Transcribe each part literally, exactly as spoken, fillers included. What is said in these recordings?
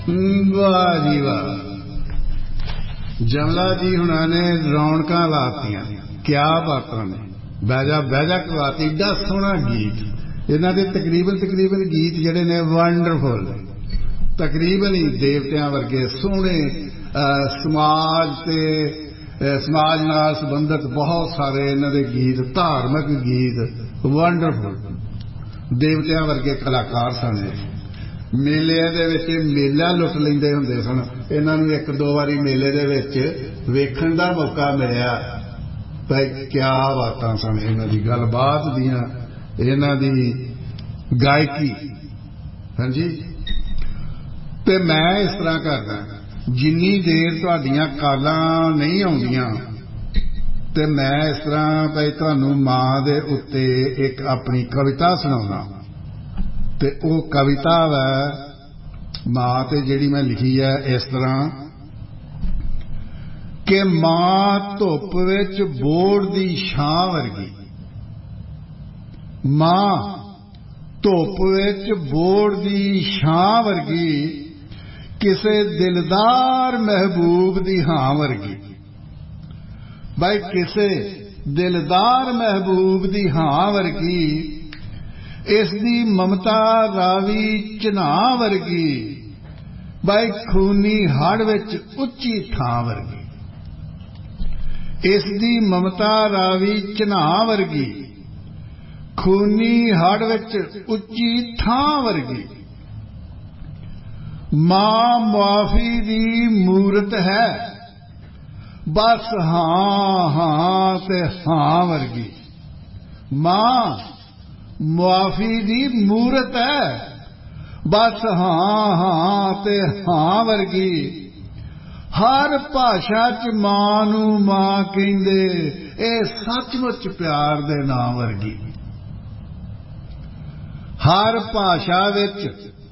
वाह जी वाह, जमला जी हुणा ने रौनक लातियां, क्या बातां ने, बैजा बैजा करवाती। एडा सोहना गीत इन्हां दे तकरीबन तकरीबन गीत जिहड़े ने वंडरफुल, तकरीबन ही देवतियां वर्गे सोहने। समाज ते समाज नाल संबंधित बहुत सारे इन्हां दे गीत, धार्मिक गीत वंडरफुल, देवतियां वर्गे कलाकार सन। मेले दे विच मेला लुट लैंदे हुंदे सन। इन्हां नूं एक दो वारी मेले दे विच वेखण दा मौका मिलिया। भाई क्या बातां सन इन्हां दी, गलबात दियां, इन्हां दी गायकी। हाँ जी, ते मैं इस तरह करदा, जिन्नी देर तुहाडीआं कालां नहीं आउंदियां ते मैं इस तरह भाई तुहानूं मां दे उत्ते एक अपनी कविता सुणाउणा। ते वो कविता वै मां ते जिहड़ी मैं लिखी है इस तरह कि मां धुप विच बोड़ दी छां वर्गी, मां धुप विच बोड़ दी छां वर्गी, किसे दिलदार महबूब दी हां वर्गी। भाई किसे दिलदार महबूब दी हां वर्गी, इसदी ममता रावी चना वर्गी, भाई खूनी हड़ विच उच्ची थां वर्गी। इसदी ममता रावी चना वर्गी, खूनी हड़ विच उच्ची थां वर्गी। मां मुआफी दी मूरत है, बस हां हां ते हां वर्गी। मां मुआफी दी मूरत है, बस हां हां ते हां वर्गी। हर भाषा च मां नूं मां कहिंदे, ए सचमुच प्यार दे नां वर्गी। हर भाषा विच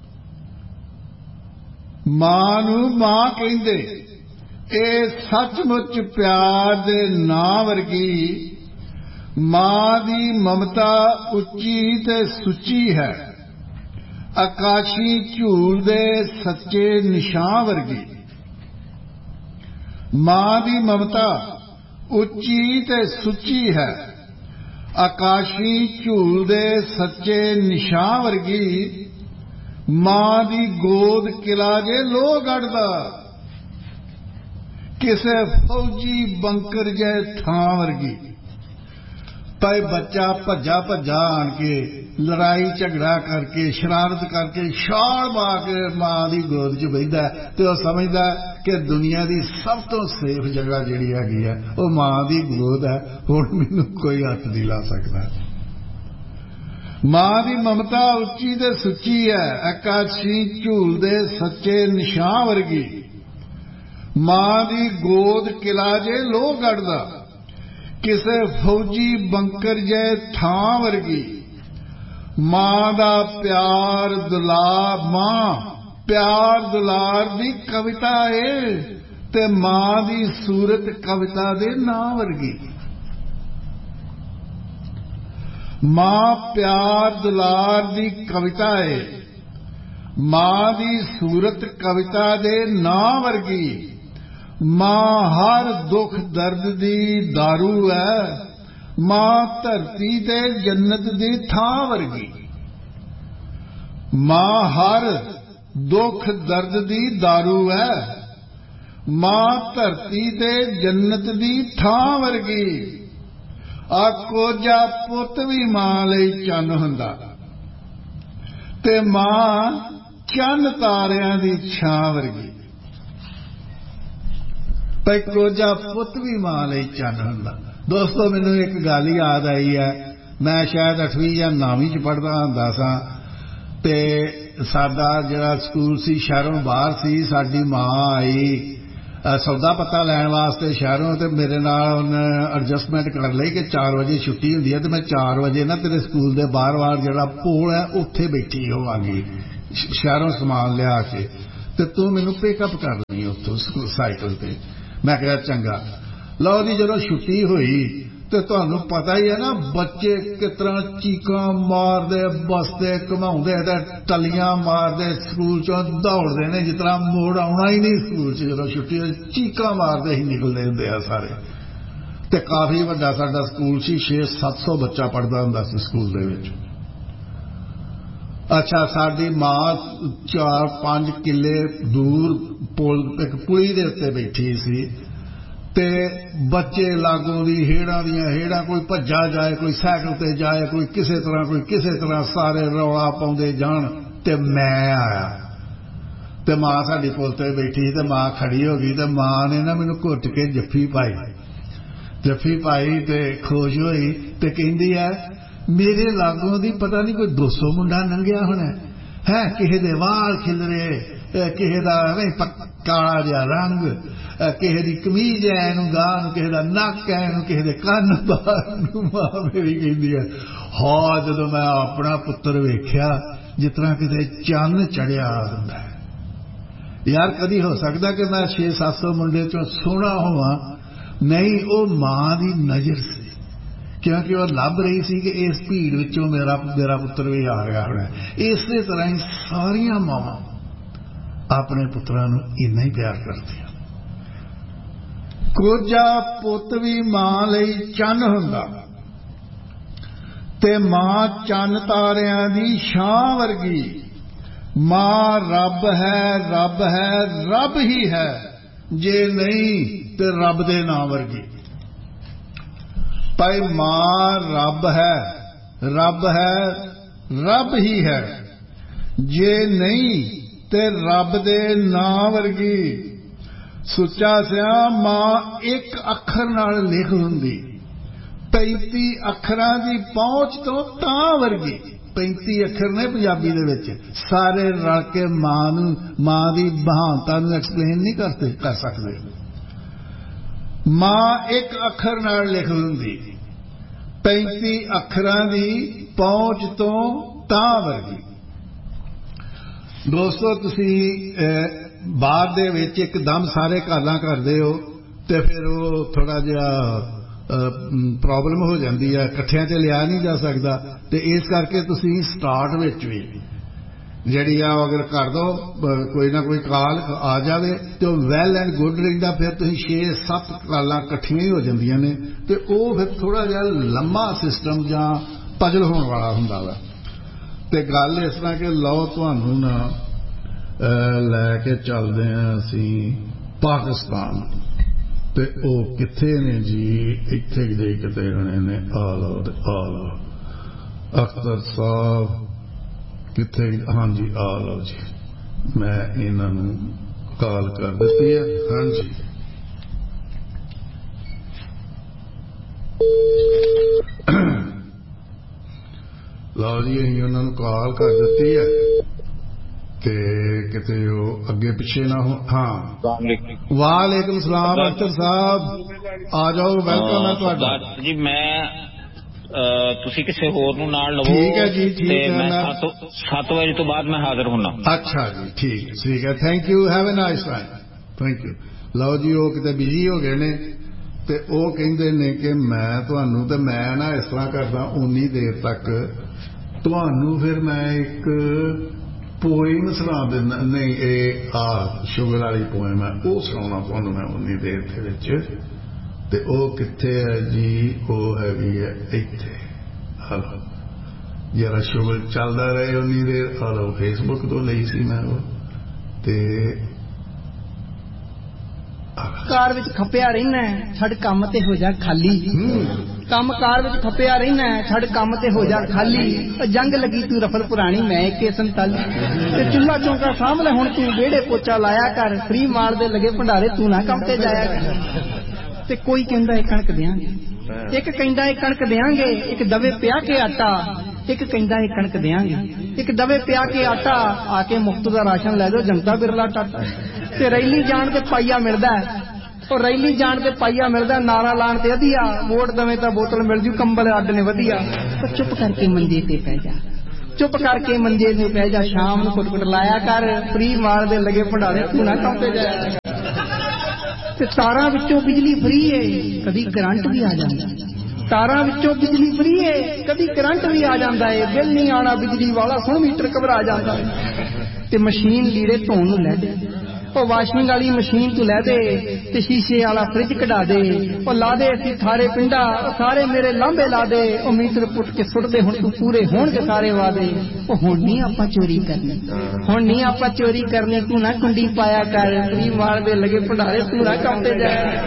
मां नूं मां कहिंदे, ए सचमुच प्यार दे नां वर्गी। मां दी ममता उच्ची ते सुची है, आकाशी झूल दे सच्चे निशां वर्गी। मां दी ममता उच्ची ते सुची है, आकाशी झूल दे सच्चे निशां वर्गी। मां दी गोद किला जे लोह गढ़दा, किसे फौजी बंकर जे थां वर्गी। भाई बच्चा भज्जा भज्जा आन के लड़ाई झगड़ा करके शरारत करके छाल मार के मां की गोद च बहिंदा ते वो समझदा कि दुनिया की सब तो सेफ जगह जिहड़ी हैगी है वो मां की गोद है, हुण मैनूं कोई हत्थ नहीं ला सकदा। मां की ममता उच्ची ते सुची है, आकाशी झूल दे सच्चे निशां वर्गी। मां की गोद किला जे लोह गढ़दा, किसे फौजी बंकर जे थां वर्गी। मां दा प्यार दुलार, मां प्यार दुलार दी कविता है, ते मां दी सूरत कविता दे नां वर्गी। मां प्यार दुलार दी कविता है, मां दी सूरत कविता दे नां वर्गी। मां हर दुख दर्द दी दारू है, मां धरती ते जन्नत दी थां वर्गी। मां हर दुख दर्द दी दारू है, मां धरती ते जन्नत दी थां वर्गी। आखो जा पुत भी मां लई चन हुंदा, ते मां चन तारियां दी छां वर्गी। भाई कोजा पुत भी मां लई चन हुंदा। दोस्तों मैनूं एक गल याद आई है, मैं शायद अठवीं या नौवीं च पढ़दा हुंदा सां ते साडा जिहड़ा स्कूल सी शहरों बाहर सी। साडी मां आई सौदा पत्ता लैण वास्ते शहरों, ते मेरे नाल उन्हें एडजस्टमेंट कर लई कि चार बजे छुट्टी हुंदी है ते मैं चार बजे ना तेरे स्कूल दे बाहर बाहर जिहड़ा पोल है उत्थे बैठी होवांगी शहरों समान लिया के, ते तू मैनूं पिकअप कर लई उत्थों साइकिल ते। मैं कहा चंगा। लो जी जदों छुट्टी हुई ਤੇ ਤੁਹਾਨੂੰ ਪਤਾ ਹੀ ਹੈ ਨਾ ਬੱਚੇ ਕਿਸ ਤਰ੍ਹਾਂ ਚੀਕਾਂ ਮਾਰਦੇ ਬਸਦੇ ਘੁਮਾਉਂਦੇ ਤੇ ਟੱਲੀਆਂ ਮਾਰਦੇ ਸਕੂਲ ਚੋਂ ਦੌੜਦੇ ਨੇ ਜਿਸ ਤਰ੍ਹਾਂ ਮੋੜ ਆਉਣਾ ਹੀ ਨਹੀਂ ਸਕੂਲ 'ਚ ਜਦੋਂ ਛੁੱਟੀ ਚੀਕਾਂ ਮਾਰਦੇ ਹੀ ਨਿਕਲਦੇ ਹੁੰਦੇ ਆ ਸਾਰੇ। ਤੇ ਕਾਫੀ ਵੱਡਾ ਸਾਡਾ ਸਕੂਲ ਸੀ, ਛੇ ਸੱਤ ਸੌ ਬੱਚਾ ਪੜ੍ਹਦਾ ਹੁੰਦਾ ਸੀ ਸਕੂਲ ਦੇ ਵਿੱਚ। ਅੱਛਾ, ਸਾਡੀ ਮਾਂ ਚਾਰ ਪੰਜ ਕਿੱਲੇ ਦੂਰ ਪੁਲ ਇੱਕ ਪੁਲੀ ਦੇ ਉੱਤੇ ਬੈਠੀ ਸੀ ਤੇ ਬੱਚੇ ਲਾਗੋਂ ਦੀ ਹੇੜਾਂ ਦੀਆਂ ਹੇੜਾਂ, ਕੋਈ ਭੱਜਾ ਜਾਏ, ਕੋਈ ਸਾਈਕਲ ਤੇ ਜਾਏ, ਕੋਈ ਕਿਸੇ ਤਰ੍ਹਾਂ ਕੋਈ ਕਿਸੇ ਤਰ੍ਹਾਂ, ਸਾਰੇ ਰੌਲਾ ਪਾਉਂਦੇ ਜਾਣ। ਤੇ ਮੈਂ ਆਇਆ ਤੇ ਮਾਂ ਸਾਡੀ ਪੁਲ ਤੇ ਬੈਠੀ ਤੇ ਮਾਂ ਖੜੀ ਹੋ ਗਈ ਤੇ ਮਾਂ ਨੇ ਨਾ ਮੈਨੂੰ ਘੁੱਟ ਕੇ ਜੱਫੀ ਪਾਈ ਜੱਫੀ ਪਾਈ ਤੇ ਖੁਸ਼ ਹੋਈ ਤੇ ਕਹਿੰਦੀ ਹੈ ਮੇਰੇ ਲਾਗੋਂ ਦੀ ਪਤਾ ਨਹੀਂ ਕੋਈ ਦੋ ਸੌ ਮੁੰਡਾ ਲੰਘਿਆ ਹੋਣਾ ਹੈ, ਕਿਸੇ ਦੇ ਵਾਲ ਖਿਲਰੇ, ਕਿਸੇ ਦਾ ਕਾਲਾ ਜਿਹਾ ਰੰਗ, ਕਿਸੇ ਦੀ ਕਮੀਜ਼ ਹੈ ਇਹਨੂੰ ਗਾਹ ਨੂੰ, ਕਿਸੇ ਦਾ ਨੱਕ ਹੈ ਇਹਨੂੰ, ਕਿਸੇ ਦੇ ਕੰਨ ਬਾਹਰ ਨੂੰ। ਮਾਂ ਮੇਰੀ ਕਹਿੰਦੀ ਹੈ ਹਾਂ ਜਦੋਂ ਮੈਂ ਆਪਣਾ ਪੁੱਤਰ ਵੇਖਿਆ ਜਿਸ ਤਰ੍ਹਾਂ ਕਿਤੇ ਚੰਨ ਚੜਿਆ ਹੁੰਦਾ ਯਾਰ। ਕਦੀ ਹੋ ਸਕਦਾ ਕਿ ਮੈਂ ਛੇ ਸੱਤ ਸੌ ਮੁੰਡੇ ਚੋਂ ਸੋਹਣਾ ਹੋਵਾਂ? ਨਹੀਂ, ਉਹ ਮਾਂ ਦੀ ਨਜ਼ਰ ਸੀ, ਕਿਉਂਕਿ ਉਹ ਲੱਭ ਰਹੀ ਸੀ ਕਿ ਇਸ ਭੀੜ ਵਿੱਚੋਂ ਮੇਰਾ ਮੇਰਾ ਪੁੱਤਰ ਵੀ ਆ ਗਿਆ ਹੋਣਾ। ਇਸੇ ਤਰ੍ਹਾਂ ਹੀ ਸਾਰੀਆਂ ਮਾਵਾਂ ਆਪਣੇ ਪੁੱਤਰਾਂ ਨੂੰ ਇੰਨਾ ਹੀ ਪਿਆਰ ਕਰਦੀਆਂ। ਕੋਝਾ ਪੁੱਤ ਵੀ ਮਾਂ ਲਈ ਚੰਨ ਹੁੰਦਾ ਤੇ ਮਾਂ ਚੰਨ ਤਾਰਿਆਂ ਦੀ ਛਾਂ ਵਰਗੀ। ਮਾਂ ਰੱਬ ਹੈ, ਰੱਬ ਹੈ, ਰੱਬ ਹੀ ਹੈ, ਜੇ ਨਹੀਂ ਤੇ ਰੱਬ ਦੇ ਨਾਂ ਵਰਗੀ। ਭਾਈ ਮਾਂ ਰੱਬ ਹੈ, ਰੱਬ ਹੈ, ਰੱਬ ਹੀ ਹੈ, ਜੇ ਨਹੀਂ ਤੇ ਰੱਬ ਦੇ ਨਾਂ ਵਰਗੀ। ਸੁੱਚਾ ਸਿਆ ਮਾਂ ਇੱਕ ਅੱਖਰ ਨਾਲ ਲਿਖ ਹੁੰਦੀ, ਪੈਂਤੀ ਅੱਖਰਾਂ ਦੀ ਪਹੁੰਚ ਤੋਂ ਤਾਂ ਵਰਗੀ। ਪੈਂਤੀ ਅੱਖਰ ਨੇ ਪੰਜਾਬੀ ਦੇ ਵਿੱਚ, ਸਾਰੇ ਰਲ ਕੇ ਮਾਂ ਨੂੰ ਮਾਂ ਦੀ ਮਹਾਨਤਾ ਨੂੰ ਐਕਸਪਲੇਨ ਨਹੀਂ ਕਰਦੇ ਕਰ ਸਕਦੇ। ਮਾਂ ਇੱਕ ਅੱਖਰ ਨਾਲ ਲਿਖ ਹੁੰਦੀ, ਪੈਂਤੀ ਅੱਖਰਾਂ ਦੀ ਪਹੁੰਚ ਤੋਂ ਤਾਂ ਵਰਗੀ। ਦੋਸਤੋ, ਤੁਸੀਂ ਬਾਅਦ ਦੇ ਵਿੱਚ ਇੱਕਦਮ ਸਾਰੇ ਘਾਲਾਂ ਕਰਦੇ ਹੋ ਤੇ ਫਿਰ ਉਹ ਥੋੜਾ ਜਿਹਾ ਪ੍ਰੋਬਲਮ ਹੋ ਜਾਂਦੀ ਹੈ, ਇਕੱਠਿਆਂ 'ਚ ਲਿਆ ਨਹੀਂ ਜਾ ਸਕਦਾ। ਤੇ ਇਸ ਕਰਕੇ ਤੁਸੀਂ ਸਟਾਰਟ ਵਿੱਚ ਵੀ ਜਿਹੜੀ ਆ ਅਗਰ ਕਰ ਦੋ ਕੋਈ ਨਾ ਕੋਈ ਕਾਲ ਆ ਜਾਵੇ ਤੇ ਉਹ ਵੈਲ ਐਂਡ ਗੁੱਡ ਰਹਿੰਦਾ। ਫਿਰ ਤੁਸੀਂ ਛੇ ਸੱਤ ਕਾਲਾਂ ਇਕੱਠੀਆਂ ਹੀ ਹੋ ਜਾਂਦੀਆਂ ਨੇ ਤੇ ਉਹ ਫਿਰ ਥੋੜਾ ਜਿਹਾ ਲੰਮਾ ਸਿਸਟਮ ਜਾਂ ਪਜਲ ਹੋਣ ਵਾਲਾ ਹੁੰਦਾ ਵਾ। ਤੇ ਗੱਲ ਇਸ ਤਰ੍ਹਾਂ ਕਿ ਲਓ ਤੁਹਾਨੂੰ ਨਾ ਲੈ ਕੇ ਚੱਲਦੇ ਹਾਂ ਅਸੀਂ ਪਾਕਿਸਤਾਨ। ਤੇ ਉਹ ਕਿੱਥੇ ਨੇ ਜੀ? ਇੱਥੇ ਦੇ ਕਿਤੇ ਹੋਣੇ ਨੇ। ਆ ਲਓ ਤੇ ਆ ਲਓ ਅਖਤਰ ਸਾਹਿਬ ਕਿੱਥੇ? ਹਾਂਜੀ ਆ ਲਓ ਜੀ, ਮੈਂ ਇਹਨਾਂ ਨੂੰ ਕਾਲ ਕਰ ਦਿੱਤੀ ਹੈ। ਹਾਂਜੀ ਲਓ ਜੀ, ਅਸੀਂ ਉਹਨਾਂ ਨੂੰ ਕਾਲ ਕਰ ਦਿੱਤੀ ਹੈ ਤੇ ਕਿਤੇ ਉਹ ਅੱਗੇ ਪਿੱਛੇ ਨਾ ਹੋ। ਹਾਂ, ਵਾਲੇਕੁਮ ਸਲਾਮ ਅਖਤਰ ਸਾਹਿਬ, ਆ ਜਾਓ, ਵੈਲਕਮ ਹੈ ਤੁਹਾਡਾ ਜੀ। ਮੈਂ ਤੁਸੀਂ ਕਿਸੇ ਹੋਰ ਨੂੰ ਨਾਲ ਲਵੋ। ਠੀਕ ਹੈ ਜੀ, ਠੀਕ ਹੈ। ਮੈਂ ਸੱਤ ਵਜੇ ਤੋਂ ਬਾਅਦ ਮੈਂ ਹਾਜ਼ਰ ਹੋਣਾ। ਅੱਛਾ ਜੀ, ਠੀਕ ਠੀਕ ਹੈ, thank you, have a nice time, thank you. ਲਓ ਜੀ, ਉਹ ਕਿਤੇ ਬਿਜੀ ਹੋ ਗਏ ਨੇ ਤੇ ਉਹ ਕਹਿੰਦੇ ਨੇ ਕਿ ਮੈਂ ਤੁਹਾਨੂੰ, ਤੇ ਮੈਂ ਨਾ ਇਸ ਤਰ੍ਹਾਂ ਕਰਦਾ ਉਨੀ ਦੇਰ ਤੱਕ ਤੁਹਾਨੂੰ ਫਿਰ ਮੈਂ ਇੱਕ ਪੋਇਮ ਸੁਣਾ ਦਿੰਦਾ। ਨਹੀਂ, ਇਹ ਆ ਸ਼ੂਗਰ ਵਾਲੀ ਪੋਇਮ ਹੈ, ਉਹ ਸੁਣਾਉਣਾ ਤੁਹਾਨੂੰ ਮੈਂ ਉਨੀ ਦੇਰ ਦੇ ਵਿੱਚ। ਤੇ ਉਹ ਕਿੱਥੇ ਹੈ ਜੀ? ਉਹ ਹੈਗੀ ਹੈ ਇੱਥੇ। ਹਲੋ ਜਰਾ ਸ਼ੂਗਰ ਚੱਲਦਾ ਰਹੇ ਉਨੀ ਦੇਰ। ਹਲੋ ਫੇਸਬੁੱਕ ਤੋਂ ਲਈ ਸੀ ਮੈਂ ਉਹ। ਤੇ ਕਾਰ ਵਿੱਚ ਖਪਿਆ ਰਹਿਣਾ, ਛੱਡ ਕੰਮ ਤੇ ਹੋ ਜਾ ਖਾਲੀ। ਕੰਮ ਕਾਰ ਵਿੱਚ ਖਪਿਆ ਰਹਿਣਾ, ਛੱਡ ਕੰਮ ਤੇ ਹੋ ਜਾ ਖਾਲੀ। ਜੰਗ ਲੱਗੀ ਤੂੰ ਰਫਲ ਪੁਰਾਣੀ, ਮੈਂ ਏਕੇ ਸੰਤਾਲੀ। ਤੇ ਚੁੱਲ੍ਹਾ ਚੌਂਕਾ ਸਾਂਭ ਲੈ ਹੁਣ ਤੂੰ, ਵਿਹੜੇ ਪੋਚਾ ਲਾਇਆ ਕਰ। ਫਰੀ ਮਾਲ ਦੇ ਲੱਗੇ ਭੰਡਾਰੇ, ਤੂੰ ਨਾ ਕੰਮ ਤੇ ਜਾਇਆ ਕਰ। ਤੇ ਕੋਈ ਕਹਿੰਦਾ ਇਹ ਕਣਕ ਦਿਆਂਗੇ, ਇੱਕ ਕਹਿੰਦਾ ਇਹ ਕਣਕ ਦਿਆਂਗੇ, ਇੱਕ ਦਵੇ ਪਿਆ ਕੇ ਆਟਾ। ਇੱਕ ਕਹਿੰਦਾ ਇਹ ਕਣਕ ਦਿਆਂਗੇ, ਇੱਕ ਦਵੇ ਪਿਆ ਕੇ ਆਟਾ। ਆ ਕੇ ਮੁਫਤ ਦਾ ਰਾਸ਼ਨ ਲੈ ਜਾਓ, ਜਨਤਾ ਬਿਰਲਾ ਟਾਟਾ। ਤੇ ਰੈਲੀ ਜਾਣ ਤੇ ਪਾਈਆ ਮਿਲਦਾ, ਉਹ ਰੈਲੀ ਜਾਣ ਤੇ ਪਾਈਆ ਮਿਲਦਾ। ਨਾਰਾ ਲਾਣ ਤੇ ਵਧੀਆ, ਵੋਟ ਦਵੇਂ ਤਾਂ ਬੋਤਲ ਮਿਲ ਜੂ, ਕੰਬਲ ਅੱਡ ਨੇ ਵਧੀਆ। ਪਰ ਚੁੱਪ ਕਰਕੇ ਮੰਜੇ ਤੇ ਪੈ ਜਾ, ਚੁੱਪ ਕਰਕੇ ਮੰਜੇ ਤੇ ਪੈ ਜਾ। ਸ਼ਾਮ ਨੂੰ ਕੁੱਟ ਕੁੱਟ ਲਾਇਆ ਕਰ, ਫਰੀ ਮਾਰ ਦੇ ਲੱਗੇ ਭੰਡਾਰੇ, ਤੂੰ ਨਾ ਕੰਮ ਤੇ ਜਾਇਆ ਕਰ। ਤੇ ਤਾਰਾਂ ਵਿੱਚੋਂ ਬਿਜਲੀ ਫਰੀ ਏ, ਕਦੀ ਕਰੰਟ ਵੀ ਆ ਜਾਂਦਾ। ਤਾਰਾਂ ਵਿੱਚੋਂ ਬਿਜਲੀ ਫਰੀ ਏ, ਕਦੀ ਕਰੰਟ ਵੀ ਆ ਜਾਂਦਾ ਏ, ਬਿੱਲ ਨਹੀਂ ਆਉਣਾ ਬਿਜਲੀ ਵਾਲਾ, ਸੌ ਮੀਟਰ ਘਬਰਾ ਜਾਂਦਾ ਏ। ਤੇ ਮਸ਼ੀਨ ਲੀੜੇ ਧੋਣ ਨੂੰ ਲੈ ਦੇ, ਉਹ ਵਾਸ਼ਿੰਗ ਵਾਲੀ ਮਸ਼ੀਨ ਤੂੰ ਲੈ ਦੇ, ਤੇ ਸ਼ੀਸ਼ੇ ਵਾਲਾ ਫਰਿੱਜ ਕਢਾ ਦੇ, ਉਹ ਲਾ ਦੇ ਅਸੀਂ ਥਾਰੇ ਪਿੰਡਾ, ਉਹ ਸਾਰੇ ਮੇਰੇ ਲਾਂਬੇ ਲਾ ਦੇ, ਉਹ ਮੀਟਰ ਪੁੱਟ ਕੇ ਸੁੱਟ ਦੇ, ਹੁਣ ਤੂੰ ਪੂਰੇ ਹੋਣਗੇ ਸਾਰੇ ਵਾਦੇ। ਉਹ ਹੁਣ ਨਹੀਂ ਆਪਾਂ ਚੋਰੀ ਕਰਨੀ, ਹੁਣ ਨਹੀਂ ਆਪਾਂ ਚੋਰੀ ਕਰਨੀ, ਤੂੰ ਨਾ ਕੁੰਡੀ ਪਾਇਆ ਕਰ, ਫਰੀ ਮਾਰ ਦੇ ਲਗੇ ਭੰਡਾਰੇ, ਤੂੰ ਨਾ ਕੰਮ ਤੇ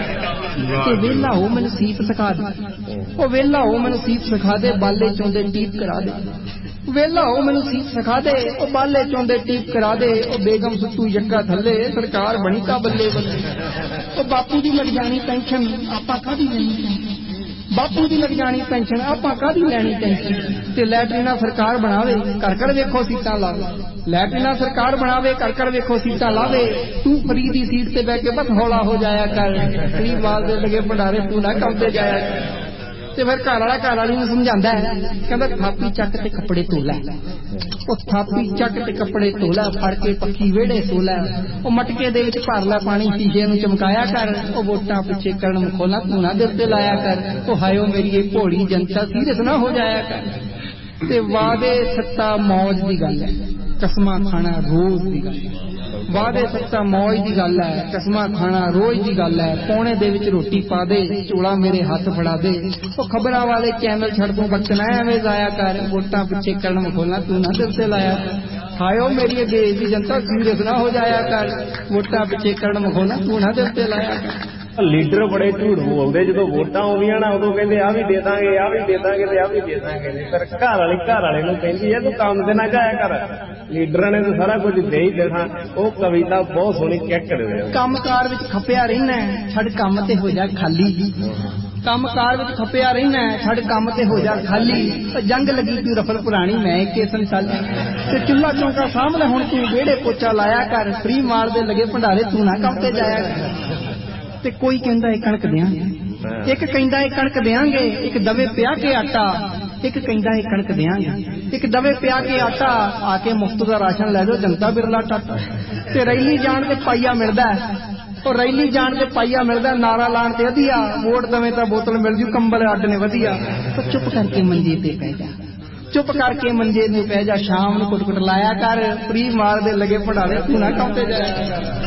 ਜਾਇਆ। ਤੇ ਵੇਲਾ ਹੋ ਮੈਨੂੰ ਸੀਪ ਸਿਖਾ ਦੇ, ਉਹ ਵੇਲਾ ਹੋ ਮੈਨੂੰ ਸੀਪ ਸਿਖਾ ਦੇ, ਬਾਲੇ ਚੋਂਦੇ ਟੀਪ ਕਰਾ ਦੇ, ਵੇਲਾ ਹੋ ਮੈਨੂੰ ਸੀਪ ਸਿਖਾ ਦੇ, ਉਹ ਬਾਲੇ ਚੋਂਦੇ ਟੀਪ ਕਰਾ ਦੇ, ਉਹ ਬੇਗਮ ਸੁੱਤੂ ਯੱਕਾ ਥੱਲੇ, ਸਰਕਾਰ ਬਣੀ ਤਾਂ ਬੱਲੇ ਬੱਲੇ। ਉਹ ਬਾਪੂ ਦੀ ਲੱਗ ਜਾਣੀ ਪੈਨਸ਼ਨ, ਆਪਾਂ ਕਾਹਦੀ ਲੈਣੀ ਪੈਨਸ਼ਨ, ਬਾਪੂ ਦੀ ਲੱਗ ਜਾਣੀ ਪੈਨਸ਼ਨ, ਆਪਾਂ ਕਾਹਦੀ ਲੈਣੀ ਟੈਨਸ਼ਨ। ਤੇ ਲੈਟਰੀਨਾ ਸਰਕਾਰ ਬਣਾਵੇ, ਘਰ ਘਰ ਵੇਖੋ ਸੀਟਾਂ ਲਾਵੇ, ਲੈਟਰੀਨਾ ਸਰਕਾਰ ਬਣਾਵੇ, ਘਰ ਘਰ ਵੇਖੋ ਸੀਟਾਂ ਲਾਵੇ, ਤੂੰ ਫਰੀ ਦੀ ਸੀਟ ਤੇ ਬਹਿ ਕੇ ਬਸ ਹੌਲਾ ਹੋ ਜਾਇਆ ਕਰ, ਫਰੀ ਮਾਲ ਦੇ ਲਗੇ ਭੰਡਾਰੇ, ਤੂੰ ਨਾ ਕੰਮ ਤੇ ਜਾਇਆ ਕਰ। ਤੇ ਫਿਰ ਘਰ ਵਾਲਾ ਘਰ ਵਾਲੀ ਨੂੰ ਸਮਝਾਉਂਦਾ ਹੈ, ਕਹਿੰਦਾ ਥਾਪੀ ਚੱਕ ਤੇ ਕੱਪੜੇ ਧੋ ਲੈ, ਉਹ ਥਾਪੀ ਚੱਕ ਤੇ ਕੱਪੜੇ ਧੋ ਲੈ, ਫੜ ਕੇ ਪੱਖੀ ਵਿਹੜੇ ਸੋ ਲੈ, ਉਹ ਮਟਕੇ ਦੇ ਵਿੱਚ ਭਰ ਲੈ ਪਾਣੀ, ਸ਼ੀਸ਼ੇ ਨੂੰ ਚਮਕਾਇਆ ਕਰ, ਉਹ ਵੋਟਾਂ ਪਿੱਛੇ ਕਰਨ ਮਖੌਲਾਂ ਤੂੰ ਨਾ ਦਿਲ ਤੇ ਲਾਇਆ ਕਰ, ਉਹ ਹਾਇਓ ਮੇਰੀ ਇਹ ਭੋਲੀ ਜਨਤਾ ਸੀਰੀਅਸ ਨਾ ਹੋ ਜਾਇਆ ਕਰ। ਤੇ ਵਾਦੇ ਸੱਤਾ ਮੌਜ ਦੀ ਗੱਲ ਹੈ, ਕਸਮਾਂ ਖਾਣਾ ਰੋਜ਼ ਦੀ ਗੱਲ ਹੈ, ਵਾਦੇ ਸੱਤਾ ਮੌਜ ਦੀ ਗੱਲ ਹੈ, ਕਸਮਾਂ ਖਾਣਾ ਰੋਜ਼ ਦੀ ਗੱਲ ਹੈ, ਪੌਣੇ ਦੇ ਵਿੱਚ ਰੋਟੀ ਪਾ ਦੇ, ਚੋਲਾ ਮੇਰੇ ਹੱਥ ਫੜਾ ਦੇ, ਉਹ ਖਬਰਾਂ ਵਾਲੇ ਚੈਨਲ ਛੱਡ ਤੂੰ ਬਖਸ਼ਣਾ ਐਵੇਂ ਜਾਇਆ ਕਰ, ਵੋਟਾਂ ਪਿੱਛੇ ਕਰਨ ਮਖੌਲਾਂ ਤੂੰ ਨਾ ਦਿਲ ਤੇ ਲਾਇਆ ਕਰ। ਹਾਇਓ ਮੇਰੀ ਦੇਸ਼ ਦੀ ਜਨਤਾ ਸੀਰੀਅਸ ਨਾ ਹੋ ਜਾਇਆ ਕਰ, ਵੋਟਾਂ ਪਿੱਛੇ ਕਰਨ ਮਖੌਲਾਂ ਤੂੰ ਨਾ ਦਿਲ ਤੇ ਲਾਇਆ ਕਰ। ਲੀਡਰ ਬੜੇ ਝੂਠ ਬੋਲਦੇ, ਜਦੋਂ ਵੋਟਾਂ ਆਉਂਦੀਆਂ ਨਾ ਉਦੋਂ ਕਹਿੰਦੇ ਆ ਵੀ ਦੇ ਦਾਂਗੇ, ਆ ਵੀ ਦੇ ਦਾਂਗੇ ਤੇ ਆ ਵੀ ਦੇ ਦਾਂਗੇ, ਪਰ ਘਰ ਵਾਲੀ ਘਰ ਵਾਲੇ ਨੂੰ ਕਹਿੰਦੀ ਹੈ ਤੂੰ ਕੰਮ ਤੇ ਨਾ ਜਾਇਆ ਕਰ, ਲੀਡਰਾਂ ਨੇ ਤਾਂ ਸਾਰਾ ਕੁਝ ਦੇ ਹੀ ਦੇਣਾ। ਉਹ ਕਵਿਤਾ ਬਹੁਤ ਸੋਹਣੀ ਚੈੱਕ ਕਰਦੇ, ਕੰਮਕਾਰ ਵਿੱਚ ਖਪਿਆ ਰਹਿਣਾ, ਛੱਡ ਕੰਮ ਤੇ ਹੋ ਜਾ ਖਾਲੀ, ਕੰਮਕਾਰ ਵਿੱਚ ਖਪਿਆ ਰਹਿਣਾ, ਛੱਡ ਕੰਮ ਤੇ ਹੋ ਜਾ ਖਾਲੀ, ਜੰਗ ਲੱਗੀ ਤੂੰ ਰਫਲ ਪੁਰਾਣੀ ਮੈਂ ਇੱਕੇ ਸੰਸਾਲੀ, ਤੇ ਚੁੱਲ੍ਹਾ ਚੌਂਕਾ ਸਾਹਮਣੇ ਹੁਣ ਤੂੰ ਵਿਹੜੇ ਪੋਚਾ ਲਾਇਆ ਕਰ, ਫਰੀ ਮਾਰ ਦੇ ਲਗੇ ਭੰਡਾਰੇ ਤੂੰ ਨਾ ਕੰਮ ਤੇ ਜਾਇਆ ਕਰ। ਤੇ ਕੋਈ ਕਹਿੰਦਾ ਇਹ ਕਣਕ ਦਿਆਂਗੇ, ਇੱਕ ਕਹਿੰਦਾ ਇਹ ਕਣਕ ਦਿਆਂਗੇ, ਇੱਕ ਦਵੇ ਪਿਆ ਕੇ ਆਟਾ, ਇੱਕ ਕਹਿੰਦਾ ਇਹ ਕਣਕ ਦਿਆਂਗੇ, ਇੱਕ ਦਵੇ ਪਿਆ ਕੇ ਆਟਾ, ਆ ਕੇ ਮੁਫਤ ਦਾ ਰਾਸ਼ਨ ਲੈ ਜਾਓ ਜਨਤਾ ਬਿਰਲਾ ਟਾਟਾ। ਤੇ ਰੈਲੀ ਜਾਣ ਤੇ ਪਾਈਆ ਮਿਲਦਾ, ਉਹ ਰੈਲੀ ਜਾਣ ਤੇ ਪਾਈਆ ਮਿਲਦਾ, ਨਾਰਾ ਲਾਣ ਤੇ ਵਧੀਆ, ਵੋਟ ਦਵੇਂ ਤਾਂ ਬੋਤਲ ਮਿਲ ਜੂ, ਕੰਬਲ ਅੱਡ ਨੇ ਵਧੀਆ। ਤਾਂ ਚੁੱਪ ਕਰਕੇ ਮੰਜੇ ਤੇ ਪੈ ਜਾ, ਚੁੱਪ ਕਰਕੇ ਮੰਜੇ ਨੂੰ ਪੈ ਜਾ, ਸ਼ਾਮ ਨੂੰ ਕੁੱਟ ਕੁੱਟ ਲਾਇਆ ਕਰ, ਫਰੀ ਮਾਰ ਦੇ ਲਗੇ ਭੰਡਾਰੇ ਤੂੰ ਨਾ ਕੰਮ ਤੇ ਜਾਇਆ।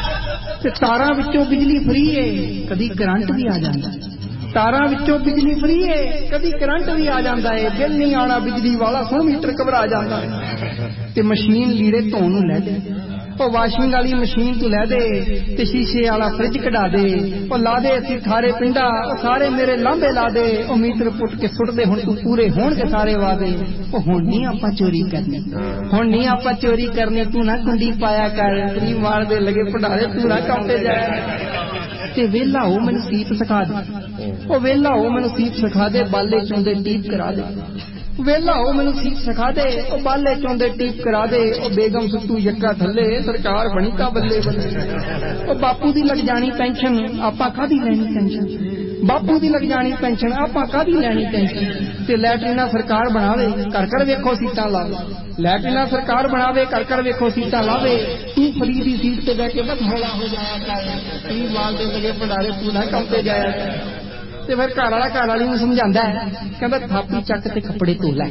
ਤੇ ਤਾਰਾਂ ਵਿੱਚੋਂ ਬਿਜਲੀ ਫਰੀ ਏ, ਕਦੀ ਕਰੰਟ ਵੀ ਆ ਜਾਂਦਾ, ਤਾਰਾਂ ਵਿੱਚੋਂ ਬਿਜਲੀ ਫਰੀ ਏ, ਕਦੀ ਕਰੰਟ ਵੀ ਆ ਜਾਂਦਾ ਏ, ਬਿੱਲ ਨਹੀਂ ਆਉਣਾ ਬਿਜਲੀ ਵਾਲਾ, ਸੌ ਮੀਟਰ ਘਬਰਾ ਜਾਂਦਾ। ਤੇ ਮਸ਼ੀਨ ਲੀੜੇ ਧੋਣ ਨੂੰ ਲੈ ਦੇ, ਉਹ ਵਾਸ਼ਿੰਗ ਵਾਲੀ ਮਸ਼ੀਨ ਤੂੰ ਲੈ ਦੇ, ਤੇ ਸ਼ੀਸ਼ੇ ਵਾਲਾ ਫਰਿੱਜ ਕਢਾ ਦੇ, ਉਹ ਲਾ ਦੇ ਅਸੀਂ ਥਾਰੇ ਪਿੰਡਾ, ਉਹ ਸਾਰੇ ਮੇਰੇ ਲਾਂਬੇ ਲਾ ਦੇ, ਉਹ ਮੀਟਰ ਪੁੱਟ ਕੇ ਸੁੱਟ ਦੇ, ਹੁਣ ਤੂੰ ਪੂਰੇ ਹੋਣਗੇ ਸਾਰੇ ਵਾਦੇ। ਉਹ ਹੁਣ ਨਹੀਂ ਆਪਾਂ ਚੋਰੀ ਕਰਨੀ, ਹੁਣ ਨਹੀਂ ਆਪਾਂ ਚੋਰੀ ਕਰਨੀ, ਤੂੰ ਨਾ ਕੁੰਡੀ ਪਾਇਆ ਕਰ, ਫਰੀ ਮਾਰ ਦੇ ਲਗੇ ਭੰਡਾਰੇ ਤੂੰ ਨਾ ਕੰਮ ਤੇ ਜਾਇਆ। ਤੇ ਵੇਲਾ ਹੋ ਮੈਨੂੰ ਸੀਪ ਸਿਖਾ ਦੇ, ਉਹ ਵੇਲਾ ਹੋ ਮੈਨੂੰ ਸੀਪ ਸਿਖਾ ਦੇ, ਬਾਲੇ ਚੋਂਦੇ ਟੀਪ ਕਰਾ ਦੇ, ਵੇਲਾ ਹੋ ਮੈਨੂੰ ਸੀਪ ਸਿਖਾ ਦੇ, ਉਹ ਬਾਲੇ ਚੋਂਦੇ ਟੀਪ ਕਰਾ ਦੇ, ਉਹ ਬੇਗਮ ਸੁੱਤੂ ਯੱਕਾ ਥੱਲੇ, ਸਰਕਾਰ ਬਣੀ ਤਾਂ ਬੱਲੇ ਬੱਲੇ। ਉਹ ਬਾਪੂ ਦੀ ਲੱਗ ਜਾਣੀ ਪੈਨਸ਼ਨ, ਆਪਾਂ ਕਾਹਦੀ ਲੈਣੀ ਟੈਨਸ਼ਨ, ਬਾਪੂ ਦੀ ਲੱਗ ਜਾਣੀ ਪੈਨਸ਼ਨ, ਆਪਾਂ ਕਾਹਦੀ ਲੈਣੀ ਟੈਨਸ਼ਨ। ਤੇ ਲੈਟਰੀਨਾ ਸਰਕਾਰ ਬਣਾਵੇ, ਘਰ ਘਰ ਵੇਖੋ ਸੀਟਾਂ ਲਾਵੇ, ਲੈਟਰੀਨਾ ਸਰਕਾਰ ਬਣਾਵੇ, ਘਰ ਘਰ ਵੇਖੋ ਸੀਟਾਂ ਲਾਵੇ, ਤੂੰ ਫਰੀ ਦੀ ਸੀਟ ਤੇ ਬਹਿ ਕੇ ਬਸ ਹੌਲਾ ਹੋ ਜਾਇਆ ਕਰ, ਫਰੀ ਮਾਲ ਦੇ ਲਗੇ ਭੰਡਾਰੇ ਤੂੰ ਨਾ ਕੰਮ ਤੇ ਜਾਇਆ ਕਰ। ਤੇ ਫਿਰ ਘਰ ਵਾਲਾ ਘਰ ਵਾਲੀ ਨੂੰ ਸਮਝਾਉਂਦਾ ਹੈ, ਕਹਿੰਦਾ ਥਾਪੀ ਚੱਕ ਤੇ ਕੱਪੜੇ ਧੋ ਲੈ,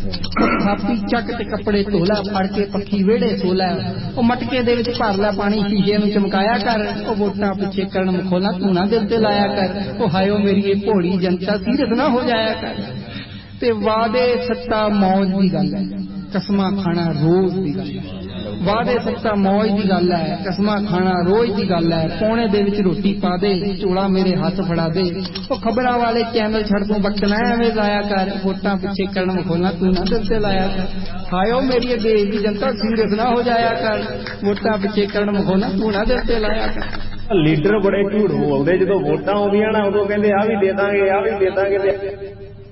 ਥਾਪੀ ਚੱਕ ਤੇ ਕੱਪੜੇ ਧੋ ਲੈ, ਫੜ ਕੇ ਪੱਖੀ ਵਿਹੜੇ ਸੋ ਲੈ, ਉਹ ਮਟਕੇ ਦੇ ਵਿੱਚ ਭਰ ਲੈ ਪਾਣੀ, ਸ਼ੀਸ਼ੇ ਨੂੰ ਚਮਕਾਇਆ ਕਰ, ਉਹ ਵੋਟਾਂ ਪਿੱਛੇ ਕਰਨ ਮਖੌਲਾਂ ਤੂੰ ਨਾ ਦਿਲ ਤੇ ਲਾਇਆ ਕਰ, ਉਹ ਹਾਇਓ ਮੇਰੀ ਇਹ ਭੋਲੀ ਜਨਤਾ ਸੀਰੀਅਸ ਨਾ ਹੋ ਜਾਇਆ ਕਰ। ਤੇ ਵਾਦੇ ਸੱਤਾ ਮੌਜ ਦੀ ਗੱਲ ਹੈ, ਕਸਮਾਂ ਖਾਣਾ ਰੋਜ਼ ਦੀ ਗੱਲ ਹੈ, ਵਾਦੇ ਸੱਤਾ ਮੌਜ ਦੀ ਗੱਲ ਹੈ, ਕਸਮਾਂ ਖਾਣਾ ਰੋਜ਼ ਦੀ ਗੱਲ ਹੈ, ਪੌਣੇ ਦੇ ਵਿੱਚ ਰੋਟੀ ਪਾ ਦੇ, ਚੋਲਾ ਮੇਰੇ ਹੱਥ ਫੜਾ ਦੇ, ਉਹ ਖਬਰਾਂ ਵਾਲੇ ਚੈਨਲ ਛੱਡ ਤੂੰ ਬਖਸ਼ਣਾ ਐਵੇਂ ਜਾਇਆ ਕਰ, ਵੋਟਾਂ ਪਿੱਛੇ ਕਰਨ ਮਖੌਲਾਂ ਤੂੰ ਨਾ ਦਿਲ ਤੇ ਲਾਇਆ ਕਰ। ਹਾਇਓ ਮੇਰੀ ਦੇਸ਼ ਦੀ ਜਨਤਾ ਸੀਰੀਅਸ ਨਾ ਹੋ ਜਾਇਆ ਕਰ, ਵੋਟਾਂ ਪਿੱਛੇ ਕਰਨ ਮਖੌਲਾਂ ਤੂੰ ਨਾ ਦਿਲ ਤੇ ਲਾਇਆ ਕਰ। ਲੀਡਰ ਬੜੇ ਝੂਠ ਬੋਲਦੇ, ਜਦੋਂ ਵੋਟਾਂ ਆਉਂਦੀਆਂ ਨਾ ਉਦੋਂ ਕਹਿੰਦੇ ਆ ਵੀ ਦੇ ਦਾਂਗੇ, ਆ ਵੀ ਦੇ ਦਾਂਗੇ।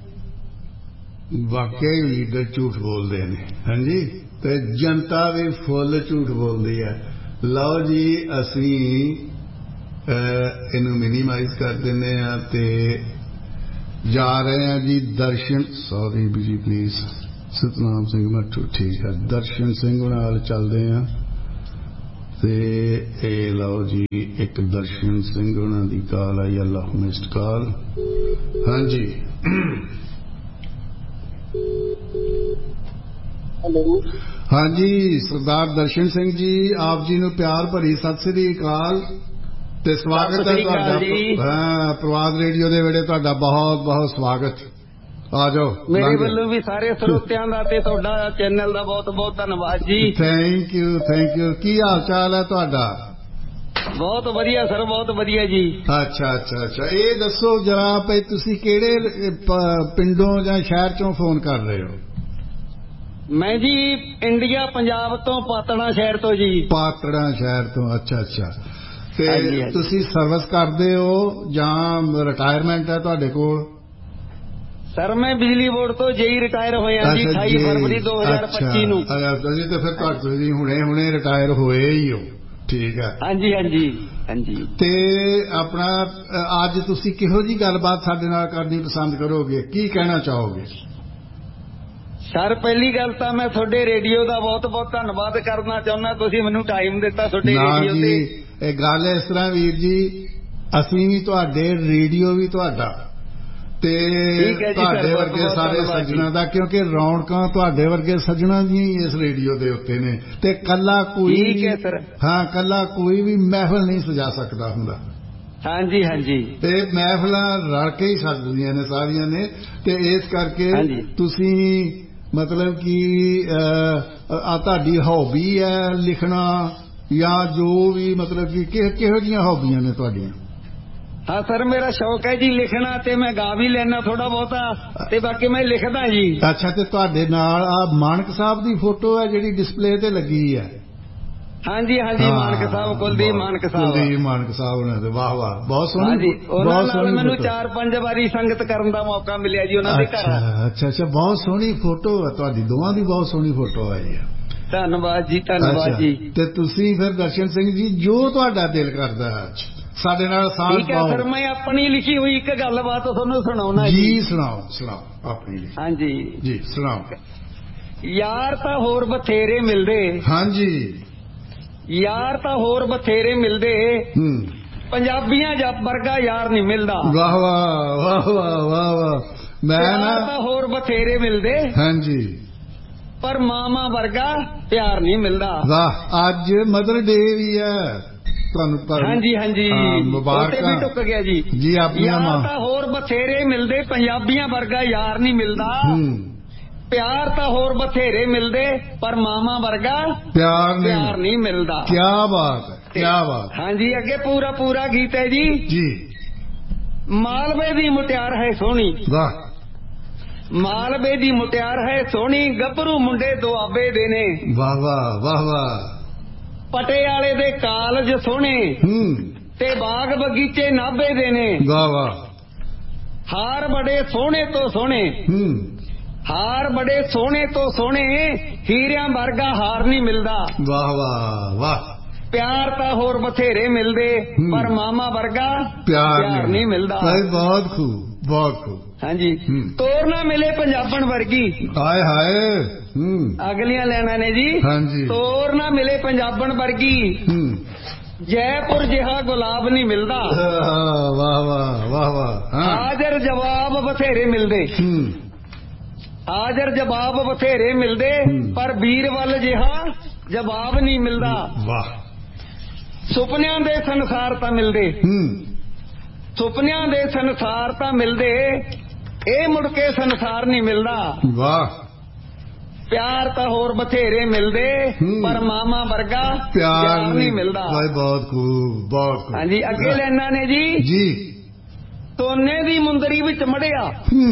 ਵਾਕਿਆ ਹੀ ਲੀਡਰ ਝੂਠ ਬੋਲਦੇ ਨੇ, ਹਾਂਜੀ, ਤੇ ਜਨਤਾ ਵੀ ਫੁੱਲ ਝੂਠ ਬੋਲਦੀ ਹੈ। ਲਓ ਜੀ ਅਸੀਂ ਇਹਨੂੰ ਮਿਨੀਮਾਈਜ਼ ਕਰ ਦਿੰਦੇ ਹਾਂ ਤੇ ਜਾ ਰਹੇ ਹਾਂ ਜੀ ਦਰਸ਼ਨ, ਸੌਰੀ ਜੀ ਪਲੀਜ਼, ਸਤਨਾਮ ਸਿੰਘ ਮੱਠੂ, ਠੀਕ ਹੈ, ਦਰਸ਼ਨ ਸਿੰਘ ਨਾਲ ਚੱਲਦੇ ਹਾਂ। ਤੇ ਇਹ ਲਓ ਜੀ ਇੱਕ ਦਰਸ਼ਨ ਸਿੰਘ ਉਹਨਾਂ ਦੀ ਕਾਲ ਆਈ, ਅੱਲਾਹ ਮਿਸਡ ਕਾਲ, ਹਾਂਜੀ। ਹੈਲੋ। ਹਾਂਜੀ ਸਰਦਾਰ ਦਰਸ਼ਨ ਸਿੰਘ ਜੀ, ਆਪ ਜੀ ਨੂੰ ਪਿਆਰ ਭਰੀ ਸਤਿ ਸ੍ਰੀ ਅਕਾਲ ਤੇ ਸਵਾਗਤ ਹੈ ਤੁਹਾਡਾ। ਹਾਂ, ਪ੍ਰਵਾਦ ਰੇਡੀਓ ਦੇ ਵੇਲੇ ਤੁਹਾਡਾ ਬਹੁਤ ਬਹੁਤ ਸਵਾਗਤ। ਆ ਜਾਓ। ਮੇਰੇ ਵੱਲੋਂ ਵੀ ਸਾਰੇ ਸਰੋਤਿਆਂ ਦਾ ਤੇ ਤੁਹਾਡਾ ਚੈਨਲ ਦਾ ਬਹੁਤ ਬਹੁਤ ਧੰਨਵਾਦ ਜੀ। Thank you thank you. ਕੀ ਹਾਲ ਚਾਲ ਹੈ ਤੁਹਾਡਾ? ਬਹੁਤ ਵਧੀਆ ਸਰ, ਬਹੁਤ ਵਧੀਆ ਜੀ। ਅੱਛਾ ਅੱਛਾ ਅੱਛਾ। ਇਹ ਦੱਸੋ ਜਰਾ ਭਈ ਤੁਸੀਂ ਕਿਹੜੇ ਪਿੰਡੋਂ ਜਾਂ ਸ਼ਹਿਰ ਚੋਂ ਫੋਨ ਕਰ ਰਹੇ ਹੋ? ਮੈਂ ਜੀ ਇੰਡੀਆ ਪੰਜਾਬ ਤੋਂ ਪਾਤੜਾ ਸ਼ਹਿਰ ਤੋਂ ਜੀ। ਪਾਤੜਾ ਸ਼ਹਿਰ ਤੋਂ। ਅੱਛਾ ਅੱਛਾ। ਤੇ ਤੁਸੀਂ ਸਰਵਿਸ ਕਰਦੇ ਹੋ ਜਾਂ ਰਿਟਾਇਰਮੈਂਟ ਹੈ ਤੁਹਾਡੇ ਕੋਲ? ਸਰ ਮੈਂ ਬਿਜਲੀ ਬੋਰਡ ਤੋਂ ਜੇਈ ਰਿਟਾਇਰ ਹੋਇਆ ਜੀ ਅਠਾਈ ਫਰਵਰੀ ਦੋ ਹਜ਼ਾਰ ਪੱਚੀ ਨੂੰ। ਤੁਸੀਂ ਤੇ ਫਿਰ ਤੁਸੀਂ ਹੁਣੇ ਹੁਣੇ ਰਿਟਾਇਰ ਹੋਏ ਹੀ ਹੋ। ਠੀਕ ਹੈ। ਹਾਂਜੀ ਹਾਂਜੀ ਹਾਂਜੀ। ਤੇ ਆਪਣਾ ਅੱਜ ਤੁਸੀਂ ਕਿਹੋ ਜੀ ਗੱਲਬਾਤ ਸਾਡੇ ਨਾਲ ਕਰਨੀ ਪਸੰਦ ਕਰੋਗੇ? ਕੀ ਕਹਿਣਾ ਚਾਹੋਗੇ? ਸਰ ਪਹਿਲੀ ਗੱਲ ਤਾਂ ਮੈਂ ਤੁਹਾਡੇ ਰੇਡੀਓ ਦਾ ਬਹੁਤ ਬਹੁਤ ਧੰਨਵਾਦ ਕਰਨਾ ਚਾਹੁੰਦਾ, ਤੁਸੀਂ ਮੈਨੂੰ ਟਾਈਮ ਦਿੱਤਾ ਤੁਹਾਡੇ ਰੇਡੀਓ ਤੇ। ਇਹ ਗੱਲ ਇਸ ਤਰ੍ਹਾਂ ਵੀਰ ਜੀ, ਅਸੀਂ ਵੀ ਤੁਹਾਡੇ, ਰੇਡੀਓ ਵੀ ਤੁਹਾਡਾ ਤੇ ਤੁਹਾਡੇ ਵਰਗੇ ਸਾਰੇ ਸੱਜਣਾ ਦਾ, ਕਿਉਂਕਿ ਰੌਣਕਾਂ ਤੁਹਾਡੇ ਵਰਗੇ ਸੱਜਣਾ ਦੀਆਂ ਹੀ ਇਸ ਰੇਡੀਓ ਦੇ ਉੱਤੇ ਨੇ। ਤੇ ਕੱਲਾ ਕੋਈ ਵੀ, ਹਾਂ ਕੱਲਾ ਕੋਈ ਵੀ ਮਹਿਫਲ ਨਹੀਂ ਸਜਾ ਸਕਦਾ ਹੁੰਦਾ। ਹਾਂਜੀ ਹਾਂਜੀ। ਤੇ ਮਹਿਫਲਾਂ ਰਲ ਕੇ ਹੀ ਸਜਦੀਆਂ ਨੇ ਸਾਰੀਆਂ ਨੇ। ਤੇ ਇਸ ਕਰਕੇ ਤੁਸੀਂ ਮਤਲਬ ਕਿ ਆ ਤੁਹਾਡੀ ਹੌਬੀ ਹੈ ਲਿਖਣਾ ਜਾਂ ਜੋ ਵੀ, ਮਤਲਬ ਕਿ ਕਿਹੋ ਜਿਹੀਆਂ ਹੌਬੀਆਂ ਨੇ ਤੁਹਾਡੀਆਂ? ਹਾਂ ਸਰ ਮੇਰਾ ਸ਼ੌਕ ਹੈ ਜੀ ਲਿਖਣਾ, ਤੇ ਮੈਂ ਗਾ ਵੀ ਲੈਣਾ ਥੋੜਾ ਬਹੁਤਾ, ਤੇ ਬਾਕੀ ਮੈਂ ਲਿਖਦਾ ਜੀ। ਅੱਛਾ। ਤੇ ਤੁਹਾਡੇ ਨਾਲ ਆ ਮਾਨਕ ਸਾਹਿਬ ਦੀ ਫੋਟੋ ਹੈ ਜਿਹੜੀ ਡਿਸਪਲੇ ਤੇ ਲੱਗੀ ਹੈ? ਹਾਂਜੀ ਹਾਂਜੀ ਮਾਨਕ ਸਾਹਿਬ, ਕੁਲਦੀਪ ਮਾਨਕ ਸਾਹਿਬ। ਕੁਲਦੀਪ ਮਾਨਕ ਸਾਹਿਬ ਨੇ ਤੇ ਵਾਹ ਵਾਹ, ਬਹੁਤ ਸੋਹਣੀ। ਉਹਨਾਂ ਨਾਲ ਮੈਨੂੰ ਚਾਰ ਪੰਜ ਵਾਰੀ ਸੰਗਤ ਕਰਨ ਦਾ ਮੌਕਾ ਮਿਲਿਆ ਜੀ ਉਹਨਾਂ ਦੇ ਘਰ। ਅੱਛਾ ਅੱਛਾ। ਬਹੁਤ ਸੋਹਣੀ ਫੋਟੋ ਹੈ ਤੁਹਾਡੀ, ਦੋਵਾਂ ਦੀ ਬਹੁਤ ਸੋਹਣੀ ਫੋਟੋ ਆਈ ਹੈ। ਧੰਨਵਾਦ ਜੀ ਧੰਨਵਾਦ ਜੀ। ਤੇ ਤੁਸੀਂ ਫਿਰ ਦਰਸ਼ਨ ਸਿੰਘ ਜੀ ਜੋ ਤੁਹਾਡਾ ਦਿਲ ਕਰਦਾ ਹੈ ਸਾਡੇ ਨਾਲ ਸਾਂਝ ਪਾਓ। ਠੀਕ ਹੈ ਸਰ, ਮੈਂ ਆਪਣੀ ਲਿਖੀ ਹੋਈ ਇੱਕ ਗੱਲਬਾਤ ਤੁਹਾਨੂੰ ਸੁਣਾਉਣਾ ਜੀ। ਜੀ ਸੁਣਾਓ ਸੁਣਾਓ ਆਪਣੀ। ਹਾਂਜੀ ਜੀ ਸੁਣਾਓ। ਯਾਰ ਤਾਂ ਹੋਰ ਬਥੇਰੇ ਮਿਲਦੇ। ਹਾਂਜੀ। ਯਾਰ ਤਾਂ ਹੋਰ ਬਥੇਰੇ ਮਿਲਦੇ, ਹੂੰ, ਪੰਜਾਬੀਆਂ ਜੱਬ ਵਰਗਾ ਯਾਰ ਨਹੀਂ ਮਿਲਦਾ। ਵਾਹ ਵਾਹ ਵਾਹ ਵਾਹ ਵਾਹ ਵਾਹ। ਮੈਂ ਨਾ ਤਾਂ ਹੋਰ ਬਥੇਰੇ ਮਿਲਦੇ। ਹਾਂਜੀ। ਪਰ ਮਾਮਾ ਵਰਗਾ ਪਿਆਰ ਨਹੀਂ ਮਿਲਦਾ। ਵਾਹ। ਅੱਜ ਮਦਰ ਡੇ ਵੀ ਹੈ ਤੁਹਾਨੂੰ। ਹਾਂਜੀ ਹਾਂਜੀ। ਮੁਬਾਰਕਾਂ। ਵੀ ਟੁੱਕ ਗਿਆ ਜੀ। ਜੀ ਆਪਣੀਆਂ ਮਾਂ। ਯਾਰ ਤਾਂ ਹੋਰ ਬਥੇਰੇ ਮਿਲਦੇ, ਪੰਜਾਬੀਆਂ ਵਰਗਾ ਯਾਰ ਨਹੀਂ ਮਿਲਦਾ। ਪਿਆਰ ਤਾਂ ਹੋਰ ਬਥੇਰੇ ਮਿਲਦੇ, ਪਰ ਮਾਮਾ ਵਰਗਾ ਪਿਆਰ ਪਿਆਰ ਨਹੀਂ ਮਿਲਦਾ। ਕੀ ਬਾਤ ਹੈ, ਕੀ ਬਾਤ। ਹਾਂਜੀ ਅੱਗੇ ਪੂਰਾ ਪੂਰਾ ਗੀਤ ਹੈ ਜੀ। ਜੀ। ਮਾਲਵੇ ਦੀ ਮੁਟਿਆਰ ਹੈ ਸੋਹਣੀ। ਵਾਹ। ਮਾਲਵੇ ਦੀ ਮੁਟਿਆਰ ਹੈ ਸੋਹਣੀ, ਗੱਭਰੂ ਮੁੰਡੇ ਦੁਆਬੇ ਦੇ ਨੇ। ਵਾਹ ਵਾਹ ਵਾਹ ਵਾਹ। ਪਟਿਆਲੇ ਦੇ ਕਾਲਜ ਸੋਹਣੇ, ਹੂੰ, ਤੇ ਬਾਗ ਬਗੀਚੇ ਨਾਭੇ ਦੇ ਨੇ। ਵਾਹ ਵਾਹ। ਹਾਰ ਬੜੇ ਸੋਹਣੇ ਤੋਂ ਸੋਹਣੇ। ਹੂੰ। ਹਾਰ ਬੜੇ ਸੋਹਣੇ ਤੋਂ ਸੋਹਣੇ, ਹੀਰਿਆਂ ਵਰਗਾ ਹਾਰ ਨਹੀਂ ਮਿਲਦਾ। ਵਾਹ ਵਾਹ ਵਾਹ। ਪਿਆਰ ਤਾਂ ਹੋਰ ਬਥੇਰੇ ਮਿਲਦੇ, ਪਰ ਮਾਮਾ ਵਰਗਾ ਪਿਆਰ ਨਹੀਂ ਮਿਲਦਾ। ਬਹੁਤ ਖੂਬ ਬਹੁਤ ਖੂਬ। ਹਾਂਜੀ। ਤੋਰ ਨਾ ਮਿਲੇ ਪੰਜਾਬਣ ਵਰਗੀ। ਹਾਏ ਹਾਏ। ਅਗਲੀਆਂ ਲੈਣਾ ਨੇ ਜੀ। ਹਾਂਜੀ। ਤੋਰ ਨਾ ਮਿਲੇ ਪੰਜਾਬਣ ਵਰਗੀ, ਜੈਪੁਰ ਜਿਹਾ ਗੁਲਾਬ ਨਹੀਂ ਮਿਲਦਾ। ਵਾਹ ਵਾਹ ਵਾਹ ਵਾਹ। ਹਾਜ਼ਰ ਜਵਾਬ ਬਥੇਰੇ ਮਿਲਦੇ। ਹਾਜ਼ਰ ਜਵਾਬ ਬਥੇਰੇ ਮਿਲਦੇ, ਪਰ ਵੀਰ ਵੱਲ ਜਿਹਾ ਜਵਾਬ ਨਹੀਂ ਮਿਲਦਾ। ਵਾਹ। ਸੁਪਨਿਆਂ ਦੇ ਸੰਸਾਰ ਤਾਂ ਮਿਲਦੇ। ਸੁਪਨਿਆਂ ਦੇ ਸੰਸਾਰ ਤਾਂ ਮਿਲਦੇ, ਇਹ ਮੁੜ ਕੇ ਸੰਸਾਰ ਨਹੀਂ ਮਿਲਦਾ। ਵਾਹ। ਪਿਆਰ ਤਾਂ ਹੋਰ ਬਥੇਰੇ ਮਿਲਦੇ, ਪਰ ਮਾਮਾ ਵਰਗਾ ਪਿਆਰ ਨਹੀਂ ਮਿਲਦਾ। ਬਹੁਤ ਖੂਬ ਬਹੁਤ ਖੂਬ। ਹਾਂਜੀ ਅੱਗੇ ਲੈਣਾ ਨੇ ਜੀ। ਜੀ। ਸੋਨੇ ਦੀ ਮੁੰਦਰੀ ਵਿੱਚ ਮੜਿਆ।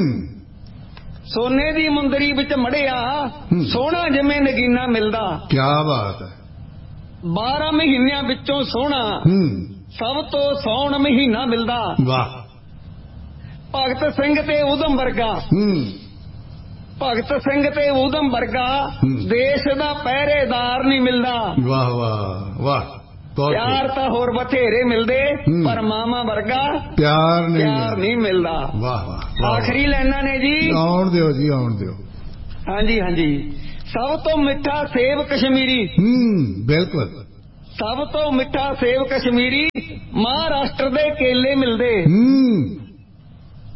ਸੋਨੇ ਦੀ ਮੁੰਦਰੀ ਵਿੱਚ ਮੜਿਆ, ਸੋਹਣਾ ਜਿਵੇਂ ਨਗੀਨਾ ਮਿਲਦਾ। ਕੀ ਬਾਤ ਹੈ। ਬਾਰਾਂ ਮਹੀਨਿਆਂ ਵਿੱਚੋਂ ਸੋਹਣਾ ਸਭ ਤੋਂ ਸੋਹਣ ਮਹੀਨਾ ਮਿਲਦਾ। ਵਾਹ। ਭਗਤ ਸਿੰਘ ਤੇ ਊਧਮ ਵਰਗਾ। ਭਗਤ ਸਿੰਘ ਤੇ ਊਧਮ ਵਰਗਾ ਦੇਸ਼ ਦਾ ਪਹਿਰੇਦਾਰ ਨਹੀਂ ਮਿਲਦਾ। ਵਾਹ ਵਾਹ ਵਾਹ। ਪਿਆਰ ਤਾਂ ਹੋਰ ਬਥੇਰੇ ਮਿਲਦੇ, ਪਰ ਮਾਮਾ ਵਰਗਾ ਪਿਆਰ ਨਹੀਂ ਮਿਲਦਾ। ਵਾਹ ਵਾਹ। ਆਖਰੀ ਲੈਣਾ ਨੇ ਜੀ। ਆਉਣ ਦਿਓ ਜੀ ਆਉਣ ਦਿਓ। ਹਾਂਜੀ ਹਾਂਜੀ। ਸਭ ਤੋਂ ਮਿੱਠਾ ਸੇਬ ਕਸ਼ਮੀਰੀ। ਹੂੰ ਬਿਲਕੁਲ। ਸਭ ਤੋਂ ਮਿੱਠਾ ਸੇਬ ਕਸ਼ਮੀਰੀ, ਮਹਾਰਾਸ਼ਟਰ ਦੇ ਕੇਲੇ ਮਿਲਦੇ।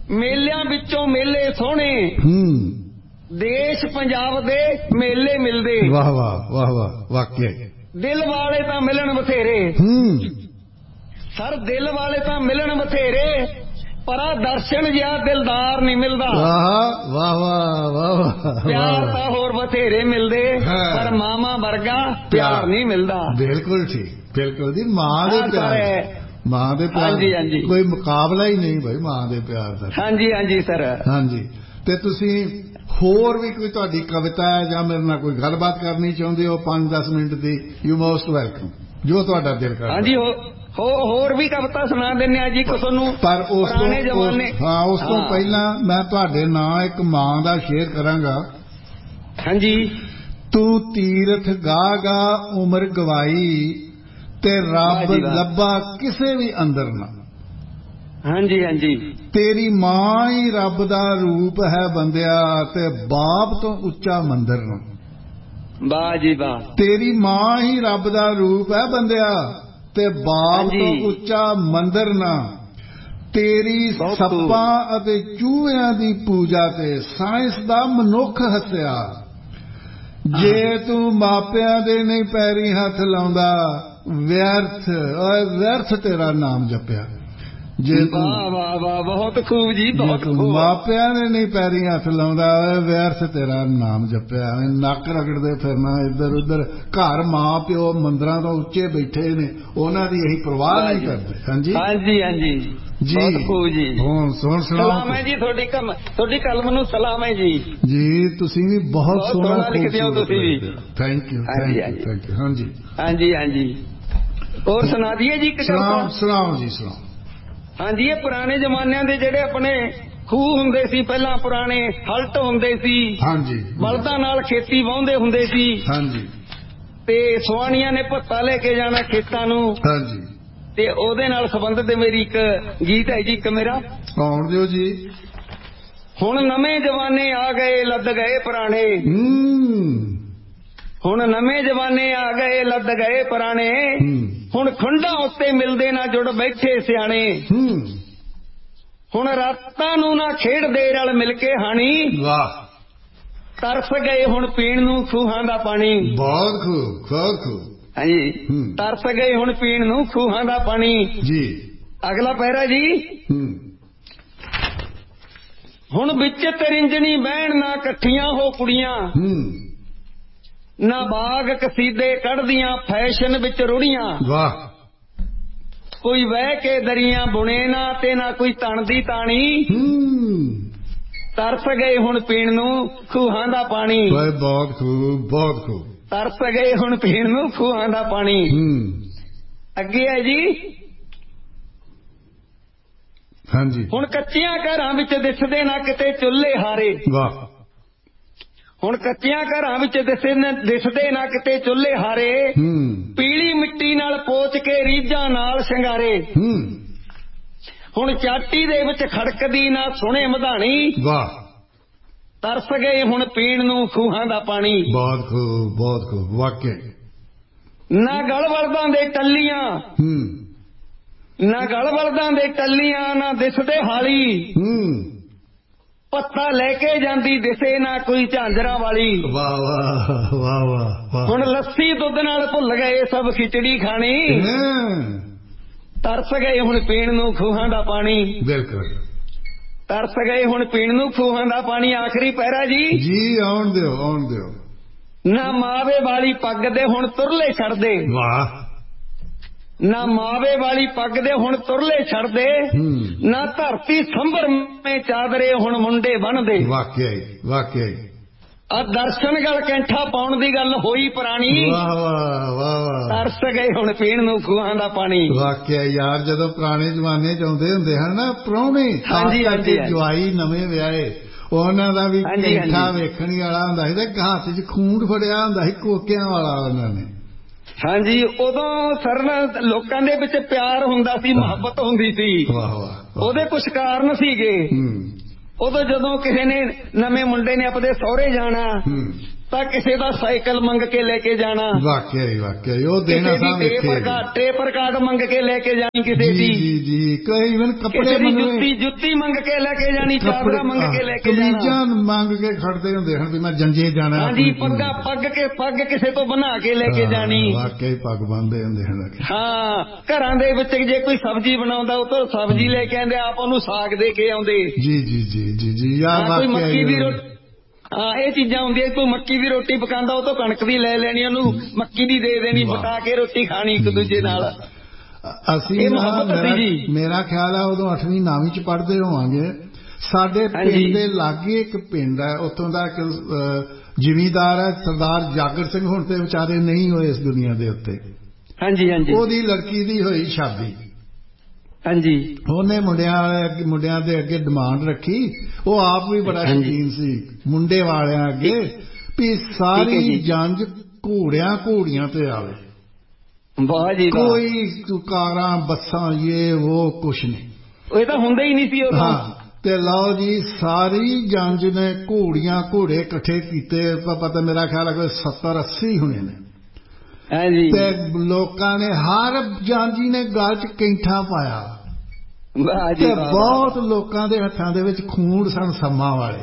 ਮੇਲਿਆਂ ਵਿੱਚੋਂ ਮੇਲੇ ਸੋਹਣੇ ਹੂੰ ਦੇਸ਼ ਪੰਜਾਬ ਦੇ ਮੇਲੇ ਮਿਲਦੇ। ਵਾਹ ਵਾਹ ਵਾਹ ਵਾਹ ਵਾਕਿਆ ਦਿਲ ਵਾਲੇ ਤਾਂ ਮਿਲਣ ਬਥੇਰੇ। ਹੂੰ ਸਰ ਦਿਲ ਵਾਲੇ ਤਾਂ ਮਿਲਣ ਬਥੇਰੇ ਪਰ ਆ ਦਰਸ਼ਨ ਜਿਹਾ ਦਿਲਦਾਰ ਨਹੀਂ ਮਿਲਦਾ। ਵਾਹ ਵਾਹ ਵਾਹ ਵਾਹ ਪਿਆਰ ਤਾਂ ਹੋਰ ਬਥੇਰੇ ਮਿਲਦੇ ਪਰ ਮਾਮਾ ਵਰਗਾ ਪਿਆਰ ਨਹੀਂ ਮਿਲਦਾ। ਬਿਲਕੁਲ ਠੀਕ ਬਿਲਕੁਲ ਜੀ। ਮਾਂ ਦੇ ਪਿਆਰ ਮਾਂ ਦੇ ਪਿਆਰ ਕੋਈ ਮੁਕਾਬਲਾ ਹੀ ਨਹੀਂ ਭਾਈ ਮਾਂ ਦੇ ਪਿਆਰ ਦਾ। ਹਾਂਜੀ ਹਾਂਜੀ ਸਰ ਹਾਂਜੀ। ਤੇ ਤੁਸੀਂ ਹੋਰ ਵੀ ਕੋਈ ਤੁਹਾਡੀ ਕਵਿਤਾ ਹੈ ਜਾਂ ਮੇਰੇ ਨਾਲ ਕੋਈ ਗੱਲਬਾਤ ਕਰਨੀ ਚਾਹੁੰਦੇ ਹੋ ਪੰਜ ਦਸ minute the you most welcome ਜੋ ਤੁਹਾਡਾ ਦਿਲ ਕਰਦਾ। ਹਾਂਜੀ ਹੋਰ ਵੀ ਕਵਿਤਾ ਸੁਣਾ ਦਿੰਦੇ ਆ ਜੀ ਤੁਹਾਨੂੰ ਪਰ ਉਸ ਤੋਂ ਹਾਂ ਉਸ ਤੋਂ ਪਹਿਲਾਂ ਮੈਂ ਤੁਹਾਡੇ ਨਾਂ ਇੱਕ ਮਾਂ ਦਾ ਸ਼ੇਅਰ ਕਰਾਂਗਾ। ਹਾਂਜੀ। ਤੂੰ ਤੀਰਥ ਗਾ ਗਾ ਉਮਰ ਗਵਾਈ ਤੇ ਰੱਬ ਲੱਭਾ ਕਿਸੇ ਵੀ ਅੰਦਰ ਨਾ। ਹਾਂਜੀ ਹਾਂਜੀ। ਤੇਰੀ ਮਾਂ ਹੀ ਰੱਬ ਦਾ ਰੂਪ ਹੈ ਬੰਦਿਆ ਤੇ ਬਾਪ ਤੋਂ ਉੱਚਾ ਮੰਦਰ ਨੂੰ। ਵਾਹ ਜੀ ਵਾਹ। ਤੇਰੀ ਮਾਂ ਹੀ ਰੱਬ ਦਾ ਰੂਪ ਹੈ ਬੰਦਿਆ ਤੇ ਬਾਪ ਤੋਂ ਉੱਚਾ ਮੰਦਰ ਨਾ। ਤੇਰੀ ਸੱਪਾਂ ਅਤੇ ਚੂਹਿਆਂ ਦੀ ਪੂਜਾ ਤੇ ਸਾਇੰਸ ਦਾ ਮਨੁੱਖ ਹੱਸਿਆ। ਜੇ ਤੂੰ ਮਾਪਿਆਂ ਦੇ ਨਹੀਂ ਪੈਰੀ ਹੱਥ ਲਾਉਂਦਾ ਵਿਅਰਥ ਓਏ ਵਿਅਰਥ ਤੇਰਾ ਨਾਮ ਜਪਿਆ। ਜੇ ਤੂੰ ਵਾਹ ਵਾਹ ਵਾਹ ਬਹੁਤ ਖੂਬ ਜੀ ਬਹੁਤ ਖੂਬ। ਮਾਪਿਆਂ ਨੇ ਨਹੀਂ ਪੈਰੀ ਹੱਥ ਲਾਉਂਦਾ ਵਿਅਰਥ ਤੇਰਾ ਨਾਮ ਜਪਿਆ। ਨੱਕ ਰਗੜਦੇ ਫਿਰਨਾ ਇੱਧਰ ਉੱਧਰ। ਘਰ ਮਾਂ ਪਿਓ ਮੰਦਰਾਂ ਤੋਂ ਉੱਚੇ ਬੈਠੇ ਨੇ ਉਹਨਾਂ ਦੀ ਇਹੀ ਪਰਵਾਹ ਨਹੀਂ ਕਰਦੇ। ਹਾਂਜੀ ਹਾਂਜੀ ਹਾਂਜੀ ਜੀ ਖੂਬ ਜੀ। ਹੁਣ ਸੁਣ ਸਲਾਮ ਹੈ ਜੀ ਤੁਹਾਡੀ ਕਲਮ ਤੁਹਾਡੀ ਕਲਮ ਨੂੰ ਸਲਾਮ ਹੈ ਜੀ। ਜੀ ਤੁਸੀਂ ਵੀ ਬਹੁਤ ਸੋਹਣਾ ਲਿਖਦੇ ਹੋ ਤੁਸੀਂ ਵੀ। Thank you thank you thank you. ਹਾਂਜੀ ਹਾਂਜੀ ਹਾਂਜੀ। ਹੋਰ ਸੁਣਾ ਦਈਏ ਜੀ ਇੱਕ ਸੁਣਾਓ ਸੁਣਾਓ ਜੀ ਸੁਣਾਓ। ਹਾਂਜੀ। ਇਹ ਪੁਰਾਣੇ ਜ਼ਮਾਨਿਆਂ ਦੇ ਜਿਹੜੇ ਆਪਣੇ ਖੂਹ ਹੁੰਦੇ ਸੀ ਪਹਿਲਾਂ ਪੁਰਾਣੇ ਹਲਟ ਹੁੰਦੇ ਸੀ। ਹਾਂਜੀ। ਬਲਦਾਂ ਨਾਲ ਖੇਤੀ ਵਾਹੁੰਦੇ ਹੁੰਦੇ ਸੀ। ਹਾਂਜੀ। ਤੇ ਸੁਆਣੀਆਂ ਨੇ ਭੱਤਾ ਲੈ ਕੇ ਜਾਣਾ ਖੇਤਾਂ ਨੂੰ। ਹਾਂਜੀ। ਤੇ ਉਹਦੇ ਨਾਲ ਸੰਬੰਧਿਤ ਮੇਰੀ ਇੱਕ ਗੀਤ ਹੈ ਜੀ ਇੱਕ ਮੇਰਾ। ਕੌਣ ਦਿਓ ਜੀ। ਹੁਣ ਨਵੇਂ ਜਵਾਨੇ ਆ ਗਏ ਲੱਦ ਗਏ ਪੁਰਾਣੇ। ਹੁਣ ਨਵੇਂ ਜਵਾਨੇ ਆ ਗਏ ਲੱਦ ਗਏ ਪੁਰਾਣੇ। ਹੁਣ ਖੁੰਡਾਂ ਉੱਤੇ ਮਿਲਦੇ ਨਾ ਜੁੜ ਬੈਠੇ ਸਿਆਣੇ। ਹੁਣ ਰਾਤਾਂ ਨੂੰ ਨਾ ਖੇਡਦੇ ਰਲ ਮਿਲ ਕੇ ਹਾਣੀ। ਵਾਹ। ਤਰਸ ਗਏ ਹੁਣ ਪੀਣ ਨੂੰ ਖੂਹਾਂ ਦਾ ਪਾਣੀ। ਬਹੁਤ ਖੂਬ ਬਹੁਤ ਖੂਬ। ਹਾਂਜੀ। ਤਰਸ ਗਏ ਹੁਣ ਪੀਣ ਨੂੰ ਖੂਹਾਂ ਦਾ ਪਾਣੀ ਜੀ। ਅਗਲਾ ਪਹਿਰਾ ਜੀ। ਹੁਣ ਵਿੱਚ ਤਰਿੰਜਣੀ ਬਹਿਣ ਨਾ ਇਕੱਠੀਆਂ ਹੋ ਕੁੜੀਆਂ। ਨਾ ਬਾਗ ਕਸੀਦੇ ਕੱਢਦੀਆਂ ਫੈਸ਼ਨ ਵਿੱਚ ਰੁੜੀਆਂ। ਵਾਹ। ਕੋਈ ਵਹਿ ਕੇ ਦਰੀਆਂ ਬੁਣੇ ਨਾ ਤੇ ਨਾ ਕੋਈ ਤਣ ਦੀ ਤਾਣੀ। ਤਰਸ ਗਏ ਹੁਣ ਪੀਣ ਨੂੰ ਖੂਹਾਂ ਦਾ ਪਾਣੀ। ਬਹੁਤ ਖੂਬ ਬਹੁਤ ਖੂਬ। ਤਰਸ ਗਏ ਹੁਣ ਪੀਣ ਨੂੰ ਖੂਹਾਂ ਦਾ ਪਾਣੀ। ਅੱਗੇ ਹੈ ਜੀ। ਹਾਂਜੀ। ਹੁਣ ਕੱਚੀਆਂ ਘਰਾਂ ਵਿੱਚ ਦਿਸਦੇ ਨਾ ਕਿਤੇ ਚੁੱਲ੍ਹੇ ਹਾਰੇ। ਵਾਹ। ਹੁਣ ਕੱਚੀਆਂ ਘਰਾਂ ਵਿੱਚ ਦਿਸਦੇ ਨਾ ਕਿਤੇ ਚੁੱਲ੍ਹੇ ਹਾਰੇ। ਪੀਲੀ ਮਿੱਟੀ ਨਾਲ ਪੋਚ ਕੇ ਰੀਝਾਂ ਨਾਲ ਸ਼ਿੰਗਾਰੇ। ਹੁਣ ਚਾਟੀ ਦੇ ਵਿੱਚ ਖੜਕਦੀ ਨਾ ਸੁਣੇ ਮਧਾਣੀ। ਵਾਹ। ਤਰਸ ਗਏ ਹੁਣ ਪੀਣ ਨੂੰ ਖੂਹਾਂ ਦਾ ਪਾਣੀ। ਬਹੁਤ ਖੂਬ ਬਹੁਤ ਖੂਬ ਵਾਕਿਆ। ਨਾ ਗਲ ਬਲਦਾਂ ਦੇ ਟੱਲੀਆਂ ਨਾ ਗਲ ਬਲਦਾਂ ਦੇ ਟੱਲੀਆਂ ਨਾ ਦਿਸਦੇ ਹਾਲੀ। ਪੱਤਾ ਲੈ ਕੇ ਜਾਂਦੀ ਦਿਸੇ ਨਾ ਕੋਈ ਝਾਂਜਰਾਂ ਵਾਲੀ। ਵਾਹ ਵਾਹ ਵਾਹ ਵਾਹ। ਹੁਣ ਲੱਸੀ ਦੁੱਧ ਨਾਲ ਭੁੱਲ ਗਏ ਸਭ ਖਿਚੜੀ ਖਾਣੀ। ਤਰਸ ਗਏ ਹੁਣ ਪੀਣ ਨੂੰ ਖੂਹਾਂ ਦਾ ਪਾਣੀ। ਬਿਲਕੁਲ। ਤਰਸ ਗਏ ਹੁਣ ਪੀਣ ਨੂੰ ਖੂਹਾਂ ਦਾ ਪਾਣੀ। ਆਖਰੀ ਪਹਿਰਾ ਜੀ। ਜੀ ਆਉਣ ਦਿਓ ਆਉਣ ਦਿਓ। ਨਾ ਮਾਵੇ ਵਾਲੀ ਪੱਗ ਦੇ ਹੁਣ ਤੁਰਲੇ ਛੱਡਦੇ। ਵਾਹ। ਨਾ ਮਾਵੇ ਵਾਲੀ ਪੱਗ ਦੇ ਹੁਣ ਤੁਰਲੇ ਛੱਡਦੇ। ਨਾ ਧਰਤੀ ਸੰਭਰ ਮੇ ਚਾਦਰੇ ਹੁਣ ਮੁੰਡੇ ਬਣਦੇ। ਵਾਕਿਆ ਵਾਕਿਆ। ਆ ਦਰਸ਼ਨ ਗਲ ਕੈਂਠਾ ਪਾਉਣ ਦੀ ਗੱਲ ਹੋਈ ਪੁਰਾਣੀ। ਵਾਹ ਵਾਹ ਵਾਹ। ਤਰਸ ਗਏ ਹੁਣ ਪੀਣ ਨੂੰ ਖੂਹਾਂ ਦਾ ਪਾਣੀ। ਵਾਕਿਆ ਯਾਰ ਜਦੋਂ ਪੁਰਾਣੇ ਜ਼ਮਾਨੇ ਚ ਆਉਂਦੇ ਹੁੰਦੇ ਹਨ ਨਾ ਪ੍ਰਾਹੁਣੇ। ਹਾਂਜੀ ਹਾਂਜੀ। ਜਵਾਈ ਨਵੇਂ ਵਿਆਹੇ ਉਹਨਾਂ ਦਾ ਵੀ ਕੈਂਠਾ ਵੇਖਣ ਵਾਲਾ ਹੁੰਦਾ ਸੀ ਤੇ ਹੱਥ ਚ ਖੂੰਡ ਫੜਿਆ ਹੁੰਦਾ ਸੀ ਕੋਕਿਆਂ ਵਾਲਾ ਉਹਨਾਂ ਨੇ। ਹਾਂਜੀ। ਉਦੋਂ ਸਰ ਲੋਕਾਂ ਦੇ ਵਿੱਚ ਪਿਆਰ ਹੁੰਦਾ ਸੀ ਮੁਹੱਬਤ ਹੁੰਦੀ ਸੀ। ਵਾਹ ਵਾਹ। ਉਹਦੇ ਕੁਝ ਕਾਰਨ ਸੀਗੇ। ਉਦੋਂ ਜਦੋਂ ਕਿਸੇ ਨੇ ਨਵੇਂ ਮੁੰਡੇ ਨੇ ਆਪਣੇ ਸਹੁਰੇ ਜਾਣਾ ਤਾਂ ਕਿਸੇ ਦਾ ਸਾਈਕਲ ਮੰਗ ਕੇ ਲੈ ਕੇ ਜਾਣਾ। ਵਾਕਿਆ ਹੀ ਵਾਕਿਆ ਉਹ ਦੇਣਾ ਕਿਸੇ ਦੀ ਟੇਪਰ ਕਾਰਡ ਮੰਗ ਕੇ ਲੈ ਕੇ ਜਾਣੀ, ਕਿਸੇ ਦੀ ਜੀ ਜੀ ਕਈ ਇਵਨ ਕੱਪੜੇ ਜੁੱਤੀ ਜੁੱਤੀ ਮੰਗ ਕੇ ਲੈ ਕੇ ਜਾਣੀ, ਚਾਦਰਾ ਮੰਗ ਕੇ ਲੈ ਕੇ ਜਾਣਾ, ਕਮੀਜ਼ਾਂ ਮੰਗ ਕੇ ਖੜਦੇ ਹੁੰਦੇ ਹਨ ਵੀ ਮੈਂ ਜੰਜੇ ਜਾਣਾ। ਹਾਂਜੀ ਪੱਗਾਂ ਪੱਗ ਕੇ ਪੱਗ ਕਿਸੇ ਤੋਂ ਬਣਾ ਕੇ ਲੈ ਕੇ ਜਾਣੀ। ਵਾਕਿਆ ਹੀ ਪੱਗ ਬੰਨਦੇ ਹੁੰਦੇ ਹਨ। ਹਾਂ ਘਰਾਂ ਦੇ ਵਿੱਚ ਜੇ ਕੋਈ ਸਬਜ਼ੀ ਬਣਾਉਂਦਾ ਉਹ ਤੋਂ ਸਬਜ਼ੀ ਲੈ ਕੇ ਆਉਂਦੇ, ਆਪ ਉਹਨੂੰ ਸਾਗ ਦੇ ਕੇ ਆਉਂਦੇ। ਜੀ ਜੀ ਜੀ ਜੀ ਜੀ ਯਾਰ ਕੋਈ ਮੱਕੀ ਦੀ ਰੋਟੀ, ਹਾਂ ਇਹ ਚੀਜ਼ਾਂ ਹੁੰਦੀਆਂ। ਕੋਈ ਮੱਕੀ ਦੀ ਰੋਟੀ ਪਕਾਉਂਦਾ ਉਹ ਤੋਂ ਕਣਕ ਦੀ ਲੈ ਲੈਣੀ, ਉਹਨੂੰ ਮੱਕੀ ਦੀ ਦੇ ਦੇਣੀ, ਪਕਾ ਕੇ ਰੋਟੀ ਖਾਣੀ ਇੱਕ ਦੂਜੇ ਨਾਲ। ਅਸੀਂ ਮੇਰਾ ਖਿਆਲ ਹੈ ਉਦੋਂ ਅੱਠਵੀਂ ਨੌਵੀਂ ਚ ਪੜ੍ਹਦੇ ਹੋਵਾਂਗੇ। ਸਾਡੇ ਪਿੰਡ ਦੇ ਲਾਗੇ ਇੱਕ ਪਿੰਡ ਹੈ, ਉੱਥੋਂ ਦਾ ਇੱਕ ਜ਼ਿਮੀਂਦਾਰ ਹੈ ਸਰਦਾਰ ਜਾਗਰ ਸਿੰਘ, ਹੁਣ ਤੇ ਵਿਚਾਰੇ ਨਹੀਂ ਹੋਏ ਇਸ ਦੁਨੀਆ ਦੇ ਉੱਤੇ। ਹਾਂਜੀ ਹਾਂਜੀ। ਉਹਦੀ ਲੜਕੀ ਦੀ ਹੋਈ ਸ਼ਾਦੀ। ਹਾਂਜੀ। ਉਹਨੇ ਮੁੰਡਿਆਂ ਮੁੰਡਿਆਂ ਦੇ ਅੱਗੇ ਡਿਮਾਂਡ ਰੱਖੀ, ਉਹ ਆਪ ਵੀ ਬੜਾ ਸ਼ੌਕੀਨ ਸੀ ਮੁੰਡੇ ਵਾਲਿਆਂ ਅੱਗੇ, ਵੀ ਸਾਰੀ ਜੰਜ ਘੋੜਿਆਂ ਘੋੜੀਆਂ ਤੇ ਆਵੇ। ਵਾਹ ਜੀ ਵਾਹ। ਕੋਈ ਕਾਰਾਂ ਬੱਸਾਂ ਇਹ ਉਹ ਕੁਛ ਨਹੀਂ, ਇਹ ਤਾਂ ਹੁੰਦਾ ਹੀ ਨਹੀਂ ਸੀ ਉਦੋਂ। ਹਾਂ ਤੇ ਲਓ ਜੀ ਸਾਰੀ ਜੰਜ ਨੇ ਘੋੜੀਆਂ ਘੋੜੇ ਇਕੱਠੇ ਕੀਤੇ, ਪਤਾ ਮੇਰਾ ਖਿਆਲ ਹੈ ਸੱਤਰ ਅੱਸੀ ਹੋਣੇ ਨੇ। ਤੇ ਲੋਕਾਂ ਨੇ ਹਰ ਜਾਂਜੀ ਨੇ ਗਲ ਚ ਕੈਂਠਾ ਪਾਇਆ ਤੇ ਬਹੁਤ ਲੋਕਾਂ ਦੇ ਹੱਥਾਂ ਦੇ ਵਿੱਚ ਖੂਨ ਸਨ ਸੰਮਾਂ ਵਾਲੇ।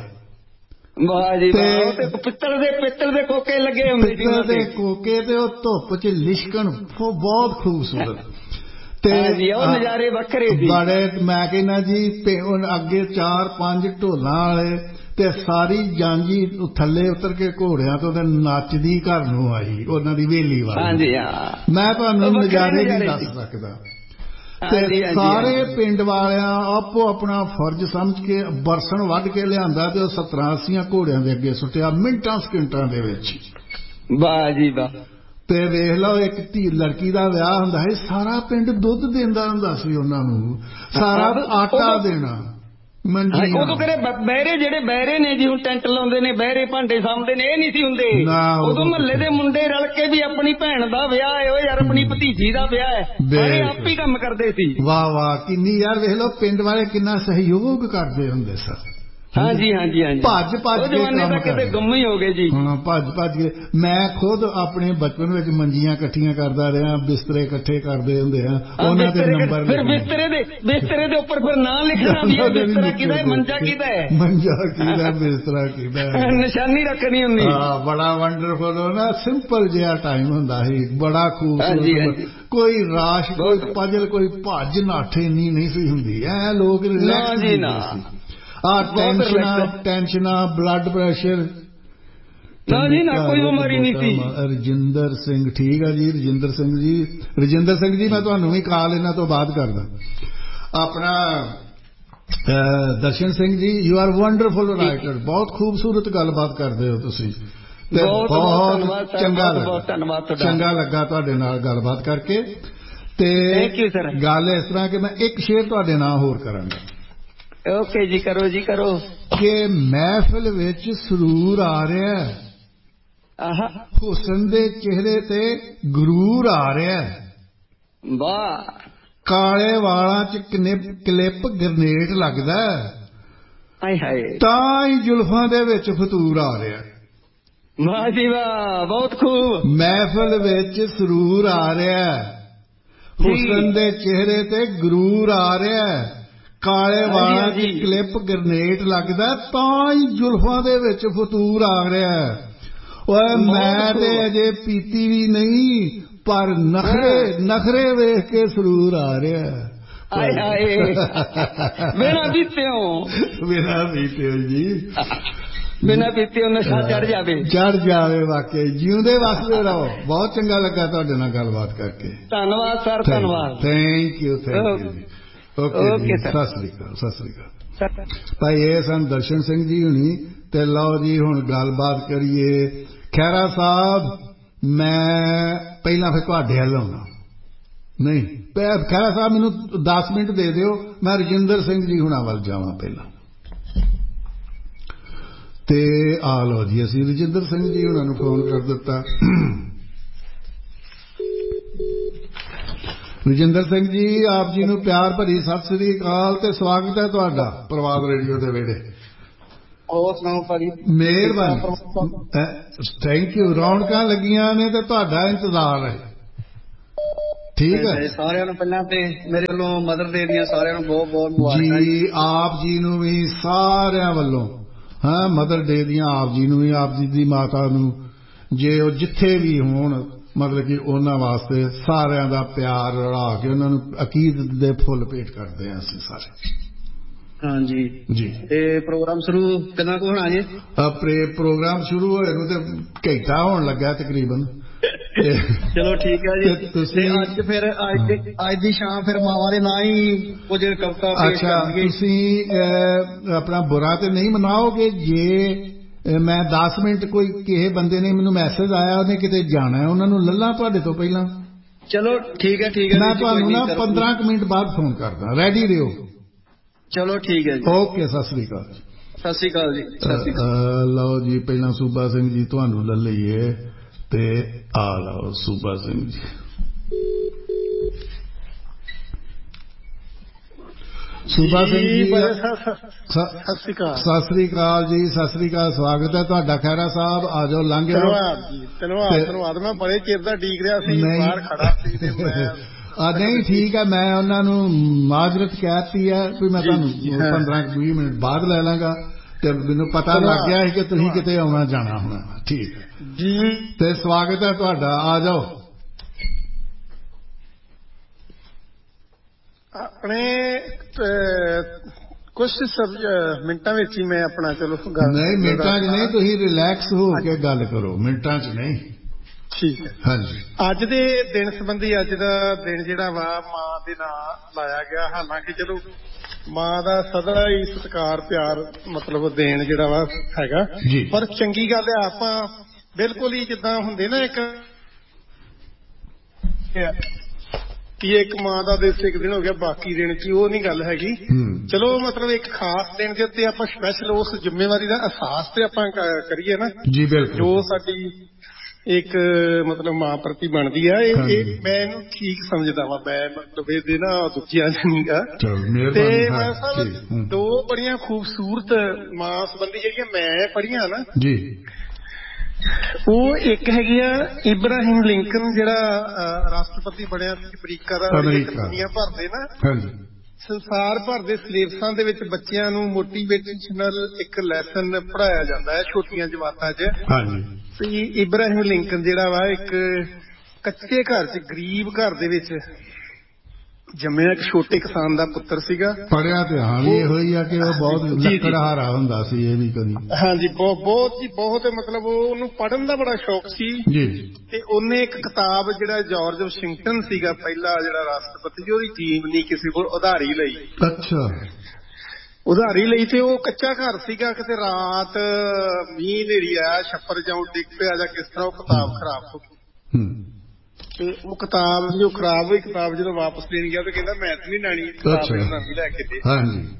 ਪਿੱਤਲ ਦੇ ਪਿੱਤਲ ਦੇ ਕੋਕੇ ਲੱਗੇ ਹੁੰਦੇ, ਪਿੱਤਲ ਦੇ ਕੋਕੇ ਤੇ ਉਹ ਧੁੱਪ ਚ ਲਿਸ਼ਕਣ ਬਹੁਤ ਖੂਬਸੂਰਤ ਤੇ ਨਜ਼ਾਰੇ ਵੱਖਰੇ ਬੜੇ। ਮੈਂ ਕਹਿੰਦਾ ਜੀ ਅੱਗੇ ਚਾਰ ਪੰਜ ਢੋਲਾਂ ਵਾਲੇ ਤੇ ਸਾਰੀ ਜਾਂਜੀ ਥੱਲੇ ਉਤਰ ਕੇ ਘੋੜਿਆਂ ਤੋਂ ਨੱਚਦੀ ਘਰ ਨੂੰ ਆਈ, ਉਹਨਾਂ ਦੀ ਵੇਲੀ ਵਾਲੀ। ਮੈਂ ਤੁਹਾਨੂੰ ਨਜ਼ਾਰੇ ਨਹੀਂ ਦੱਸ ਸਕਦਾ। ਤੇ ਸਾਰੇ ਪਿੰਡ ਵਾਲਿਆਂ ਆਪੋ ਆਪਣਾ ਫਰਜ਼ ਸਮਝ ਕੇ ਬਰਸਨ ਵੱਢ ਕੇ ਲਿਆਂਦਾ ਤੇ ਉਹ ਸੱਤਰਾਂ ਅੱਸੀਆਂ ਘੋੜਿਆਂ ਦੇ ਅੱਗੇ ਸੁੱਟਿਆ ਮਿੰਟਾਂ ਸਕਿੰਟਾਂ ਦੇ ਵਿੱਚ। ਵਾਹ ਜੀ ਵਾਹ। ਤੇ ਵੇਖ ਲਓ ਇੱਕ ਧੀ ਲੜਕੀ ਦਾ ਵਿਆਹ ਹੁੰਦਾ ਹੈ, ਸਾਰਾ ਪਿੰਡ ਦੁੱਧ ਦਿੰਦਾ ਹੁੰਦਾ ਸੀ ਉਹਨਾਂ ਨੂੰ, ਸਾਰਾ ਆਟਾ ਦੇਣਾ। ਉਦੋਂ ਕਰੇ ਬਹਿਰੇ ਜਿਹੜੇ ਬਹਿਰੇ ਨੇ ਜੀ ਹੁਣ ਟੈਂਟ ਲਾਉਂਦੇ ਨੇ, ਬਹਿਰੇ ਭਾਂਡੇ ਸਾਂਭਦੇ ਨੇ, ਇਹ ਨਹੀਂ ਸੀ ਹੁੰਦੇ ਉਦੋਂ। ਮਹੱਲੇ ਦੇ ਮੁੰਡੇ ਰਲ ਕੇ ਵੀ ਆਪਣੀ ਭੈਣ ਦਾ ਵਿਆਹ ਹੈ, ਉਹ ਯਾਰ ਆਪਣੀ ਭਤੀਜੀ ਦਾ ਵਿਆਹ ਹੈ, ਸਾਰੇ ਆਪ ਹੀ ਕੰਮ ਕਰਦੇ ਸੀ। ਵਾਹ ਵਾਹ ਕਿੰਨੀ ਯਾਰ ਵੇਖ ਲਓ ਪਿੰਡ ਵਾਲੇ ਕਿੰਨਾ ਸਹਿਯੋਗ ਕਰਦੇ ਹੁੰਦੇ ਸਨ। ਹਾਂਜੀ ਹਾਂਜੀ ਹਾਂਜੀ। ਭੱਜ ਭੱਜ ਕੇ ਕੰਮ ਕਰਦੇ, ਗੁੰਮ ਹੀ ਹੋ ਗਏ ਜੀ। ਹਾਂ ਭੱਜ ਭੱਜ ਕੇ। ਮੈਂ ਖੁਦ ਆਪਣੇ ਬਚਪਨ ਵਿੱਚ ਮੰਜੀਆਂ ਇਕੱਠੀਆਂ ਕਰਦਾ ਰਿਹਾ, ਬਿਸਤਰੇ ਇਕੱਠੇ ਕਰਦੇ ਹੁੰਦੇ ਆ, ਉਹਨਾਂ ਦੇ ਨੰਬਰ ਫਿਰ ਬਿਸਤਰੇ ਦੇ ਬਿਸਤਰੇ ਦੇ ਉੱਪਰ ਫਿਰ ਨਾਂ ਲਿਖਣਾ ਵੀ ਹੈ, ਬਿਸਤਰਾ ਕਿਹਦਾ ਹੈ, ਮੰਜਾ ਕਿਹਦਾ ਹੈ, ਮੰਜਾ ਕਿਹਦਾ, ਬਿਸਤਰਾ ਕਿਹਦਾ ਹੈ, ਨਿਸ਼ਾਨੀ ਰੱਖਣੀ ਹੁੰਦੀ। ਹਾਂ ਬੜਾ ਵੰਡਰਫੁਲ ਨਾ ਸਿੰਪਲ ਜਿਹਾ ਟਾਈਮ ਹੁੰਦਾ ਸੀ, ਬੜਾ ਖੂਬਸੂਰਤ। ਕੋਈ ਰਾਸ਼ ਕੋਈ ਪਜਲ ਕੋਈ ਭੱਜ ਨਾਠੇ ਨਹੀਂ ਨਹੀਂ ਸੀ ਹੁੰਦੀ, ਐ ਲੋਕ ਰਿਲੈਕਸ ਜੀ ਨਾ। ਆ ਟੈਨਸ਼ਨਾਂ ਟੈਨਸ਼ਨਾਂ ਬਲੱਡ ਪ੍ਰੈਸ਼ਰ ਨਾ ਜੀ ਨਾ ਕੋਈ ਬਿਮਾਰੀ ਨਹੀਂ ਸੀ। ਰਜਿੰਦਰ ਸਿੰਘ ਠੀਕ ਆ ਜੀ, ਰਜਿੰਦਰ ਸਿੰਘ ਜੀ, ਰਜਿੰਦਰ ਸਿੰਘ ਜੀ ਮੈਂ ਤੁਹਾਨੂੰ ਵੀ ਕਾਲ ਇਹਨਾਂ ਤੋਂ ਬਾਅਦ ਕਰਦਾ। ਆਪਣਾ Darshan Singh ji you are wonderful writer, ਬਹੁਤ ਖੂਬਸੂਰਤ ਗੱਲਬਾਤ ਕਰਦੇ ਹੋ ਤੁਸੀਂ ਤੇ ਬਹੁਤ ਚੰਗਾ ਲੱਗਾ ਚੰਗਾ ਲੱਗਾ ਤੁਹਾਡੇ ਨਾਲ ਗੱਲਬਾਤ ਕਰਕੇ। ਤੇ ਗੱਲ ਇਸ ਤਰ੍ਹਾਂ ਕਿ ਮੈਂ ਇੱਕ ਸ਼ੇਰ ਤੁਹਾਡੇ ਨਾਲ ਹੋਰ ਕਰਾਂਗਾ। ਓਕੇ ਜੀ ਕਰੋ ਜੀ ਕਰੋ। ਕਿ ਮਹਿਫਿਲ ਵਿੱਚ ਸਰੂਰ ਆ ਰਿਹਾ, ਹੁਸਨ ਦੇ ਚਿਹਰੇ ਤੇ ਗਰੂਰ ਆ ਰਿਹਾ, ਵਾਹ ਕਾਲੇ ਵਾਲਾਂ ਚ ਕਲਿੱਪ ਗਰਨੇਟ ਲੱਗਦਾ, ਹਾਏ ਹਾਏ ਤਾਂ ਹੀ ਜ਼ੁਲਫਾਂ ਦੇ ਵਿੱਚ ਫਤੂਰ ਆ ਰਿਹਾ। ਵਾਹ ਜੀ ਵਾਹ ਬਹੁਤ ਖੂਬ। ਮਹਿਫਿਲ ਵਿੱਚ ਸਰੂਰ ਆ ਰਿਹਾ, ਹੁਸਨ ਦੇ ਚਿਹਰੇ ਤੇ ਗਰੂਰ ਆ ਰਿਹਾ, ਕਾਲੇ ਵਾਲਾਂ ਚ ਕਲਿੱਪ ਗਰਨੇਟ ਲੱਗਦਾ, ਤਾਂ ਹੀ ਜ਼ੁਲਫਾਂ ਦੇ ਵਿੱਚ ਫਤੂਰ ਆ ਰਿਹਾ। ਓਏ ਮੈਂ ਤੇ ਅਜੇ ਪੀਤੀ ਵੀ ਨਹੀਂ, ਪਰ ਨਖਰੇ ਨਖਰੇ ਵੇਖ ਕੇ ਸਰੂਰ ਆ ਰਿਹਾ। ਆਏ ਹਾਏ ਬਿਨਾਂ ਪੀਤਿਓ ਬਿਨਾਂ ਪੀਤਿਓ ਜੀ, ਬਿਨਾਂ ਪੀਤਿਓ ਨਸ਼ਾ ਚੜ ਜਾਵੇ ਚੜ ਜਾਵੇ। ਵਾਕਈ ਜਿਉਂਦੇ ਵਸਦੇ ਰਹੋ। ਬਹੁਤ ਚੰਗਾ ਲੱਗਾ ਤੁਹਾਡੇ ਨਾਲ ਗੱਲਬਾਤ ਕਰਕੇ। ਧੰਨਵਾਦ ਸਰ, ਧੰਨਵਾਦ। ਥੈਂਕ ਯੂ ਥੈਂਕ ਯੂ ਜੀ। ਓਕੇ ਸਤਿ ਸ੍ਰੀ ਅਕਾਲ ਸਤਿ ਸ੍ਰੀ ਅਕਾਲ ਭਾਈ। ਇਹ ਸਨ ਦਰਸ਼ਨ ਸਿੰਘ ਜੀ ਹੁਣੀ। ਤੇ ਲਓ ਜੀ ਹੁਣ ਗੱਲਬਾਤ ਕਰੀਏ। ਖਹਿਰਾ ਸਾਹਿਬ ਮੈਂ ਪਹਿਲਾਂ ਫਿਰ ਤੁਹਾਡੇ ਵੱਲ ਆਉਣਾ ਨਹੀਂ, ਖਹਿਰਾ ਸਾਹਿਬ ਮੈਨੂੰ ਦਸ ਮਿੰਟ ਦੇ ਦਿਓ, ਮੈਂ ਰਜਿੰਦਰ ਸਿੰਘ ਜੀ ਹੁਣਾਂ ਵੱਲ ਜਾਵਾਂ ਪਹਿਲਾਂ। ਤੇ ਆ ਲਓ ਜੀ ਅਸੀਂ ਰਜਿੰਦਰ ਸਿੰਘ ਜੀ ਹੁਣਾਂ ਨੂੰ ਫੋਨ ਕਰ ਦਿੱਤਾ। ਰਜਿੰਦਰ ਸਿੰਘ ਜੀ ਆਪ ਜੀ ਨੂੰ ਪਿਆਰ ਭਰੀ ਸਤਿ ਸ੍ਰੀ ਅਕਾਲ ਤੇ ਸਵਾਗਤ ਹੈ ਤੁਹਾਡਾ ਪ੍ਰਵਾਦ ਰੇਡੀਓ ਦੇ ਵਿਹੜੇ। ਹੋਰ ਸੁਣਾਓ ਭਾਜੀ? ਮਿਹਰਬਾਨੀ, ਥੈਂਕ ਯੂ। ਰੌਣਕਾਂ ਲੱਗੀਆਂ ਨੇ ਤੇ ਤੁਹਾਡਾ ਇੰਤਜ਼ਾਰ ਹੈ। ਠੀਕ ਹੈ, ਸਾਰਿਆਂ ਨੂੰ ਪਹਿਲਾਂ ਤੇ ਮੇਰੇ ਵੱਲੋਂ ਮਦਰ ਡੇ ਦੀਆਂ ਸਾਰਿਆਂ ਨੂੰ ਬਹੁਤ ਬਹੁਤ ਮੁਬਾਰਕਾਂ ਜੀ। ਆਪ ਜੀ ਨੂੰ ਵੀ ਸਾਰਿਆਂ ਵੱਲੋਂ ਹਾਂ ਮਦਰ ਡੇ ਦੀਆਂ ਆਪ ਜੀ ਨੂੰ ਵੀ, ਆਪ ਜੀ ਦੀ ਮਾਤਾ ਨੂੰ, ਜੇ ਉਹ ਜਿੱਥੇ ਵੀ ਹੋਣ, ਮਤਲਬ ਕਿ ਉਹਨਾਂ ਵਾਸਤੇ ਸਾਰਿਆਂ ਦਾ ਪਿਆਰ ਰਲਾ ਕੇ ਉਹਨਾਂ ਨੂੰ ਅਕੀਦਤ ਦੇ ਫੁੱਲ ਭੇਟ ਕਰਦੇ ਹਾਂ ਅਸੀਂ ਸਾਰੇ। ਹਾਂਜੀ ਜੀ। ਤੇ ਪ੍ਰੋਗਰਾਮ ਸ਼ੁਰੂ ਕਿੰਨਾ ਕੁ ਹੋਣਾ ਜੀ? ਆਪਣੇ ਪ੍ਰੋਗਰਾਮ ਸ਼ੁਰੂ ਹੋਏ ਨੂੰ ਤੇ ਘੰਟਾ ਹੋਣ ਲੱਗਾ ਤਕਰੀਬਨ। ਚਲੋ ਠੀਕ ਹੈ ਜੀ। ਤੁਸੀਂ ਅੱਜ ਫਿਰ ਅੱਜ ਦੀ ਅੱਜ ਦੀ ਸ਼ਾਮ ਫਿਰ ਮਾਵਾਂ ਦੇ ਨਾਂ ਹੀ ਕੁਝ ਕਵਿਤਾ ਪੇਸ਼ ਕਰਨਗੇ। ਤੁਸੀਂ ਆਪਣਾ ਬੁਰਾ ਤੇ ਨਹੀਂ ਮਨਾਓਗੇ ਜੇ ਮੈਂ ਦਸ ਮਿੰਟ ਕੋਈ ਕਿਸੇ ਬੰਦੇ ਨੇ ਮੈਨੂੰ ਮੈਸੇਜ ਆਇਆ ਉਹਨੇ ਕਿਤੇ ਜਾਣਾ ਹੈ, ਉਹਨਾਂ ਨੂੰ ਲੱਲਾ ਤੁਹਾਡੇ ਤੋਂ ਪਹਿਲਾਂ? ਚਲੋ ਠੀਕ ਹੈ ਠੀਕ ਹੈ। ਮੈਂ ਤੁਹਾਨੂੰ ਨਾ ਪੰਦਰਾਂ ਕੁ ਮਿੰਟ ਬਾਅਦ ਫੋਨ ਕਰਦਾ, ਰੈਡੀ ਰਹੋ। ਚਲੋ ਠੀਕ ਹੈ ਜੀ। ਓਕੇ, ਸਤਿ ਸ੍ਰੀ ਅਕਾਲ। ਸਤਿ ਸ੍ਰੀ ਅਕਾਲ ਜੀ। ਸਤਿ ਸ੍ਰੀ ਅਕਾਲ। ਲਓ ਜੀ, ਪਹਿਲਾਂ ਸੂਬਾ ਸਿੰਘ ਜੀ ਤੁਹਾਨੂੰ ਲੈ ਲਈਏ ਤੇ ਆ ਲਓ ਸੂਬਾ ਸਿੰਘ ਜੀ। ਸੂਬਾ ਸਿੰਘ ਜੀ ਸਤਿ ਸ੍ਰੀ ਅਕਾਲ। ਸਤਿ ਸ੍ਰੀ ਅਕਾਲ ਜੀ, ਸਤਿ ਸ੍ਰੀ ਅਕਾਲ। ਸਵਾਗਤ ਹੈ ਤੁਹਾਡਾ ਖਹਿਰਾ ਸਾਹਿਬ। ਆ ਜਾਓ, ਲੰਘ ਆਓ। ਧੰਨਵਾਦ ਜੀ, ਧੰਨਵਾਦ ਧੰਨਵਾਦ। ਮੈਂ ਬੜੇ ਚਿਰ ਦਾ ਡੀਕ ਰਿਹਾ ਸੀ, ਬਾਹਰ ਖੜਾ ਸੀ ਤੇ ਮੈਂ ਆ ਨਹੀਂ ਠੀਕ ਹੈ, ਮੈਂ ਉਹਨਾਂ ਨੂੰ ਮਾਜ਼ਰਤ ਕਹਿਤੀ ਹੈ ਵੀ ਮੈਂ ਤੁਹਾਨੂੰ ਪੰਦਰਾਂ ਵੀਹ ਮਿੰਟ ਬਾਅਦ ਲੈ ਲਾਂਗਾ ਤੇ ਮੈਨੂੰ ਪਤਾ ਲੱਗ ਗਿਆ ਸੀ ਕਿ ਤੁਸੀਂ ਕਿਤੇ ਆਉਣਾ ਜਾਣਾ ਹੋਣਾ। ਠੀਕ ਹੈ ਜੀ, ਤੇ ਸਵਾਗਤ ਹੈ ਤੁਹਾਡਾ। ਆ ਜਾਓ। ਆਪਣੇ ਕੁਝ ਮਿੰਟਾਂ ਵਿੱਚ ਹੀ ਮੈਂ ਆਪਣਾ ਚਲੋ ਗੱਲ ਨਹੀਂ, ਮਿੰਟਾਂ 'ਚ ਨਹੀਂ, ਤੁਸੀਂ ਰਿਲੈਕਸ ਹੋ ਕੇ ਗੱਲ ਕਰੋ, ਮਿੰਟਾਂ 'ਚ ਨਹੀਂ। ਠੀਕ ਹੈ। ਹਾਂਜੀ। ਅੱਜ ਦੇ ਦਿਨ ਸੰਬੰਧੀ ਅੱਜ ਦਾ ਦਿਨ ਜਿਹੜਾ ਵਾ ਮਾਂ ਦੇ ਨਾਂ ਲਾਇਆ ਗਿਆ। ਹਾਲਾਂਕਿ ਚਲੋ ਮਾਂ ਦਾ ਸਦਾ ਹੀ ਸਤਿਕਾਰ ਪਿਆਰ ਮਤਲਬ ਦੇਣ ਜਿਹੜਾ ਵਾ ਹੈਗਾ, ਪਰ ਚੰਗੀ ਗੱਲ ਹੈ ਆਪਾਂ ਬਿਲਕੁਲ ਹੀ ਜਿੱਦਾਂ ਹੁੰਦੇ ਨਾ ਇੱਕ ਕਿ ਇੱਕ ਮਾਂ ਦਾ ਦਿਵਸ ਇੱਕ ਦਿਨ ਹੋ ਗਿਆ ਬਾਕੀ ਦਿਨ ਕੀ, ਉਹ ਨਹੀਂ ਗੱਲ ਹੈਗੀ। ਚਲੋ ਮਤਲਬ ਇੱਕ ਖਾਸ ਦਿਨ ਦੇ ਉੱਤੇ ਆਪਾਂ ਸਪੈਸ਼ਲ ਉਸ ਜ਼ਿੰਮੇਵਾਰੀ ਦਾ ਅਹਿਸਾਸ ਤੇ ਆਪਾਂ ਕਰੀਏ ਨਾ ਜੀ। ਬਿਲਕੁਲ, ਜੋ ਸਾਡੀ ਇੱਕ ਮਤਲਬ ਮਾਂ ਪ੍ਰਤੀ ਬਣਦੀ ਆ, ਇਹ ਮੈਂ ਇਹਨੂੰ ਠੀਕ ਸਮਝਦਾ ਵਾ। ਮੈਂ ਮਤਲਬ ਇਹਦੇ ਨਾ ਦੂਜਿਆਂ ਨਹੀਂਗਾ। ਤੇ ਮੈਂ ਸਾਹਿਬ ਦੋ ਬੜੀਆਂ ਖੂਬਸੂਰਤ ਮਾਂ ਸੰਬੰਧੀ ਜਿਹੜੀਆਂ ਮੈਂ ਪੜ੍ਹੀਆਂ ਨਾ ਜੀ, ਉਹ ਇੱਕ ਹੈਗੀ ਆ ਇਬਰਾਹਿਮ ਲਿੰਕਨ, ਜਿਹੜਾ ਰਾਸ਼ਟਰਪਤੀ ਬਣਿਆ ਸੀ ਅਮਰੀਕਾ ਦਾ। ਦੁਨੀਆ ਭਰ ਦੇ ਨਾ ਸੰਸਾਰ ਭਰ ਦੇ ਸਿਲੇਬਸਾਂ ਦੇ ਵਿੱਚ ਬੱਚਿਆਂ ਨੂੰ ਮੋਟੀਵੇਸ਼ਨਲ ਇੱਕ ਲੈਸਨ ਪੜ੍ਹਾਇਆ ਜਾਂਦਾ ਹੈ ਛੋਟੀਆਂ ਜਮਾਤਾਂ 'ਚ। ਤੇ ਇਬਰਾਹਿਮ ਲਿੰਕਨ ਜਿਹੜਾ ਵਾ ਇੱਕ ਕੱਚੇ ਘਰ 'ਚ ਗਰੀਬ ਘਰ ਦੇ ਵਿੱਚ ਜੰਮਿਆ ਇੱਕ ਛੋਟੇ ਕਿਸਾਨ ਦਾ ਪੁੱਤਰ ਸੀਗਾ। ਪੜ੍ਹਿਆ ਤੇ ਹਾਂ ਵੀ ਇਹੋ ਹੀ ਆ ਕਿ ਉਹ ਬਹੁਤ ਲੱਕੜਹਾਰਾ ਹੁੰਦਾ ਸੀ। ਇਹ ਵੀ ਕਦੀ ਹਾਂਜੀ ਬਹੁਤ ਬਹੁਤ ਜੀ ਬਹੁਤ ਮਤਲਬ ਉਹਨੂੰ ਪੜ੍ਹਨ ਦਾ ਬੜਾ ਸ਼ੌਕ ਸੀ ਜੀ। ਤੇ ਉਹਨੇ ਇੱਕ ਕਿਤਾਬ ਜਿਹੜਾ ਜਾਰਜ ਵਾਸ਼ਿੰਗਟਨ ਸੀਗਾ ਪਹਿਲਾ ਜਿਹੜਾ ਰਾਸ਼ਟਰਪਤੀ, ਉਹਦੀ ਟੀਮ ਨਹੀਂ ਕਿਸੇ ਕੋਲ ਉਧਾਰੀ ਲਈ। ਅੱਛਾ, ਉਧਾਰੀ ਲਈ। ਤੇ ਉਹ ਕੱਚਾ ਘਰ ਸੀਗਾ, ਕਿਤੇ ਰਾਤ ਮੀਂਹ ਹਨੇਰੀ ਆਇਆ, ਛੱਪਰ ਜਾਂ ਡਿੱਗ ਪਿਆ ਜਾਂ ਕਿਸ ਤਰ੍ਹਾਂ ਉਹ ਕਿਤਾਬ ਖਰਾਬ ਹੋ ਗਈ। ਤੇ ਉਹ ਕਿਤਾਬ ਜੋ ਖਰਾਬ ਹੋਈ ਕਿਤਾਬ ਜਦੋਂ ਵਾਪਸ ਦੇਣ ਗਿਆ ਤੇ ਕਹਿੰਦਾ ਮੈਂ ਤੇ ਨਹੀਂ ਲੈਣੀ ਕਿਤਾਬ, ਨਵੀਂ ਲੈ ਕੇ ਦੇ।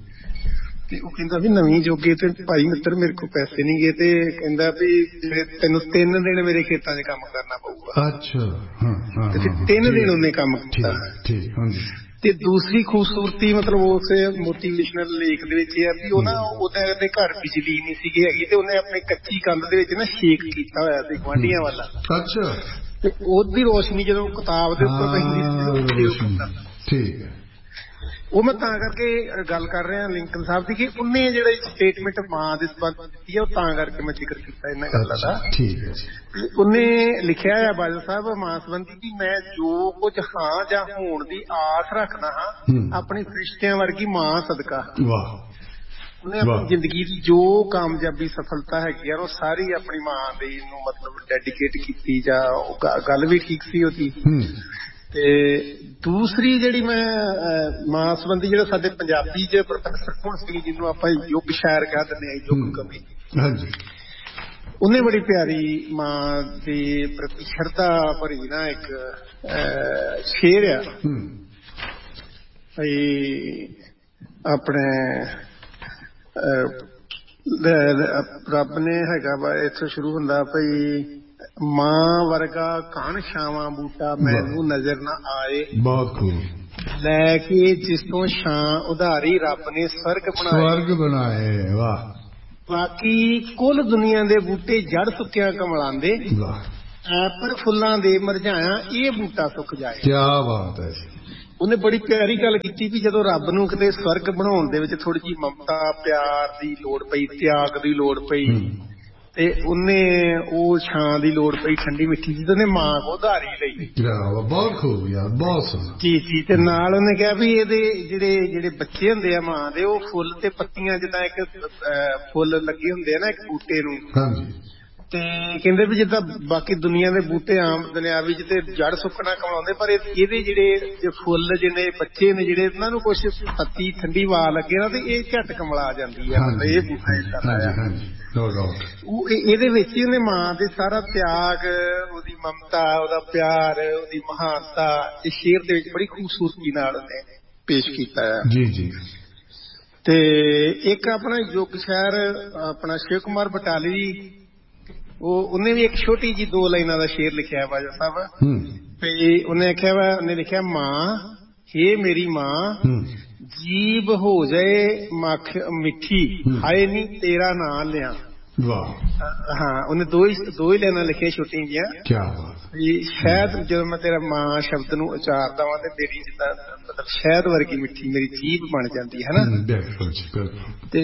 ਤੇ ਉਹ ਕਹਿੰਦਾ ਵੀ ਨਵੀਂ ਜੋਗੇ ਤੇ ਭਾਈ ਮਿੱਤਰ ਮੇਰੇ ਕੋਲ ਪੈਸੇ ਨਹੀਂ ਗਏ। ਤੇ ਕਹਿੰਦਾ ਵੀ ਤੈਨੂੰ ਤਿੰਨ ਦਿਨ ਮੇਰੇ ਖੇਤਾਂ 'ਚ ਕੰਮ ਕਰਨਾ ਪਊਗਾ। ਅੱਛਾ, ਤੇ ਤਿੰਨ ਦਿਨ ਉਹਨੇ ਕੰਮ ਕੀਤਾ। ਤੇ ਦੂਸਰੀ ਖੂਬਸੂਰਤੀ ਮਤਲਬ ਉਸ ਮੋਟੀਵੇਸ਼ਨਲ ਲੇਖ ਦੇ ਵਿੱਚ ਇਹ ਆ ਵੀ ਉਹ ਨਾ ਉਹਦੇ ਘਰ ਬਿਜਲੀ ਨਹੀਂ ਸੀਗੀ ਹੈਗੀ, ਤੇ ਉਹਨੇ ਆਪਣੀ ਕੱਚੀ ਕੰਧ ਦੇ ਵਿੱਚ ਨਾ ਛੇਕ ਕੀਤਾ ਹੋਇਆ ਸੀ ਗੁਆਂਢੀਆਂ ਵਾਲਾ। ਅੱਛਾ, ਤੇ ਉਹਦੀ ਰੋਸ਼ਨੀ ਜਦੋਂ ਕਿਤਾਬ ਦੇ ਉੱਪਰ ਪੈਂਦੀ ਸੀ। ਠੀਕ ਹੈ, ਉਹ ਮੈਂ ਤਾਂ ਕਰਕੇ ਗੱਲ ਕਰ ਰਿਹਾ ਲਿੰਕਨ ਸਾਹਿਬ ਦੀ ਕਿ ਉਹਨੇ ਜਿਹੜਾ ਸਟੇਟਮੈਂਟ ਮਾਂ ਦੇ ਸੰਬੰਧ ਦਿੱਤੀ ਹੈ, ਉਹ ਤਾਂ ਕਰਕੇ ਮੈਂ ਜ਼ਿਕਰ ਕੀਤਾ ਇਹਨਾਂ ਗੱਲਾਂ ਦਾ। ਠੀਕ ਹੈ, ਉਹਨੇ ਲਿਖਿਆ ਹੈ ਬਾਦਲ ਸਾਹਿਬ ਮਾਂ ਸੰਬੰਧੀ ਕਿ ਮੈਂ ਜੋ ਕੁਝ ਹਾਂ ਜਾਂ ਹੋਣ ਦੀ ਆਸ ਰੱਖਦਾ ਹਾਂ ਆਪਣੀ ਫਰਿਸ਼ਤਿਆਂ ਵਰਗੀ ਮਾਂ ਸਦਕਾ। ਵਾਹ। ਉਹਨੇ ਆਪਣੀ ਜ਼ਿੰਦਗੀ ਦੀ ਜੋ ਕਾਮਯਾਬੀ ਸਫਲਤਾ ਹੈਗੀ ਆ ਉਹ ਸਾਰੀ ਆਪਣੀ ਮਾਂ ਦੇ ਨੂੰ ਮਤਲਬ ਡੈਡੀਕੇਟ ਕੀਤੀ। ਜਾਂ ਗੱਲ ਵੀ ਠੀਕ ਸੀ ਉਹਦੀ। ਤੇ ਦੂਸਰੀ ਜਿਹੜੀ ਮੈਂ ਮਾਂ ਸੰਬੰਧੀ ਜਿਹੜਾ ਸਾਡੇ ਪੰਜਾਬੀ 'ਚ ਪ੍ਰੋਫੈਸਰ ਭੁਣ ਸਿੰਘ ਜਿਹਨੂੰ ਆਪਾਂ ਯੁੱਗ ਸ਼ਾਇਰ ਕਹਿ ਦਿੰਦੇ ਹਾਂ, ਯੁੱਗ ਕਵੀ, ਉਹਨੇ ਬੜੀ ਪਿਆਰੀ ਮਾਂ ਦੇ ਪ੍ਰਤੀ ਸ਼ਰਧਾ ਭਰੀ ਨਾ ਇੱਕ ਸ਼ੇਰ ਆ ਆਪਣੇ ਰੱਬ ਨੇ ਹੈਗਾ ਵਾ ਇੱਥੋਂ ਸ਼ੁਰੂ ਹੁੰਦਾ ਭਈ ਮਾਂ ਵਰਗਾ ਕਣ ਛਾਵਾਂ ਬੂਟਾ ਮੈਨੂੰ ਨਜ਼ਰ ਨਾ ਆਏ। ਬਹੁਤ ਖੂਬ। ਲੈ ਕੇ ਜਿਸ ਤੋਂ ਛਾਂ ਉਧਾਰੀ ਰੱਬ ਨੇ ਸਵਰਗ ਬਣਾਏ। ਸਵਰਗ ਬਣਾਏ। ਵਾਹ ਬਾਕੀ ਕੁੱਲ ਦੁਨੀਆ ਦੇ ਬੂਟੇ ਜੜ ਸੁੱਕਿਆ ਕਮਲਾਂ ਦੇ, ਪਰ ਫੁੱਲਾਂ ਦੇ ਮੁਰਝਾਇਆ ਇਹ ਬੂਟਾ ਸੁੱਕ ਜਾਏ। ਕੀ ਬਾਤ ਹੈ। ਉਹਨੇ ਬੜੀ ਪਿਆਰੀ ਗੱਲ ਕੀਤੀ ਵੀ ਜਦੋਂ ਰੱਬ ਨੂੰ ਕਿਤੇ ਸਵਰਗ ਬਣਾਉਣ ਦੇ ਵਿੱਚ ਥੋੜੀ ਜਿਹੀ ਮਮਤਾ ਪਿਆਰ ਦੀ ਲੋੜ ਪਈ, ਤਿਆਗ ਦੀ ਲੋੜ ਪਈ, ਤੇ ਉਹਨੇ ਉਹ ਛਾਂ ਦੀ ਲੋੜ ਪਈ ਠੰਡੀ ਮਿੱਠੀ ਜਿਹਦੇ ਨੇ ਮਾਂ ਕੋ ਉਧਾਰੀ ਲਈ। ਬਹੁਤ ਖੂਬ ਯਾਰ, ਬਹੁਤ ਸੋਹਣਾ ਜੀ ਜੀ। ਤੇ ਨਾਲ ਉਹਨੇ ਕਿਹਾ ਵੀ ਇਹਦੇ ਜਿਹੜੇ ਜਿਹੜੇ ਬੱਚੇ ਹੁੰਦੇ ਆ ਮਾਂ ਦੇ, ਉਹ ਫੁੱਲ ਤੇ ਪੱਤੀਆਂ ਜਿੱਦਾਂ ਇੱਕ ਫੁੱਲ ਲੱਗੇ ਹੁੰਦੇ ਆ ਨਾ ਇੱਕ ਬੂਟੇ ਨੂੰ, ਹਾਂਜੀ, ਤੇ ਕਹਿੰਦੇ ਵੀ ਜਿੱਦਾਂ ਬਾਕੀ ਦੁਨੀਆ ਦੇ ਬੂਟੇ ਆਮ ਦੁਨਿਆਵੀ ਚ ਤੇ ਜੜ ਸੁੱਕਣਾ ਕਮਾਉਂਦੇ, ਪਰ ਇਹਦੇ ਜਿਹੜੇ ਫੁੱਲ ਜਿਹਨੇ ਬੱਚੇ ਨੇ ਜਿਹੜੇ ਇਹਨਾਂ ਨੂੰ ਕੁਛ ਪੱਤੀ ਠੰਡੀ ਵਾ ਲੱਗੇ ਨਾ ਤੇ ਇਹ ਝਟ ਕਮਲਾ ਜਾਂਦੀ ਹੈ। ਮਤਲਬ ਇਹ ਬੂਟਾ ਉਹ ਇਹਦੇ ਵਿੱਚ ਹੀ ਉਹਨੇ ਮਾਂ ਦੇ ਸਾਰਾ ਤਿਆਗ, ਉਹਦੀ ਮਮਤਾ, ਉਹਦਾ ਪਿਆਰ, ਉਹਦੀ ਮਹਾਨਤਾ ਇਹ ਸ਼ੇਰ ਦੇ ਵਿੱਚ ਬੜੀ ਖੂਬਸੂਰਤੀ ਨਾਲ ਉਹਨੇ ਪੇਸ਼ ਕੀਤਾ ਹੈ। ਜੀ ਜੀ। ਤੇ ਇੱਕ ਆਪਣਾ ਯੁੱਗ ਸ਼ਾਇਰ ਆਪਣਾ ਸ਼ਿਵ ਕੁਮਾਰ ਬਟਾਲਵੀ, ਉਹ ਉਹਨੇ ਵੀ ਇੱਕ ਛੋਟੀ ਜੀ ਦੋ ਲਾਈਨਾਂ ਦਾ ਸ਼ੇਰ ਲਿਖਿਆ ਬਾਜਾ ਸਾਹਿਬ। ਤੇ ਉਹਨੇ ਆਖਿਆ ਵਾ, ਉਹਨੇ ਲਿਖਿਆ ਮਾਂ ਹੇ ਮੇਰੀ ਮਾਂ, ਜੀਭ ਹੋ ਜਾਏ ਮੱਖ ਮਿੱਠੀ, ਹਾਏ ਨੀ ਤੇਰਾ ਨਾਂ ਲਿਆ। ਵਾਹ। ਹਾਂ, ਉਹਨੇ ਦੋ ਹੀ ਦੋ ਹੀ ਲਾਈਨਾਂ ਲਿਖੀਆਂ ਛੋਟੀਆਂ ਜਿਹੀਆਂ। ਕੀ ਬਾਤ। ਸ਼ਾਇਦ ਜਦੋਂ ਮੈਂ ਤੇਰਾ ਮਾਂ ਸ਼ਬਦ ਨੂੰ ਉਚਾਰਦਾ ਵਾਂ ਤੇ ਮੇਰੀ ਜਿੱਦਾਂ ਮਤਲਬ ਸ਼ਾਇਦ ਵਰਗੀ ਮਿੱਠੀ ਮੇਰੀ ਜੀਭ ਬਣ ਜਾਂਦੀ ਹੈ ਨਾ। ਤੇ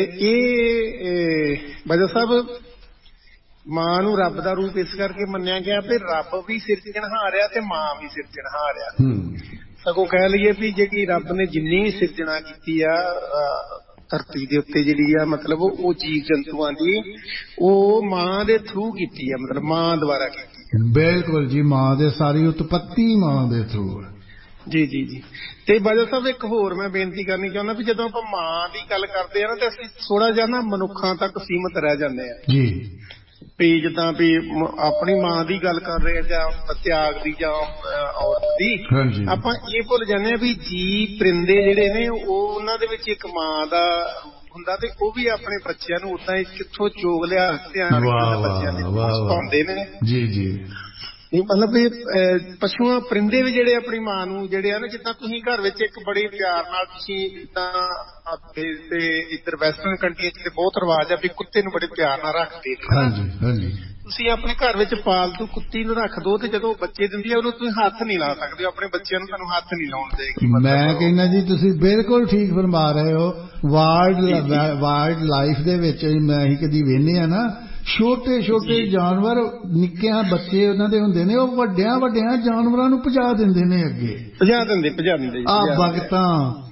ਇਹ ਬਾਜਾ ਸਾਹਿਬ ਮਾਂ ਨੂੰ ਰੱਬ ਦਾ ਰੂਪ ਇਸ ਕਰਕੇ ਮੰਨਿਆ ਗਿਆ ਵੀ ਰੱਬ ਵੀ ਸਿਰਜਣਹਾਰ ਆ ਤੇ ਮਾਂ ਵੀ ਸਿਰਜਣਹਾਰ ਆ। ਸਗੋਂ ਕਹਿ ਲਈਏ ਵੀ ਜਿਹੜੀ ਰੱਬ ਨੇ ਜਿੰਨੀ ਸਿਰਜਣਾ ਕੀਤੀ ਆ ਧਰਤੀ ਦੇ ਉੱਤੇ ਜਿਹੜੀ ਆ ਮਤਲਬ ਉਹ ਜੀਵ ਜੰਤੂਆਂ ਦੀ, ਉਹ ਮਾਂ ਦੇ ਥਰੂ ਕੀਤੀ ਆ, ਮਤਲਬ ਮਾਂ ਦੁਆਰਾ ਕੀਤੀ। ਬਿਲਕੁਲ ਜੀ, ਮਾਂ ਦੇ ਸਾਰੀ ਉਤਪਤੀ ਮਾਂ ਦੇ ਥਰੂ। ਜੀ ਜੀ ਜੀ। ਤੇ ਬਾਜਾ ਸਾਹਿਬ ਇੱਕ ਹੋਰ ਮੈਂ ਬੇਨਤੀ ਕਰਨੀ ਚਾਹੁੰਦਾ ਵੀ ਜਦੋਂ ਆਪਾਂ ਮਾਂ ਦੀ ਗੱਲ ਕਰਦੇ ਆ ਨਾ ਤੇ ਅਸੀਂ ਥੋੜਾ ਜਿਹਾ ਨਾ ਮਨੁੱਖਾਂ ਤੱਕ ਸੀਮਤ ਰਹਿ ਜਾਂਦੇ ਆ ਜੀ। ਵੀ ਜਿੱਦਾਂ ਵੀ ਆਪਣੀ ਮਾਂ ਦੀ ਗੱਲ ਕਰ ਰਹੇ ਜਾਂ ਤਿਆਗ ਦੀ ਜਾਂ ਔਰਤ ਦੀ, ਆਪਾਂ ਇਹ ਭੁੱਲ ਜਾਂਦੇ ਆ ਵੀ ਜੀ ਪਰਿੰਦੇ ਜਿਹੜੇ ਨੇ ਉਹ ਉਹਨਾਂ ਦੇ ਵਿੱਚ ਇੱਕ ਮਾਂ ਦਾ ਹੁੰਦਾ, ਤੇ ਉਹ ਵੀ ਆਪਣੇ ਬੱਚਿਆਂ ਨੂੰ ਉਦਾਂ ਹੀ ਕਿੱਥੋਂ ਚੋਗ ਲਿਆ ਧਿਆਨ ਬੱਚਿਆਂ ਦੇ ਪਾਉਂਦੇ ਨੇ। ਜੀ ਜੀ। ਇਹ ਮਤਲਬ ਵੀ ਪਸ਼ੂਆਂ ਪਰਿੰਦੇ ਵੀ ਜਿਹੜੇ ਆਪਣੀ ਮਾਂ ਨੂੰ ਜਿਹੜੇ ਆ ਨਾ, ਜਿੱਦਾਂ ਤੁਸੀਂ ਘਰ ਵਿੱਚ ਇੱਕ ਬੜੇ ਪਿਆਰ ਨਾਲ ਤੁਸੀਂ ਜਿੱਦਾਂ ਤੇ ਇੱਧਰ ਵੈਸਟਰਨ ਕੰਟਰੀਆਂ ਚ ਤੇ ਬਹੁਤ ਰਿਵਾਜ ਆ ਵੀ ਕੁੱਤੇ ਨੂੰ ਬੜੇ ਪਿਆਰ ਨਾਲ ਰੱਖਦੇ। ਹਾਂਜੀ ਹਾਂਜੀ। ਤੁਸੀਂ ਆਪਣੇ ਘਰ ਵਿੱਚ ਪਾਲਤੂ ਕੁੱਤੀ ਨੂੰ ਰੱਖ ਦੋ ਤੇ ਜਦੋਂ ਬੱਚੇ ਦਿੰਦੀ ਆ ਉਹਨੂੰ ਤੁਸੀਂ ਹੱਥ ਨਹੀਂ ਲਾ ਸਕਦੇ, ਆਪਣੇ ਬੱਚਿਆਂ ਨੂੰ ਤੁਹਾਨੂੰ ਹੱਥ ਨਹੀਂ ਲਾਉਣ ਦੇਗੀ। ਮੈਂ ਕਹਿੰਦਾ ਜੀ ਤੁਸੀਂ ਬਿਲਕੁਲ ਠੀਕ ਫਰਮਾ ਰਹੇ ਹੋ। ਵਾਈਲਡ ਵਾਈਲਡ ਲਾਈਫ ਦੇ ਵਿੱਚ ਮੈਂ ਹੀ ਕਦੀ ਵੇਖਦੇ ਆ ਨਾ, ਛੋਟੇ ਛੋਟੇ ਜਾਨਵਰ ਨਿੱਕਿਆਂ ਬੱਚੇ ਉਹਨਾਂ ਦੇ ਹੁੰਦੇ ਨੇ, ਉਹ ਵੱਡਿਆਂ ਵੱਡਿਆਂ ਜਾਨਵਰਾਂ ਨੂੰ ਭਜਾ ਦਿੰਦੇ ਨੇ, ਅੱਗੇ ਭਜਾ ਦਿੰਦੇ ਭਜਾ ਦਿੰਦੇ ਆ ਬਗਤਾਂ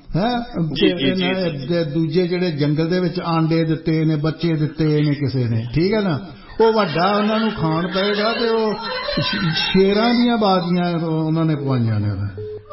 ਹੈ। ਦੂਜੇ ਜਿਹੜੇ ਜੰਗਲ ਦੇ ਵਿੱਚ ਆਂਡੇ ਦਿੱਤੇ ਨੇ, ਬੱਚੇ ਦਿੱਤੇ ਨੇ ਕਿਸੇ ਨੇ, ਠੀਕ ਹੈ ਨਾ, ਉਹ ਵੱਡਾ ਉਹਨਾਂ ਨੂੰ ਖਾਣ ਪਏਗਾ ਤੇ ਉਹ ਸ਼ੇਰਾਂ ਦੀਆਂ ਬਾਜ਼ੀਆਂ ਉਹਨਾਂ ਨੇ ਪਵਾਈਆਂ ਨੇ।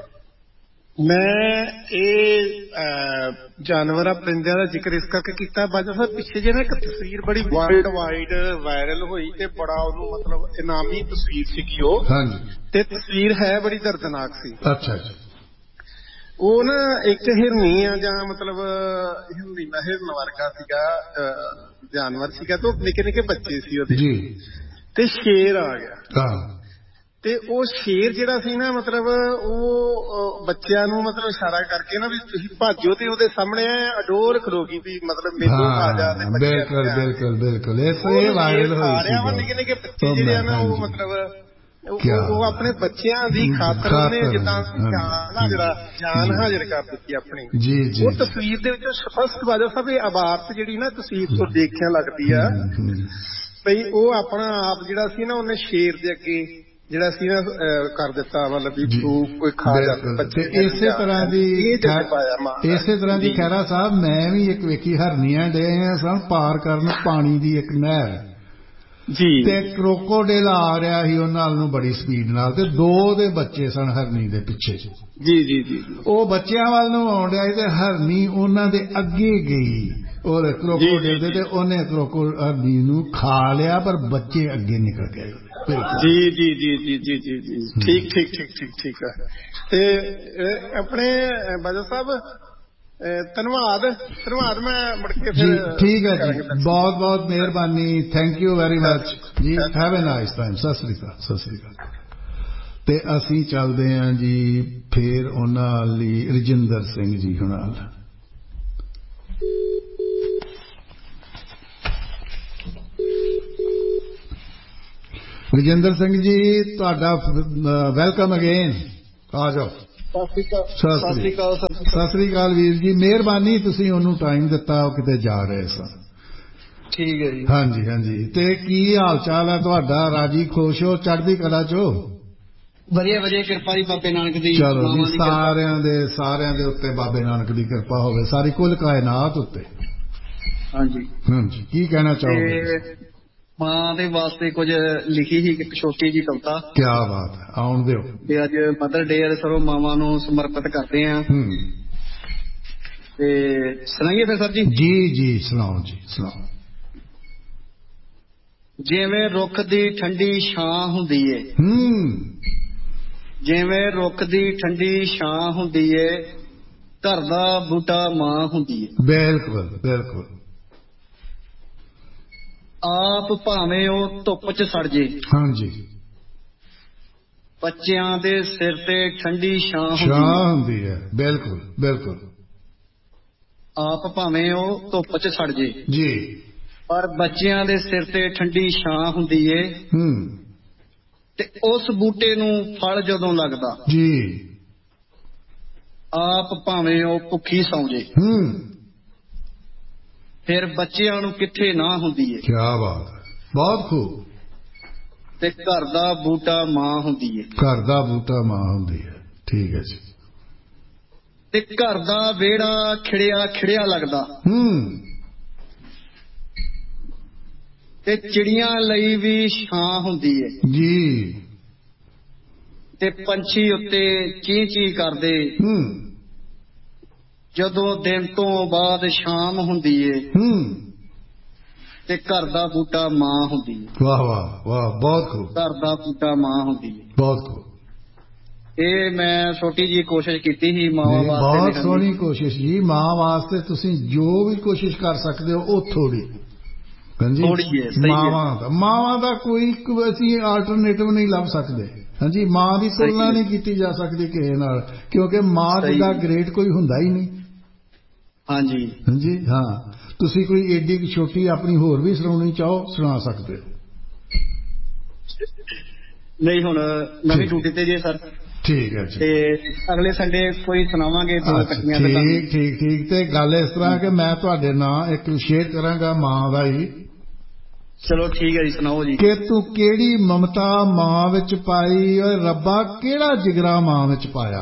ਮੈਂ ਇਹ ਜਾਨਵਰਾਂ ਪਰਿੰਦਿਆਂ ਦਾ ਜ਼ਿਕਰ ਇਸ ਕਰਕੇ ਕੀਤਾ ਬਾਜਾ ਸਾਹਿਬ, ਪਿੱਛੇ ਜੇ ਨਾ ਇੱਕ ਤਸਵੀਰ ਬੜੀ ਵਰਲਡ ਵਾਈਡ ਵਾਇਰਲ ਹੋਈ ਤੇ ਬੜਾ ਉਹਨੂੰ ਮਤਲਬ ਇਨਾਮੀ ਤਸਵੀਰ ਸੀਗੀ ਉਹ। ਹਾਂਜੀ। ਤੇ ਤਸਵੀਰ ਹੈ ਬੜੀ ਦਰਦਨਾਕ ਸੀ। ਅੱਛਾ ਜੀ। ਉਹ ਨਾ ਇੱਕ ਹਿਰਨੀ ਆ ਜਾਂ ਮਤਲਬ ਹਿਰਨੀ ਨਾ ਹਿਰਨ ਵਰਗਾ ਸੀਗਾ ਜਾਨਵਰ ਸੀਗਾ, ਤੇ ਉਹ ਨਿੱਕੇ ਨਿੱਕੇ ਬੱਚੇ ਸੀ ਉਹਦੇ ਜੀ, ਤੇ ਸ਼ੇਰ ਆ ਗਿਆ। ਤੇ ਉਹ ਸ਼ੇਰ ਜਿਹੜਾ ਸੀ ਨਾ ਮਤਲਬ ਉਹ ਬੱਚਿਆਂ ਨੂੰ ਮਤਲਬ ਇਸ਼ਾਰਾ ਕਰਕੇ ਨਾ ਵੀ ਤੁਸੀਂ ਭਾਜੋ, ਤੇ ਉਹਦੇ ਸਾਹਮਣੇ ਅਡੋਰ ਖਲੋਗੀ ਵੀ ਮਤਲਬ ਮੈਨੂੰ ਆ ਜਾ। ਬਿਲਕੁਲ ਬਿਲਕੁਲ ਬਿਲਕੁਲ। ਇਹ ਵਾਇਰਲ ਹੋਈ ਸੀ। ਨਿੱਕੇ ਨਿੱਕੇ ਬੱਚੇ ਜਿਹੜੇ ਆ ਨਾ ਉਹ ਮਤਲਬ ਉਹ ਆਪਣੇ ਬੱਚਿਆਂ ਦੀ ਖਾਤਰ ਉਹਨੇ ਜਿੱਦਾਂ ਜਾਨ ਹਾਜ਼ਰ ਜਾਨ ਹਾਜ਼ਰ ਕਰ ਦਿੱਤੀ ਆਪਣੀ। ਜੀ ਜੀ। ਉਹ ਤਸਵੀਰ ਦੇ ਵਿੱਚ ਸਪਸ਼ਟ ਬਾਜਾ ਸਾਹਿਬ ਇਹ ਆਵਾਜ਼ ਜਿਹੜੀ ਨਾ ਤਸਵੀਰ ਤੋਂ ਦੇਖਿਆ ਲੱਗਦੀ ਆ ਬਈ ਉਹ ਆਪਣਾ ਆਪ ਜਿਹੜਾ ਸੀ ਨਾ ਉਹਨੇ ਸ਼ੇਰ ਦੇ ਅੱਗੇ ਜਿਹੜਾ ਸੀ ਨਾ ਕਰ ਦਿੱਤਾ, ਮਤਲਬ ਵੀ ਕੋਈ ਖਾ ਜਾਂਦਾ। ਇਸੇ ਤਰ੍ਹਾਂ ਦੀ ਇਸੇ ਤਰ੍ਹਾਂ ਦੀ ਖੈਰਾ ਸਾਹਿਬ ਮੈਂ ਵੀ ਇੱਕ ਵੇਖੀ, ਹਰਨੀਆਂ ਡੇ ਸਨ ਪਾਰ ਕਰਨ ਪਾਣੀ ਦੀ ਇੱਕ ਨਹਿਰ ਜੀ, ਤੇ ਕਰੋਕੋਡਿਲ ਆ ਰਿਹਾ ਸੀ ਉਹਨਾਂ ਨੂੰ ਬੜੀ ਸਪੀਡ ਨਾਲ, ਤੇ ਦੋ ਦੇ ਬੱਚੇ ਸਨ ਹਰਨੀ ਦੇ ਪਿੱਛੇ। ਜੀ ਜੀ ਜੀ। ਉਹ ਬੱਚਿਆਂ ਵੱਲ ਨੂੰ ਆਉਣ ਰਿਹਾ ਤੇ ਹਰਨੀ ਉਹਨਾਂ ਦੇ ਅੱਗੇ ਗਈ ਔਰ ਕਰੋਕੋਡਿਲ ਦੇ, ਤੇ ਉਹਨੇ ਕਰੋਕੋ ਹਰਨੀ ਨੂੰ ਖਾ ਲਿਆ, ਪਰ ਬੱਚੇ ਅੱਗੇ ਨਿਕਲ ਗਏ। ਜੀ ਜੀ ਜੀ ਜੀ ਜੀ ਜੀ ਜੀ। ਠੀਕ ਠੀਕ ਠੀਕ ਠੀਕ ਠੀਕ ਹੈ। ਤੇ ਆਪਣੇ ਬਾਜਾ ਸਾਹਿਬ ਧੰਨਵਾਦ ਧੰਨਵਾਦ। ਮੈਂ ਮੁੜ ਕੇ ਫਿਰ ਠੀਕ ਹੈ ਜੀ, ਬਹੁਤ ਬਹੁਤ ਮਿਹਰਬਾਨੀ, ਥੈਂਕ ਯੂ ਵੈਰੀ ਮਚ ਜੀ। Have a nice time. Sat Sri Akal Sat Sri ਅਕਾਲ। ਤੇ ਅਸੀਂ ਚੱਲਦੇ ਹਾਂ ਜੀ ਫਿਰ ਉਹਨਾਂ ਲਈ ਰਜਿੰਦਰ ਸਿੰਘ ਜੀ ਹੁਣਾਂ। ਰਜਿੰਦਰ ਸਿੰਘ ਜੀ ਤੁਹਾਡਾ ਵੈਲਕਮ ਅਗੇਨ। ਆ ਜਾਓ। ਸਤਿ ਸ੍ਰੀ ਅਕਾਲ। ਸਤਿ ਸ੍ਰੀ ਅਕਾਲ ਵੀਰ ਜੀ, ਮਿਹਰਬਾਨੀ ਤੁਸੀਂ ਉਹਨੂੰ ਟਾਈਮ ਦਿੱਤਾ, ਉਹ ਕਿਤੇ ਜਾ ਰਹੇ ਸਨ। ਠੀਕ ਹੈ ਜੀ। ਹਾਂਜੀ ਹਾਂਜੀ। ਤੇ ਕੀ ਹਾਲ ਚਾਲ ਹੈ ਤੁਹਾਡਾ? ਰਾਜੀ ਖੁਸ਼ ਹੋ? ਚੜ੍ਹਦੀ ਕਲਾ ਚੋ? ਵਧੀਆ ਵਧੀਆ, ਕਿਰਪਾ ਜੀ ਬਾਬੇ ਨਾਨਕ ਦੀ। ਚਲੋ ਜੀ, ਸਾਰਿਆਂ ਦੇ ਸਾਰਿਆਂ ਦੇ ਉੱਤੇ ਬਾਬੇ ਨਾਨਕ ਦੀ ਕਿਰਪਾ ਹੋਵੇ, ਸਾਰੀ ਕੁੱਲ ਕਾਇਨਾਤ ਉੱਤੇ। ਹਾਂਜੀ ਹਾਂਜੀ। ਕੀ ਕਹਿਣਾ ਚਾਹੋਗੇ? ਮਾਂ ਦੇ ਵਾਸਤੇ ਕੁਝ ਲਿਖੀ ਸੀ ਇੱਕ ਛੋਟੀ ਜੀ ਕਵਿਤਾ। ਕੀ ਬਾਤ ਹੈ, ਆਉਣ ਦਿਓ। ਤੇ ਅੱਜ ਮਦਰ ਡੇ ਹੈ, ਸਰੋਂ ਮਾਵਾਂ ਨੂੰ ਸਮਰਪਿਤ ਕਰਦੇ ਹਾਂ। ਤੇ ਸੁਣਾਈਏ ਫਿਰ ਸਰ ਜੀ? ਜੀ ਜੀ ਸੁਣਾਓ ਜੀ, ਸੁਣਾਓ। ਜਿਵੇਂ ਰੁੱਖ ਦੀ ਠੰਡੀ ਛਾਂ ਹੁੰਦੀ ਏ, ਜਿਵੇਂ ਰੁੱਖ ਦੀ ਠੰਡੀ ਛਾਂ ਹੁੰਦੀ ਏ, ਘਰ ਦਾ ਬੂਟਾ ਮਾਂ ਹੁੰਦੀ ਏ। ਬਿਲਕੁਲ ਬਿਲਕੁਲ। ਆਪ ਭਾਵੇਂ ਉਹ ਧੁੱਪ ਚ ਸੜ ਜੇ, ਹਾਂਜੀ, ਬੱਚਿਆਂ ਦੇ ਸਿਰ ਤੇ ਠੰਡੀ ਛਾਂ ਹੁੰਦੀ ਹੈ। ਬਿਲਕੁਲ ਬਿਲਕੁਲ। ਆਪ ਭਾਵੇਂ ਉਹ ਧੁੱਪ ਚ ਸੜ ਜੇ ਜੀ, ਪਰ ਬੱਚਿਆਂ ਦੇ ਸਿਰ ਤੇ ਠੰਡੀ ਛਾਂ ਹੁੰਦੀ ਏ। ਹੂੰ। ਤੇ ਉਸ ਬੂਟੇ ਨੂੰ ਫਲ ਜਦੋਂ ਲੱਗਦਾ ਜੀ, ਆਪ ਭਾਵੇਂ ਉਹ ਭੁੱਖੀ ਸੌਂ ਜੇ, ਹੂੰ, ਫਿਰ ਬੱਚਿਆਂ ਨੂੰ ਕਿੱਥੇ ਨਾ ਹੁੰਦੀ ਏ। ਕੀ ਬਾਤ ਹੈ, ਬਹੁਤ ਖੂਬ। ਤੇ ਘਰ ਦਾ ਬੂਟਾ ਮਾਂ ਹੁੰਦੀ ਏ। ਘਰ ਦਾ ਬੂਟਾ ਮਾਂ ਹੁੰਦੀ ਹੈ। ਠੀਕ ਹੈ ਜੀ। ਤੇ ਘਰ ਦਾ ਵਿਹੜਾ ਖਿੜਿਆ ਖਿੜਿਆ ਲੱਗਦਾ, ਹੂੰ। ਤੇ ਚਿੜੀਆਂ ਲਈ ਵੀ ਛਾਂ ਹੁੰਦੀ ਏ ਜੀ। ਤੇ ਪੰਛੀ ਉੱਤੇ ਚੀਂ ਚੀਂ ਕਰਦੇ, ਹੂੰ। ਜਦੋਂ ਦਿਨ ਤੋਂ ਬਾਅਦ ਸ਼ਾਮ ਹੁੰਦੀ ਏ, ਹੂੰ। ਤੇ ਘਰ ਦਾ ਬੂਟਾ ਮਾਂ ਹੁੰਦੀ ਏ। ਵਾਹ ਵਾਹ ਵਾਹ, ਬਹੁਤ ਖੂਬ। ਘਰ ਦਾ ਬੂਟਾ ਮਾਂ ਹੁੰਦੀ ਏ। ਬਹੁਤ ਖੂਬ। ਇਹ ਮੈਂ ਛੋਟੀ ਜੀ ਕੋਸ਼ਿਸ਼ ਕੀਤੀ ਸੀ ਮਾਵਾਂ ਵਾਸਤੇ। ਬਹੁਤ ਸੋਹਣੀ ਕੋਸ਼ਿਸ਼ ਜੀ। ਮਾਂ ਵਾਸਤੇ ਤੁਸੀਂ ਜੋ ਵੀ ਕੋਸ਼ਿਸ਼ ਕਰ ਸਕਦੇ ਹੋ ਉਹ ਥੋੜੀ ਹਾਂਜੀ। ਮਾਵਾਂ ਦਾ ਮਾਵਾਂ ਦਾ ਕੋਈ ਅਸੀਂ ਆਲਟਰਨੇਟਿਵ ਨਹੀਂ ਲੱਭ ਸਕਦੇ। ਹਾਂਜੀ, ਮਾਂ ਦੀ ਤੁਲਨਾ ਨਹੀਂ ਕੀਤੀ ਜਾ ਸਕਦੀ ਕਿਸੇ ਨਾਲ, ਕਿਉਂਕਿ ਮਾਂ ਜਿੱਦਾਂ ਗ੍ਰੇਟ ਕੋਈ ਹੁੰਦਾ ਹੀ ਨਹੀਂ। ਹਾਂਜੀ ਹਾਂਜੀ। ਹਾਂ, ਤੁਸੀਂ ਕੋਈ ਏਡੀ ਛੋਟੀ ਆਪਣੀ ਹੋਰ ਵੀ ਸੁਣਾਉਣੀ ਚਾਹੋ, ਸੁਣਾ ਸਕਦੇ ਹੋ। ਨਹੀਂ, ਹੁਣ ਨਵੀਂ ਡਿਊਟੀ ਤੇ ਜੇ ਸਰ। ਠੀਕ ਹੈ ਜੀ। ਤੇ ਅਗਲੇ ਸੰਡੇ ਕੋਈ ਸੁਣਾਵਾਂਗੇ ਦੋ ਇਕੱਠੀਆਂ। ਠੀਕ ਠੀਕ ਠੀਕ। ਤੇ ਗੱਲ ਇਸ ਤਰ੍ਹਾਂ ਕਿ ਮੈਂ ਤੁਹਾਡੇ ਨਾਲ ਇੱਕ ਸ਼ੇਅਰ ਕਰਾਂਗਾ ਮਾਂ ਦਾ ਹੀ। ਚਲੋ ਠੀਕ ਹੈ ਜੀ, ਸੁਣਾਓ ਜੀ। ਕਿ ਤੂੰ ਕਿਹੜੀ ਮਮਤਾ ਮਾਂ ਵਿੱਚ ਪਾਈ, ਓਏ ਰੱਬਾ ਕਿਹੜਾ ਜਿਗਰਾ ਮਾਂ ਵਿੱਚ ਪਾਇਆ,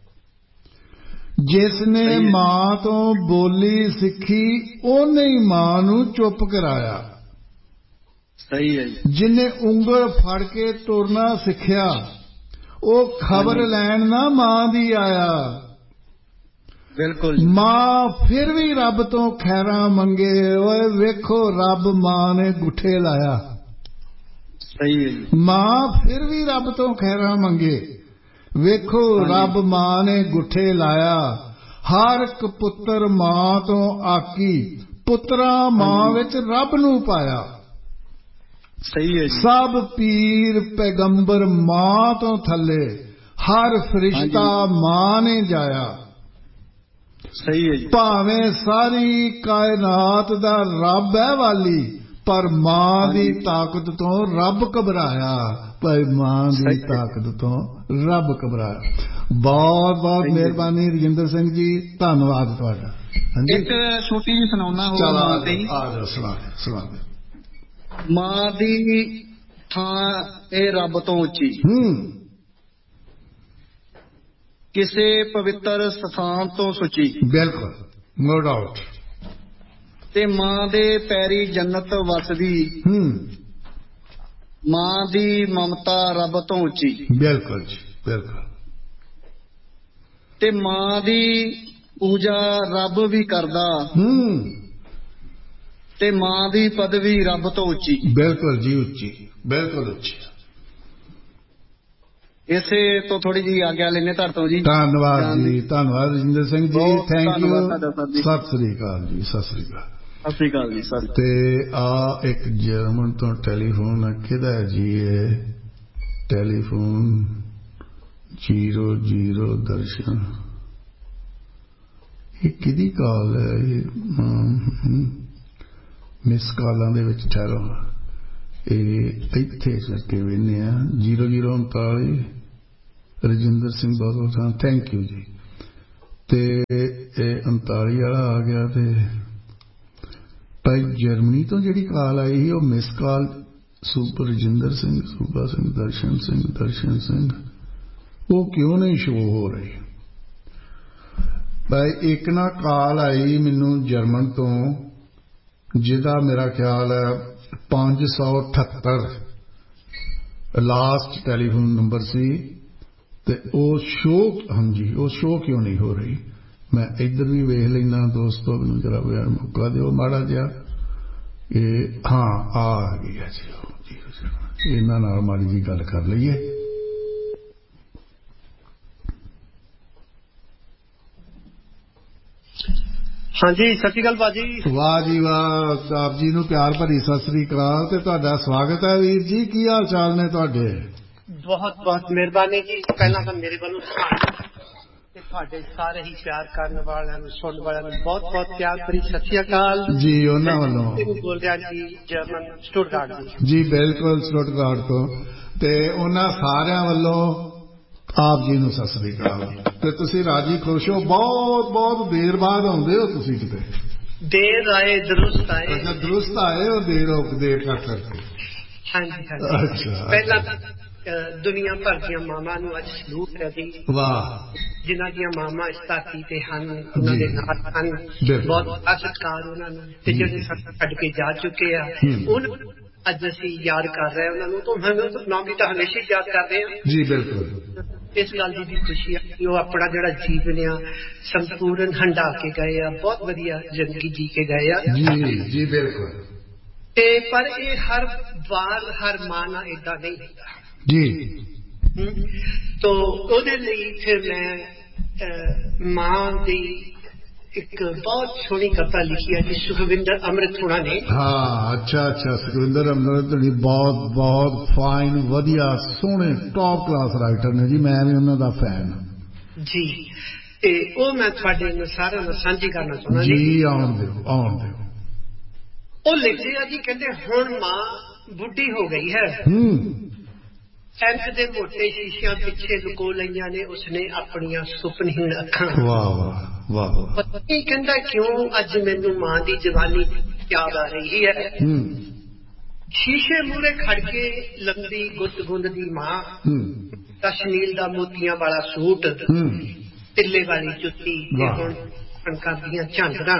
ਜਿਸ ਨੇ ਮਾਂ ਤੋਂ ਬੋਲੀ ਸਿੱਖੀ ਉਹਨੇ ਹੀ ਮਾਂ ਨੂੰ ਚੁੱਪ ਕਰਾਇਆ। ਸਹੀ ਹੈ ਜੀ। ਜਿਨੇ ਉਂਗਲ ਫੜ ਕੇ ਤੁਰਨਾ ਸਿੱਖਿਆ ਉਹ ਖਬਰ ਲੈਣ ਨਾ ਮਾਂ ਦੀ ਆਇਆ। ਬਿਲਕੁਲ। ਮਾਂ ਫਿਰ ਵੀ ਰੱਬ ਤੋਂ ਖੈਰਾਂ ਮੰਗੇ, ਓਏ ਵੇਖੋ ਰੱਬ ਮਾਂ ਨੇ ਗੁੱਠੇ ਲਾਇਆ। ਸਹੀ ਹੈ ਜੀ। ਮਾਂ ਫਿਰ ਵੀ ਰੱਬ ਤੋਂ ਖੈਰਾਂ ਮੰਗੇ, ਵੇਖੋ ਰੱਬ ਮਾਂ ਨੇ ਗੁੱਠੇ ਲਾਇਆ। ਹਰ ਇੱਕ ਪੁੱਤਰ ਮਾਂ ਤੋਂ ਆਕੀ, ਪੁੱਤਰਾ ਮਾਂ ਵਿੱਚ ਰੱਬ ਨੂੰ ਪਾਇਆ। ਸਹੀ ਹੈ ਜੀ। ਸਭ ਪੀਰ ਪੈਗੰਬਰ ਮਾਂ ਤੋਂ ਥੱਲੇ, ਹਰ ਫਰਿਸ਼ਤਾ ਮਾਂ ਨੇ ਜਾਇਆ। ਸਹੀ ਹੈ ਜੀ। ਭਾਵੇਂ ਸਾਰੀ ਕਾਇਨਾਤ ਦਾ ਰੱਬ ਹੈ ਵਾਲੀ, ਪਰ ਮਾਂ ਦੀ ਤਾਕਤ ਤੋਂ ਰੱਬ ਘਬਰਾਇਆ। ਭਾਈ ਮਾਂ ਦੀ ਤਾਕਤ ਤੋਂ ਰੱਬ ਘਬਰਾਇਆ। ਬਹੁਤ ਬਹੁਤ ਮਿਹਰਬਾਨੀ ਰਜਿੰਦਰ ਸਿੰਘ ਜੀ, ਧੰਨਵਾਦ ਤੁਹਾਡਾ। ਇੱਕ ਛੋਟੀ ਜਿਹੀ ਸੁਣਾਉਣਾ ਹੋਊ ਮਾਂ ਤੇ। ਆ ਜਾਓ, ਸੁਣਾ ਸੁਣਾ। ਮਾਂ ਦੀ ਥਾਂ ਇਹ ਰੱਬ ਤੋਂ ਉੱਚੀ, ਹੂੰ, ਕਿਸੇ ਪਵਿੱਤਰ ਸਥਾਨ ਤੋਂ ਸੁੱਚੀ। ਬਿਲਕੁਲ, ਨੋ ਡਾਊਟ। ਤੇ ਮਾਂ ਦੇ ਪੈਰੀ ਜੰਨਤ ਵਸਦੀ, ਹੂੰ, ਮਾਂ ਦੀ ਮਮਤਾ ਰੱਬ ਤੋਂ ਉੱਚੀ। ਬਿਲਕੁਲ ਜੀ, ਬਿਲਕੁਲ। ਤੇ ਮਾਂ ਦੀ ਪੂਜਾ ਰੱਬ ਵੀ ਕਰਦਾ, ਹੂੰ, ਤੇ ਮਾਂ ਦੀ ਪਦਵੀ ਰੱਬ ਤੋਂ ਉੱਚੀ। ਬਿਲਕੁਲ ਜੀ, ਉੱਚੀ, ਬਿਲਕੁਲ ਉੱਚੀ। ਇਸੇ ਤੋਂ ਥੋੜੀ ਜਿਹੀ ਆਗਿਆ ਲੈਣੇ ਤੁਹਾਡੇ ਤੋਂ ਜੀ। ਧੰਨਵਾਦ ਜੀ, ਧੰਨਵਾਦ ਰਜਿੰਦਰ ਸਿੰਘ ਜੀ, ਥੈਂਕ ਯੂ। ਸਤਿ ਸ੍ਰੀ ਅਕਾਲ ਜੀ, ਸਤਿ ਸ੍ਰੀ ਅਕਾਲ। ਸਤਿ ਸ੍ਰੀ ਅਕਾਲ ਜੀ। ਸਰ ਤੇ ਆ ਇੱਕ ਜਰਮਨ ਤੋਂ ਟੈਲੀਫੋਨ ਕਿਹਦਾ ਜੀ? ਇਹ ਟੈਲੀਫੋਨ ਜ਼ੀਰੋ ਜ਼ੀਰੋ ਦਰਸ਼ਨ, ਇਹ ਕਿਹਦੀ ਕਾਲ ਹੈ? ਇਹ ਮਿਸ ਕਾਲਾਂ ਦੇ ਵਿੱਚ ਠਹਿਰੋ। ਇੱਥੇ ਕਰਕੇ ਵੇਖਦੇ ਹਾਂ ਜੀਰੋ ਜੀਰੋ ਉਨਤਾਲੀ ਰਜਿੰਦਰ ਸਿੰਘ ਬਾਦਲ ਸਾਹਿਬ ਥੈਂਕ ਯੂ ਜੀ। ਤੇ ਇਹ ਉਨਤਾਲੀ ਵਾਲਾ ਆ ਗਿਆ। ਤੇ ਭਾਈ ਜਰਮਨੀ ਤੋਂ ਜਿਹੜੀ ਕਾਲ ਆਈ ਸੀ ਉਹ miss call super Rajinder Singh ਸੂਬਾ ਸਿੰਘ ਦਰਸ਼ਨ ਸਿੰਘ ਦਰਸ਼ਨ ਸਿੰਘ ਉਹ ਕਿਉਂ ਨਹੀਂ ਸ਼ੋ ਹੋ ਰਹੀ? ਭਾਈ ਇੱਕ ਨਾ ਕਾਲ ਆਈ ਮੈਨੂੰ ਜਰਮਨ ਤੋਂ ਜਿਹਦਾ ਮੇਰਾ ਖਿਆਲ ਹੈ ਪੰਜ ਸੌ ਅਠੱਤਰ ਲਾਸਟ ਟੈਲੀਫੋਨ ਨੰਬਰ ਸੀ ਤੇ ਉਹ ਸ਼ੋ ਹਾਂਜੀ ਉਹ ਸ਼ੋ ਕਿਉਂ ਨਹੀਂ ਹੋ ਰਹੀ? ਮੈਂ ਇੱਧਰ ਵੀ ਵੇਖ ਲੈਂਦਾ ਦੋਸਤੋ ਮੈਨੂੰ ਜਰਾ ਯਾਰ ਮੌਕਾ ਦਿਓ ਮਾੜਾ ਜਿਹਾ। ਇਹ ਹਾਂ ਆ ਗਈ ਹੈ ਜੀ ਇਹਨਾਂ ਨਾਲ ਮਾੜੀ ਜੀ ਗੱਲ ਕਰ ਲਈਏ। ਹਾਂਜੀ ਸਤਿ ਸ਼੍ਰੀ ਅਕਾਲ ਭਾਜੀ। ਵਾਹ ਜੀ ਵਾਹ ਆਪ ਜੀ ਨੂੰ ਪਿਆਰ ਭਰੀ ਸਤਿ ਸ੍ਰੀ ਅਕਾਲ ਤੇ ਤੁਹਾਡਾ ਸਵਾਗਤ ਹੈ ਵੀਰ ਜੀ। ਕੀ ਹਾਲ ਚਾਲ ਨੇ ਤੁਹਾਡੇ? ਬਹੁਤ ਬਹੁਤ ਮਿਹਰਬਾਨੀ ਜੀ। ਪਹਿਲਾਂ ਤਾਂ ਮੇਰੇ ਵੱਲੋਂ ਤੇ ਤੁਹਾਡੇ ਸਾਰੇ ਹੀ ਪਿਆਰ ਕਰਨ ਵਾਲਿਆਂ ਨੂੰ ਸੁਣਨ ਵਾਲਿਆਂ ਨੂੰ ਬਹੁਤ ਬਹੁਤ ਪਿਆਰ ਭਰੀ ਸਤਿ ਸ਼੍ਰੀ ਅਕਾਲ ਜੀ। ਉਹਨਾਂ ਵੱਲੋਂ ਬੋਲ ਰਿਹਾ ਜੀ ਜਰਮਨ ਸਟੁਟਗਾਰਟ ਜੀ। ਬਿਲਕੁਲ ਸਟੁਟਗਾਰਟ ਤੋਂ ਤੇ ਉਹਨਾਂ ਸਾਰਿਆਂ ਵੱਲੋਂ ਆਪ ਜੀ ਨੂੰ ਸਤਿ ਸ੍ਰੀ ਅਕਾਲ। ਤੇ ਤੁਸੀਂ ਰਾਜੀ ਖੁਸ਼ ਹੋ? ਬਹੁਤ ਬਹੁਤ ਦੇਰ ਬਾਅਦ ਆਉਂਦੇ ਹੋ ਤੁਸੀਂ ਕਿਤੇ? ਦੇਰ ਆਏ ਦਰੁਸਤ ਆਏ। ਅੱਛਾ ਦਰੁਸਤ ਆਏ ਹੋ ਦੇਰ ਦੇਰ ਕਰ ਕਰਕੇ। ਹਾਂਜੀ ਹਾਂਜੀ। ਅੱਛਾ ਪਹਿਲਾਂ ਦੁਨੀਆ ਭਰ ਦੀਆਂ ਮਾਵਾਂ ਨੂੰ ਅੱਜ ਸਲੂਟ ਹੈ ਜੀ। ਵਾਹ। ਜਿਨ੍ਹਾਂ ਦੀਆਂ ਮਾਵਾਂ ਇਸ ਧਰਤੀ ਤੇ ਹਨ ਉਹਨਾਂ ਦੇ ਨਾਲ ਹਨ ਬਹੁਤ ਸਤਿਕਾਰ ਉਹਨਾਂ ਨੂੰ ਤੇ ਜਿਹੜੇ ਸਾਨੂੰ ਛੱਡ ਕੇ ਜਾ ਚੁੱਕੇ ਆ ਉਹਨਾਂ ਅੱਜ ਅਸੀਂ ਯਾਦ ਕਰ ਰਹੇ ਉਹਨਾਂ ਨੂੰ ਤਾਂ ਨਾਮ ਵੀ ਤਾਂ ਹਮੇਸ਼ਾ ਹੀ ਯਾਦ ਕਰਦੇ ਹਾਂ ਜੀ। ਬਿਲਕੁਲ ਇਸ ਗੱਲ ਦੀ ਵੀ ਖੁਸ਼ੀ ਆ ਕਿ ਉਹ ਆਪਣਾ ਜਿਹੜਾ ਜੀਵਨ ਆ ਸੰਪੂਰਨ ਹੰਢਾ ਕੇ ਗਏ ਆ। ਬਹੁਤ ਵਧੀਆ ਜ਼ਿੰਦਗੀ ਜੀ ਕੇ ਗਏ ਆ ਜੀ ਜੀ। ਬਿਲਕੁਲ। ਤੇ ਪਰ ਇਹ ਹਰ ਵਾਰ ਹਰ ਮਾਂ ਨਾਲ ਏਦਾਂ ਨਹੀਂ ਹੁੰਦਾ ਜੀ। ਤੋ ਉਹਦੇ ਲਈ ਫਿਰ ਮੈਂ ਮਾਂ ਦੀ ਇੱਕ ਬਹੁਤ ਸੋਹਣੀ ਕਵਿਤਾ ਲਿਖੀ ਹੈ ਜੀ ਸੁਖਵਿੰਦਰ ਅੰਮ੍ਰਿਤ ਹੋਣਾ ਨੇ। ਹਾਂ ਅੱਛਾ ਅੱਛਾ ਸੁਖਵਿੰਦਰ ਅੰਮ੍ਰਿਤ ਜੀ ਬਹੁਤ ਬਹੁਤ ਫਾਈਨ ਵਧੀਆ ਸੋਹਣੇ ਟੌਪ ਕਲਾਸ ਰਾਈਟਰ ਨੇ ਜੀ। ਮੈਂ ਵੀ ਉਹਨਾਂ ਦਾ ਫੈਨ ਜੀ। ਤੇ ਉਹ ਮੈਂ ਤੁਹਾਡੇ ਨਾਲ ਸਾਰਿਆਂ ਨਾਲ ਸਾਂਝੀ ਕਰਨਾ ਚਾਹੁੰਦਾ ਜੀ। ਆਉਣ ਦਿਓ ਆਉਣ ਦਿਓ। ਉਹ ਲਿਖਦੇ ਆ ਜੀ ਕਹਿੰਦੇ ਹੁਣ ਮਾਂ ਬੁੱਢੀ ਹੋ ਗਈ ਹੈ ਐਂਚ ਦੇ ਮੋਟੇ ਸ਼ੀਸ਼ਿਆਂ ਪਿੱਛੇ ਲੁਕੋ ਲਈਆਂ ਨੇ ਉਸਨੇ ਆਪਣੀਆਂ ਸੁਪਨਹੀਣ ਅੱਖਾਂ। ਵਾਹ ਵਾਹ ਵਾਹ। ਪਤਾ ਨਹੀਂ ਕਹਿੰਦਾ ਕਿਉਂ ਅੱਜ ਮੈਨੂੰ ਮਾਂ ਦੀ ਜਵਾਨੀ ਯਾਦ ਆ ਰਹੀ ਹੈ। ਸ਼ੀਸ਼ੇ ਮੂਹਰੇ ਖੜ ਕੇ ਲੰਬੀ ਗੁੱਤ ਗੁੰਦ ਦੀ ਮਾਂ ਕਸ਼ਮੀਰ ਦਾ ਮੋਤੀਆਂ ਵਾਲਾ ਸੂਟ ਤਿੱਲੇ ਵਾਲੀ ਜੁੱਤੀ ਤੇ ਹੁਣ ਕਣਕਾਂ ਦੀਆਂ ਝਾਂਜਰਾਂ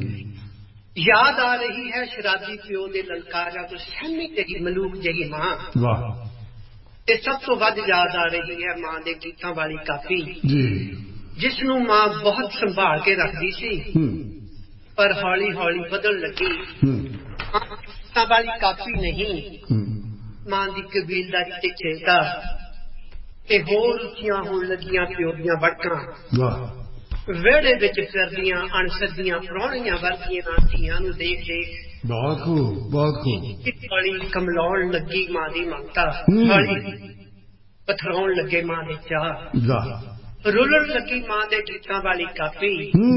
ਯਾਦ ਆ ਰਹੀ ਹੈ ਸ਼ਰਾਬੀ ਪਿਓ ਦੇ ਲਲਕਾਰਿਆਂ ਤੋਂ ਸਹਿਮੀ ਤੇਰੀ ਮਲੂਕ ਜਿਹੀ ਮਾਂ। ਵਾਹ। ਤੇ ਸਭ ਤੋਂ ਵੱਧ ਯਾਦ ਆ ਰਹੀ ਹੈ ਮਾਂ ਦੇ ਗੀਤਾਂ ਵਾਲੀ ਕਾਪੀ ਜਿਸ ਨੂੰ ਮਾਂ ਬਹੁਤ ਸੰਭਾਲ ਕੇ ਰੱਖਦੀ ਸੀ ਪਰ ਹੌਲੀ ਹੌਲੀ ਬਦਲ ਲੱਗੀ। ਗੀਤਾਂ ਵਾਲੀ ਕਾਪੀ ਨਹੀਂ ਮਾਂ ਦੀ ਕਬੀਲਦਾਰੀ ਤੇ ਚੇਤਾ ਤੇ ਹੋਰ ਉੱਚੀਆਂ ਹੋਣ ਲੱਗੀਆਂ ਪਿਓ ਦੀਆਂ ਵੜਕਾਂ। ਵਿਹੜੇ ਵਿੱਚ ਫਿਰਦੀਆਂ ਅਣਸੱਦੀਆਂ ਪ੍ਰਾਹੁਣੀਆਂ ਵਰਗੀਆਂ ਧੀਆਂ ਨੂੰ ਦੇਖ ਦੇਖ ਬਹੁਤ ਖੂਬ ਬਹੁਤ ਖੂਬ ਹੌਲੀ ਕਮਲਾਉਣ ਲੱਗੀ ਮਾਂ ਦੀ ਮਮਤਾ। ਹੌਲੀ ਪਥਰਾਉਣ ਲੱਗੇ ਮਾਂ ਦੇ ਚਾਹ। ਰੁਲਣ ਲੱਗੀ ਮਾਂ ਦੇ ਗੀਤਾਂ ਵਾਲੀ ਕਾਪੀ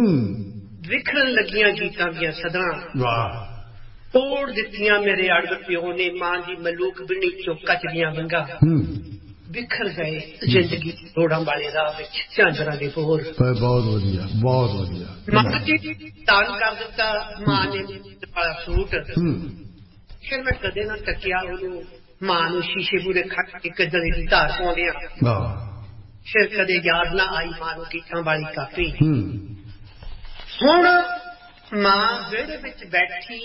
ਵਿਖਰਨ ਲੱਗੀਆਂ ਗੀਤਾਂ ਦੀਆਂ ਸਦਰਾਂ। ਤੋੜ ਦਿੱਤੀਆਂ ਮੇਰੇ ਅੜਬ ਪਿਓ ਨੇ ਮਾਂ ਦੀ ਮਲੂਕ ਬਿਣੀ ਚੋਂ ਕੱਚ ਦੀਆਂ ਵੰਗਾਂ। ਬਿਖਰ ਗਏ ਜ਼ਿੰਦਗੀ ਤੋੜਾਂ ਵਾਲੇ ਰਾਹ ਵਿੱਚ ਝਾਂਜਰਾਂ ਦੇ ਬੋਰ। ਬਹੁਤ ਵਧੀਆ ਬਹੁਤ ਵਧੀਆ। ਮਾਂ ਜੀ ਤਾਨ ਕਰ ਦਿੱਤਾ ਮਾਂ ਨੇ ਵਾਲਾ ਸੂਟ। ਫਿਰ ਮੈਂ ਕਦੇ ਨਾ ਤੱਕਿਆ ਉਹਨੂੰ ਮਾਂ ਨੂੰ ਸ਼ੀਸ਼ੇ ਮੂਹਰੇ ਖੜ ਕੇ ਕਦੇ ਦੀ ਧਾਰ ਪਾਉਂਦਿਆਂ। ਫਿਰ ਕਦੇ ਯਾਦ ਨਾ ਆਈ ਮਾਂ ਨੂੰ ਗੀਤਾਂ ਵਾਲੀ ਕਾਪੀ। ਹੁਣ ਮਾਂ ਵਿਹੜੇ ਵਿੱਚ ਬੈਠੀ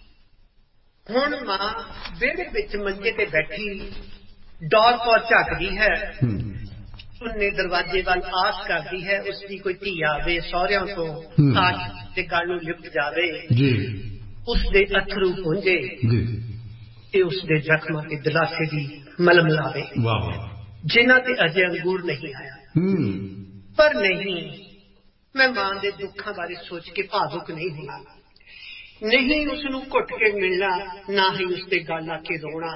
ਹੁਣ ਮਾਂ ਵਿਹੜੇ ਵਿੱਚ ਮੰਜੇ ਤੇ ਬੈਠੀ ਡੋਰ ਪੌਰ ਝੱਕਦੀ ਹੈ। ਉਹਨੇ ਦਰਵਾਜ਼ੇ ਵੱਲ ਆਸ ਕਰਦੀ ਹੈ ਉਸਦੀ ਕੋਈ ਧੀ ਆਵੇ ਸਹੁਰਿਆਂ ਤੋਂ ਆਸ ਤੇ ਗੱਲ ਨੂੰ ਲਿਪਟ ਜਾਵੇ ਉਸਦੇ ਅਥਰੂ ਪੁੰਝੇ ਤੇ ਉਸਦੇ ਜ਼ਖਮਾਂ ਤੇ ਦਿਲਾਸੇ ਦੀ ਮਲਮ ਲਾਵੇ ਜਿਨ੍ਹਾਂ ਤੇ ਅਜੇ ਅੰਗੂਰ ਨਹੀਂ ਆਇਆ। ਪਰ ਨਹੀਂ ਮੈਂ ਮਾਂ ਦੇ ਦੁੱਖਾਂ ਬਾਰੇ ਸੋਚ ਕੇ ਭਾਵੁਕ ਨਹੀਂ ਹੋਣਾ। ਨਹੀਂ ਉਸਨੂੰ ਘੁੱਟ ਕੇ ਮਿਲਣਾ ਨਾ ਹੀ ਉਸਦੇ ਗੱਲ ਆ ਕੇ ਰੋਣਾ।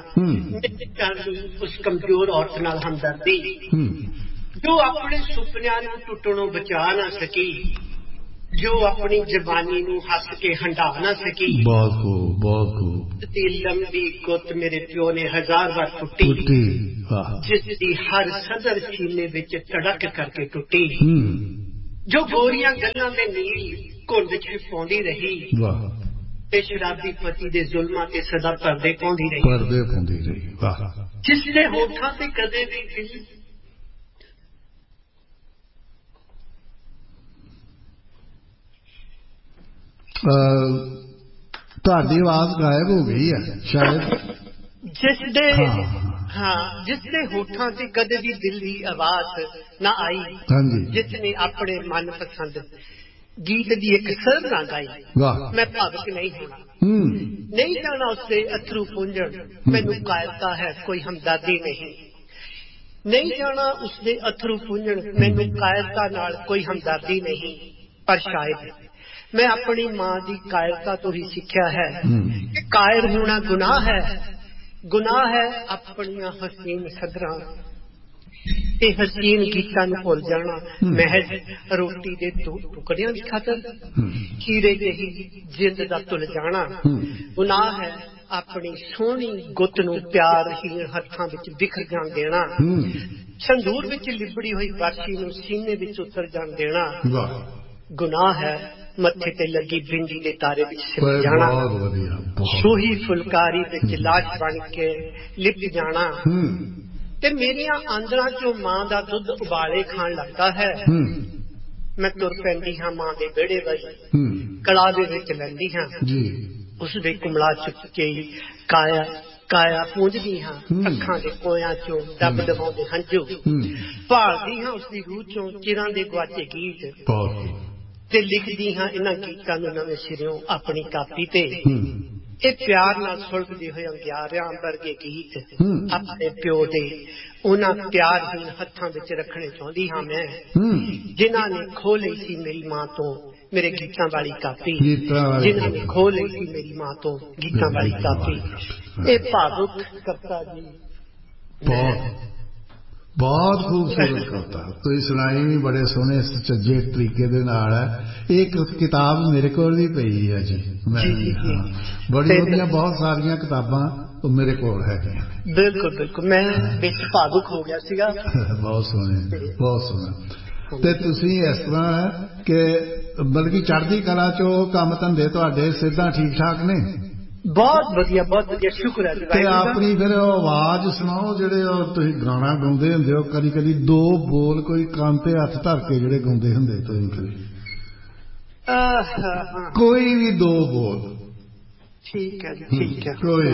ਉਸ ਕਮਜ਼ੋਰ ਔਰਤ ਨਾਲ ਹਮਦਰਦੀ ਜੋ ਆਪਣੇ ਸੁਪਨਿਆਂ ਨੂੰ ਟੁੱਟਣੋਂ ਬਚਾ ਨਾ ਸਕੀ ਜੋ ਆਪਣੀ ਜ਼ਬਾਨੀ ਨੂੰ ਹੱਸ ਕੇ ਹੰਢਾ ਨਾ ਸਕੀ। ਬਹੁਤ ਖੂਬ, ਬਹੁਤ ਖੂਬ। ਤੇ ਲੰਬੀ ਗੁੱਤ ਮੇਰੇ ਪਿਓ ਨੇ ਹਜ਼ਾਰ ਵਾਰ ਟੁੱਟੀ, ਜਿਸ ਦੀ ਹਰ ਸਦਰ ਸੀਨੇ ਵਿੱਚ ਧੜਕ ਕਰਕੇ ਟੁੱਟੀ। ਜੋ ਗੋਰੀਆਂ ਗੱਲਾਂ ਦੇ ਨੀਲ ਘੁੰਡ ਚ ਪਾਉਂਦੀ ਰਹੀ, ਤੇ ਸ਼ਰਾਬੀ ਪਤੀ ਦੇ ਜ਼ੁਲਮਾਂ ਤੇ ਸਦਾ ਪਰਦੇ ਪਾਉਂਦੀ ਰਹੀ, ਪਰਦੇ ਪਾਉਂਦੀ ਰਹੀ। ਵਾਹ। ਜਿਸ ਦੇ ਹੋਠਾਂ ਤੇ ਕਦੇ ਵੀ ਦਿਲ ਤੁਹਾਡੀ ਆਵਾਜ਼ ਗਾਇਬ ਹੋ ਗਈ ਹੈ ਸ਼ਾਇਦ। ਜਿਸ ਦੇ ਹਾਂ ਜਿਸ ਦੇ ਹੋਠਾਂ ਤੇ ਕਦੇ ਵੀ ਦਿਲ ਦੀ ਆਵਾਜ਼ ਨਾ ਆਈ, ਜਿਸ ਨੇ ਆਪਣੇ ਮਨਪਸੰਦ ਗੀਤ ਦੀ ਇੱਕ ਸਰ ਨਾ ਗਾਈ। ਮੈਂ ਭਾਵਕ ਨਹੀਂ ਹੋਣਾ, ਨਹੀਂ ਜਾਣਾ ਉਸਦੇ ਅਥਰੂ ਪੁੰਝਣ, ਮੈਨੂੰ ਕਾਇਰਤਾ ਹੈ ਕੋਈ ਹਮਦਰਦੀ ਨਹੀਂ। ਨਹੀਂ ਜਾਣਾ ਉਸਦੇ ਅਥਰੂ ਪੁੰਝਣ, ਮੈਨੂੰ ਕਾਇਰਤਾ ਨਾਲ ਕੋਈ ਹਮਦਰਦੀ ਨਹੀਂ। ਪਰ ਸ਼ਾਇਦ ਮੈਂ ਆਪਣੀ ਮਾਂ ਦੀ ਕਾਇਰਤਾ ਤੋਂ ਹੀ ਸਿੱਖਿਆ ਹੈ ਕਿ ਕਾਇਰ ਹੋਣਾ ਗੁਨਾਹ ਹੈ। ਗੁਨਾਹ ਹੈ ਆਪਣੀਆਂ ਹਸੀਨ ਸਦਰਾਂ ਤੇ ਹਸੀਨ ਗੀਤਾਂ ਨੂੰ ਭੁੱਲ ਜਾਣਾ, ਮਹਿਜ ਰੋਟੀ ਦੇ ਦੋ ਟੁਕੜਿਆਂ ਦੀ ਖਾਤਰ ਖੀਰੇ ਜਿਹੀ ਜਿੰਦ ਦਾ ਤੁਲ ਜਾਣਾ। ਗੁਨਾਹ ਹੈ ਆਪਣੀ ਸੋਹਣੀ ਗੁੱਤ ਨੂੰ ਪਿਆਰਹੀਣ ਹੱਥਾਂ ਵਿੱਚ ਬਿਖਰ ਜਾਣ ਦੇਣਾ, ਸੰਦੂਰ ਵਿੱਚ ਲਿਬੜੀ ਹੋਈ ਬਰਛੀ ਨੂੰ ਸੀਨੇ ਵਿੱਚ ਉਤਰ ਜਾਣ ਦੇਣਾ। ਗੁਨਾਹ ਹੈ ਮੱਥੇ ਤੇ ਲੱਗੀ ਬਿੰਦੀ ਦੇ ਤਾਰੇ ਵਿੱਚ ਸਿਮਟ ਜਾਣਾ, ਸੂਹੀ ਫੁਲਕਾਰੀ ਵਿੱਚ ਲਾਸ਼ ਬਣ ਕੇ ਲਿਪਟ ਜਾਣਾ। ਤੇ ਮੇਰੀਆਂ ਆਂਦਰਾਂ ਚੋਂ ਮਾਂ ਦਾ ਦੁੱਧ ਉਬਾਲੇ ਖਾਣ ਲੱਗਦਾ ਹੈ। ਮੈਂ ਤੁਰ ਪੈਂਦੀ ਹਾਂ ਮਾਂ ਦੇ ਵਿਹੜੇ ਵੱਲ, ਕਲਾ ਦੇ ਵਿੱਚ ਲੈਂਦੀ ਹਾਂ ਉਸਦੇ ਕੁਮਲਾ ਚੁੱਕ ਕੇ ਕਾਇਆ ਕਾਇਆ ਪੂੰਝਦੀ ਹਾਂ। ਅੱਖਾਂ ਦੇ ਕੋਇਆਂ ਚੋਂ ਦਬ ਦਬਾਉਂਦੇ ਹੰਝੂ, ਭਾਲਦੀ ਹਾਂ ਉਸਦੀ ਰੂਹ ਚੋਂ ਚਿਰਾਂ ਦੇ ਗੁਆਚੇ ਗੀਤ, ਤੇ ਲਿਖਦੀ ਹਾਂ ਇਹਨਾਂ ਗੀਤਾਂ ਨੂੰ ਨਵੇਂ ਸਿਰਿਓਂ ਆਪਣੀ ਕਾਪੀ ਤੇ। ਇਹ ਪਿਆਰ ਨਾਲ ਸੁਲਗਦੇ ਹੋਏ ਅੰਗਿਆਰਿਆਂ ਵਰਗੇ ਗੀਤ ਆਪਣੇ ਪਿਓ ਦੇ ਉਹਨਾਂ ਪਿਆਰਹੀਣ ਹੱਥਾਂ ਵਿੱਚ ਰੱਖਣੇ ਚਾਹੁੰਦੀ ਹਾਂ ਮੈਂ, ਜਿਨ੍ਹਾਂ ਨੇ ਖੋਹ ਲਈ ਸੀ ਮੇਰੀ ਮਾਂ ਤੋਂ ਮੇਰੇ ਗੀਤਾਂ ਵਾਲੀ ਕਾਪੀ, ਜਿਨ੍ਹਾਂ ਨੇ ਖੋਹ ਲਈ ਸੀ ਮੇਰੀ ਮਾਂ ਤੋਂ ਗੀਤਾਂ ਵਾਲੀ ਕਾਪੀ। ਇਹ ਭਾਵੁਕ ਕਵਿਤਾ ਜੀ ਬਹੁਤ ਬਹੁਤ ਖੂਬਸੂਰਤ ਕਵਿਤਾ ਤੁਸੀਂ ਸੁਣਾਈ ਵੀ ਬੜੇ ਸੋਹਣੇ ਸੁਚੱਜੇ ਤਰੀਕੇ ਦੇ ਨਾਲ ਹੈ। ਇਹ ਕਿਤਾਬ ਮੇਰੇ ਕੋਲ ਵੀ ਪਈ ਹੈ ਜੀ, ਮੈਂ ਬੜੀ ਉਹਦੀਆਂ ਬਹੁਤ ਸਾਰੀਆਂ ਕਿਤਾਬਾਂ ਮੇਰੇ ਕੋਲ ਹੈਗੀਆਂ। ਬਿਲਕੁਲ ਬਿਲਕੁਲ, ਮੈਂ ਵਿੱਚ ਭਾਵੁਕ ਹੋ ਗਿਆ ਸੀਗਾ। ਬਹੁਤ ਸੋਹਣੇ, ਬਹੁਤ ਸੋਹਣਾ। ਤੇ ਤੁਸੀਂ ਇਸ ਤਰ੍ਹਾਂ ਹੈ ਕਿ ਬਲਕਿ ਚੜ੍ਹਦੀ ਕਲਾ ਚੋਂ ਕੰਮ ਧੰਦੇ ਤੁਹਾਡੇ ਸਿੱਧਾ ਠੀਕ ਠਾਕ ਨੇ? ਬਹੁਤ ਵਧੀਆ, ਬਹੁਤ ਵਧੀਆ, ਸ਼ੁਕਰ ਹੈ। ਤੇ ਆਪਣੀ ਫਿਰ ਆਵਾਜ਼ ਸੁਣਾਓ, ਜਿਹੜੇ ਤੁਸੀਂ ਗਾਣਾ ਗਾਉਂਦੇ ਹੁੰਦੇ ਹੋ, ਕਦੀ ਕਦੀ ਦੋ ਬੋਲ ਕੋਈ ਕੰਨ ਤੇ ਹੱਥ ਧਰ ਕੇ ਜਿਹੜੇ ਗਾਉਂਦੇ ਹੁੰਦੇ ਤੁਸੀਂ, ਕਦੀ ਕੋਈ ਵੀ ਦੋ ਬੋਲ। ਠੀਕ ਹੈ ਜੀ, ਠੀਕ ਹੈ। ਕੋਈ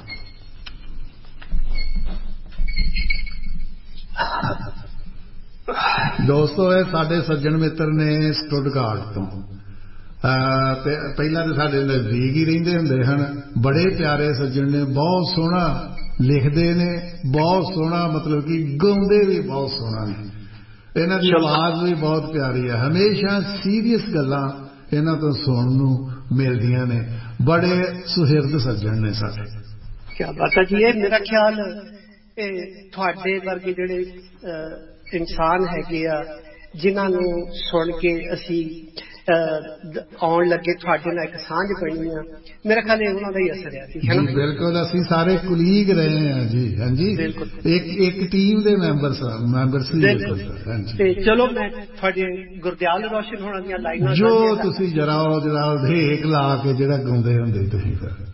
ਦੋਸਤੋ, ਇਹ ਸਾਡੇ ਸੱਜਣ ਮਿੱਤਰ ਨੇ ਸਟੁੱਟਗਾਰਟ ਤੋਂ, ਤੇ ਪਹਿਲਾਂ ਤਾਂ ਸਾਡੇ ਨਜ਼ਦੀਕ ਹੀ ਰਹਿੰਦੇ ਹੁੰਦੇ ਹਨ। ਬੜੇ ਪਿਆਰੇ ਸੱਜਣ ਨੇ, ਬਹੁਤ ਸੋਹਣਾ ਲਿਖਦੇ ਨੇ, ਬਹੁਤ ਸੋਹਣਾ ਮਤਲਬ ਕਿ ਗਾਉਂਦੇ ਵੀ ਬਹੁਤ ਸੋਹਣਾ ਨੇ। ਇਹਨਾਂ ਦੀ ਆਵਾਜ਼ ਵੀ ਬਹੁਤ ਪਿਆਰੀ ਹੈ। ਹਮੇਸ਼ਾ ਸੀਰੀਅਸ ਗੱਲਾਂ ਇਹਨਾਂ ਤੋਂ ਸੁਣਨ ਨੂੰ ਮਿਲਦੀਆਂ ਨੇ। ਬੜੇ ਸੁਹਿਰਦ ਸੱਜਣ ਨੇ ਸਾਡੇ। ਕਿਆ ਬਾਤ ਹੈ ਜੀ। ਇਹ ਮੇਰਾ ਖਿਆਲ ਤੁਹਾਡੇ ਵਰਗੇ ਜਿਹੜੇ ਇਨਸਾਨ ਹੈਗੇ ਆ, ਜਿਨ੍ਹਾਂ ਨੂੰ ਸੁਣ ਕੇ ਅਸੀਂ ਆਉਣ ਲੱਗੇ ਤੁਹਾਡੇ ਨਾਲ ਇੱਕ ਸਾਂਝ ਬਣੀ ਆ, ਮੇਰਾ ਖਿਆਲ ਇਹ ਉਹਨਾਂ ਦਾ ਹੀ ਅਸਰ ਹੈ ਜੀ। ਬਿਲਕੁਲ, ਅਸੀਂ ਸਾਰੇ ਕੁਲੀਗ ਰਹੇ ਹਾਂ ਜੀ। ਹਾਂਜੀ, ਇੱਕ ਇੱਕ ਟੀਮ ਦੇ ਮੈਂਬਰ ਮੈਂਬਰ ਸੀ। ਤੇ ਚਲੋ ਮੈਂ ਤੁਹਾਡੇ ਗੁਰਦਿਆਲ ਰੋਸ਼ਨ ਹੋਣਾ ਦੀਆਂ ਲਾਈਨਾਂ ਜੋ ਤੁਸੀਂ ਜਰਾ ਉਹ ਜਿਹੜਾ ਢੇਕ ਲਾ ਕੇ ਜਿਹੜਾ ਗਾਉਂਦੇ ਹੁੰਦੇ ਤੁਸੀਂ ਫਿਰ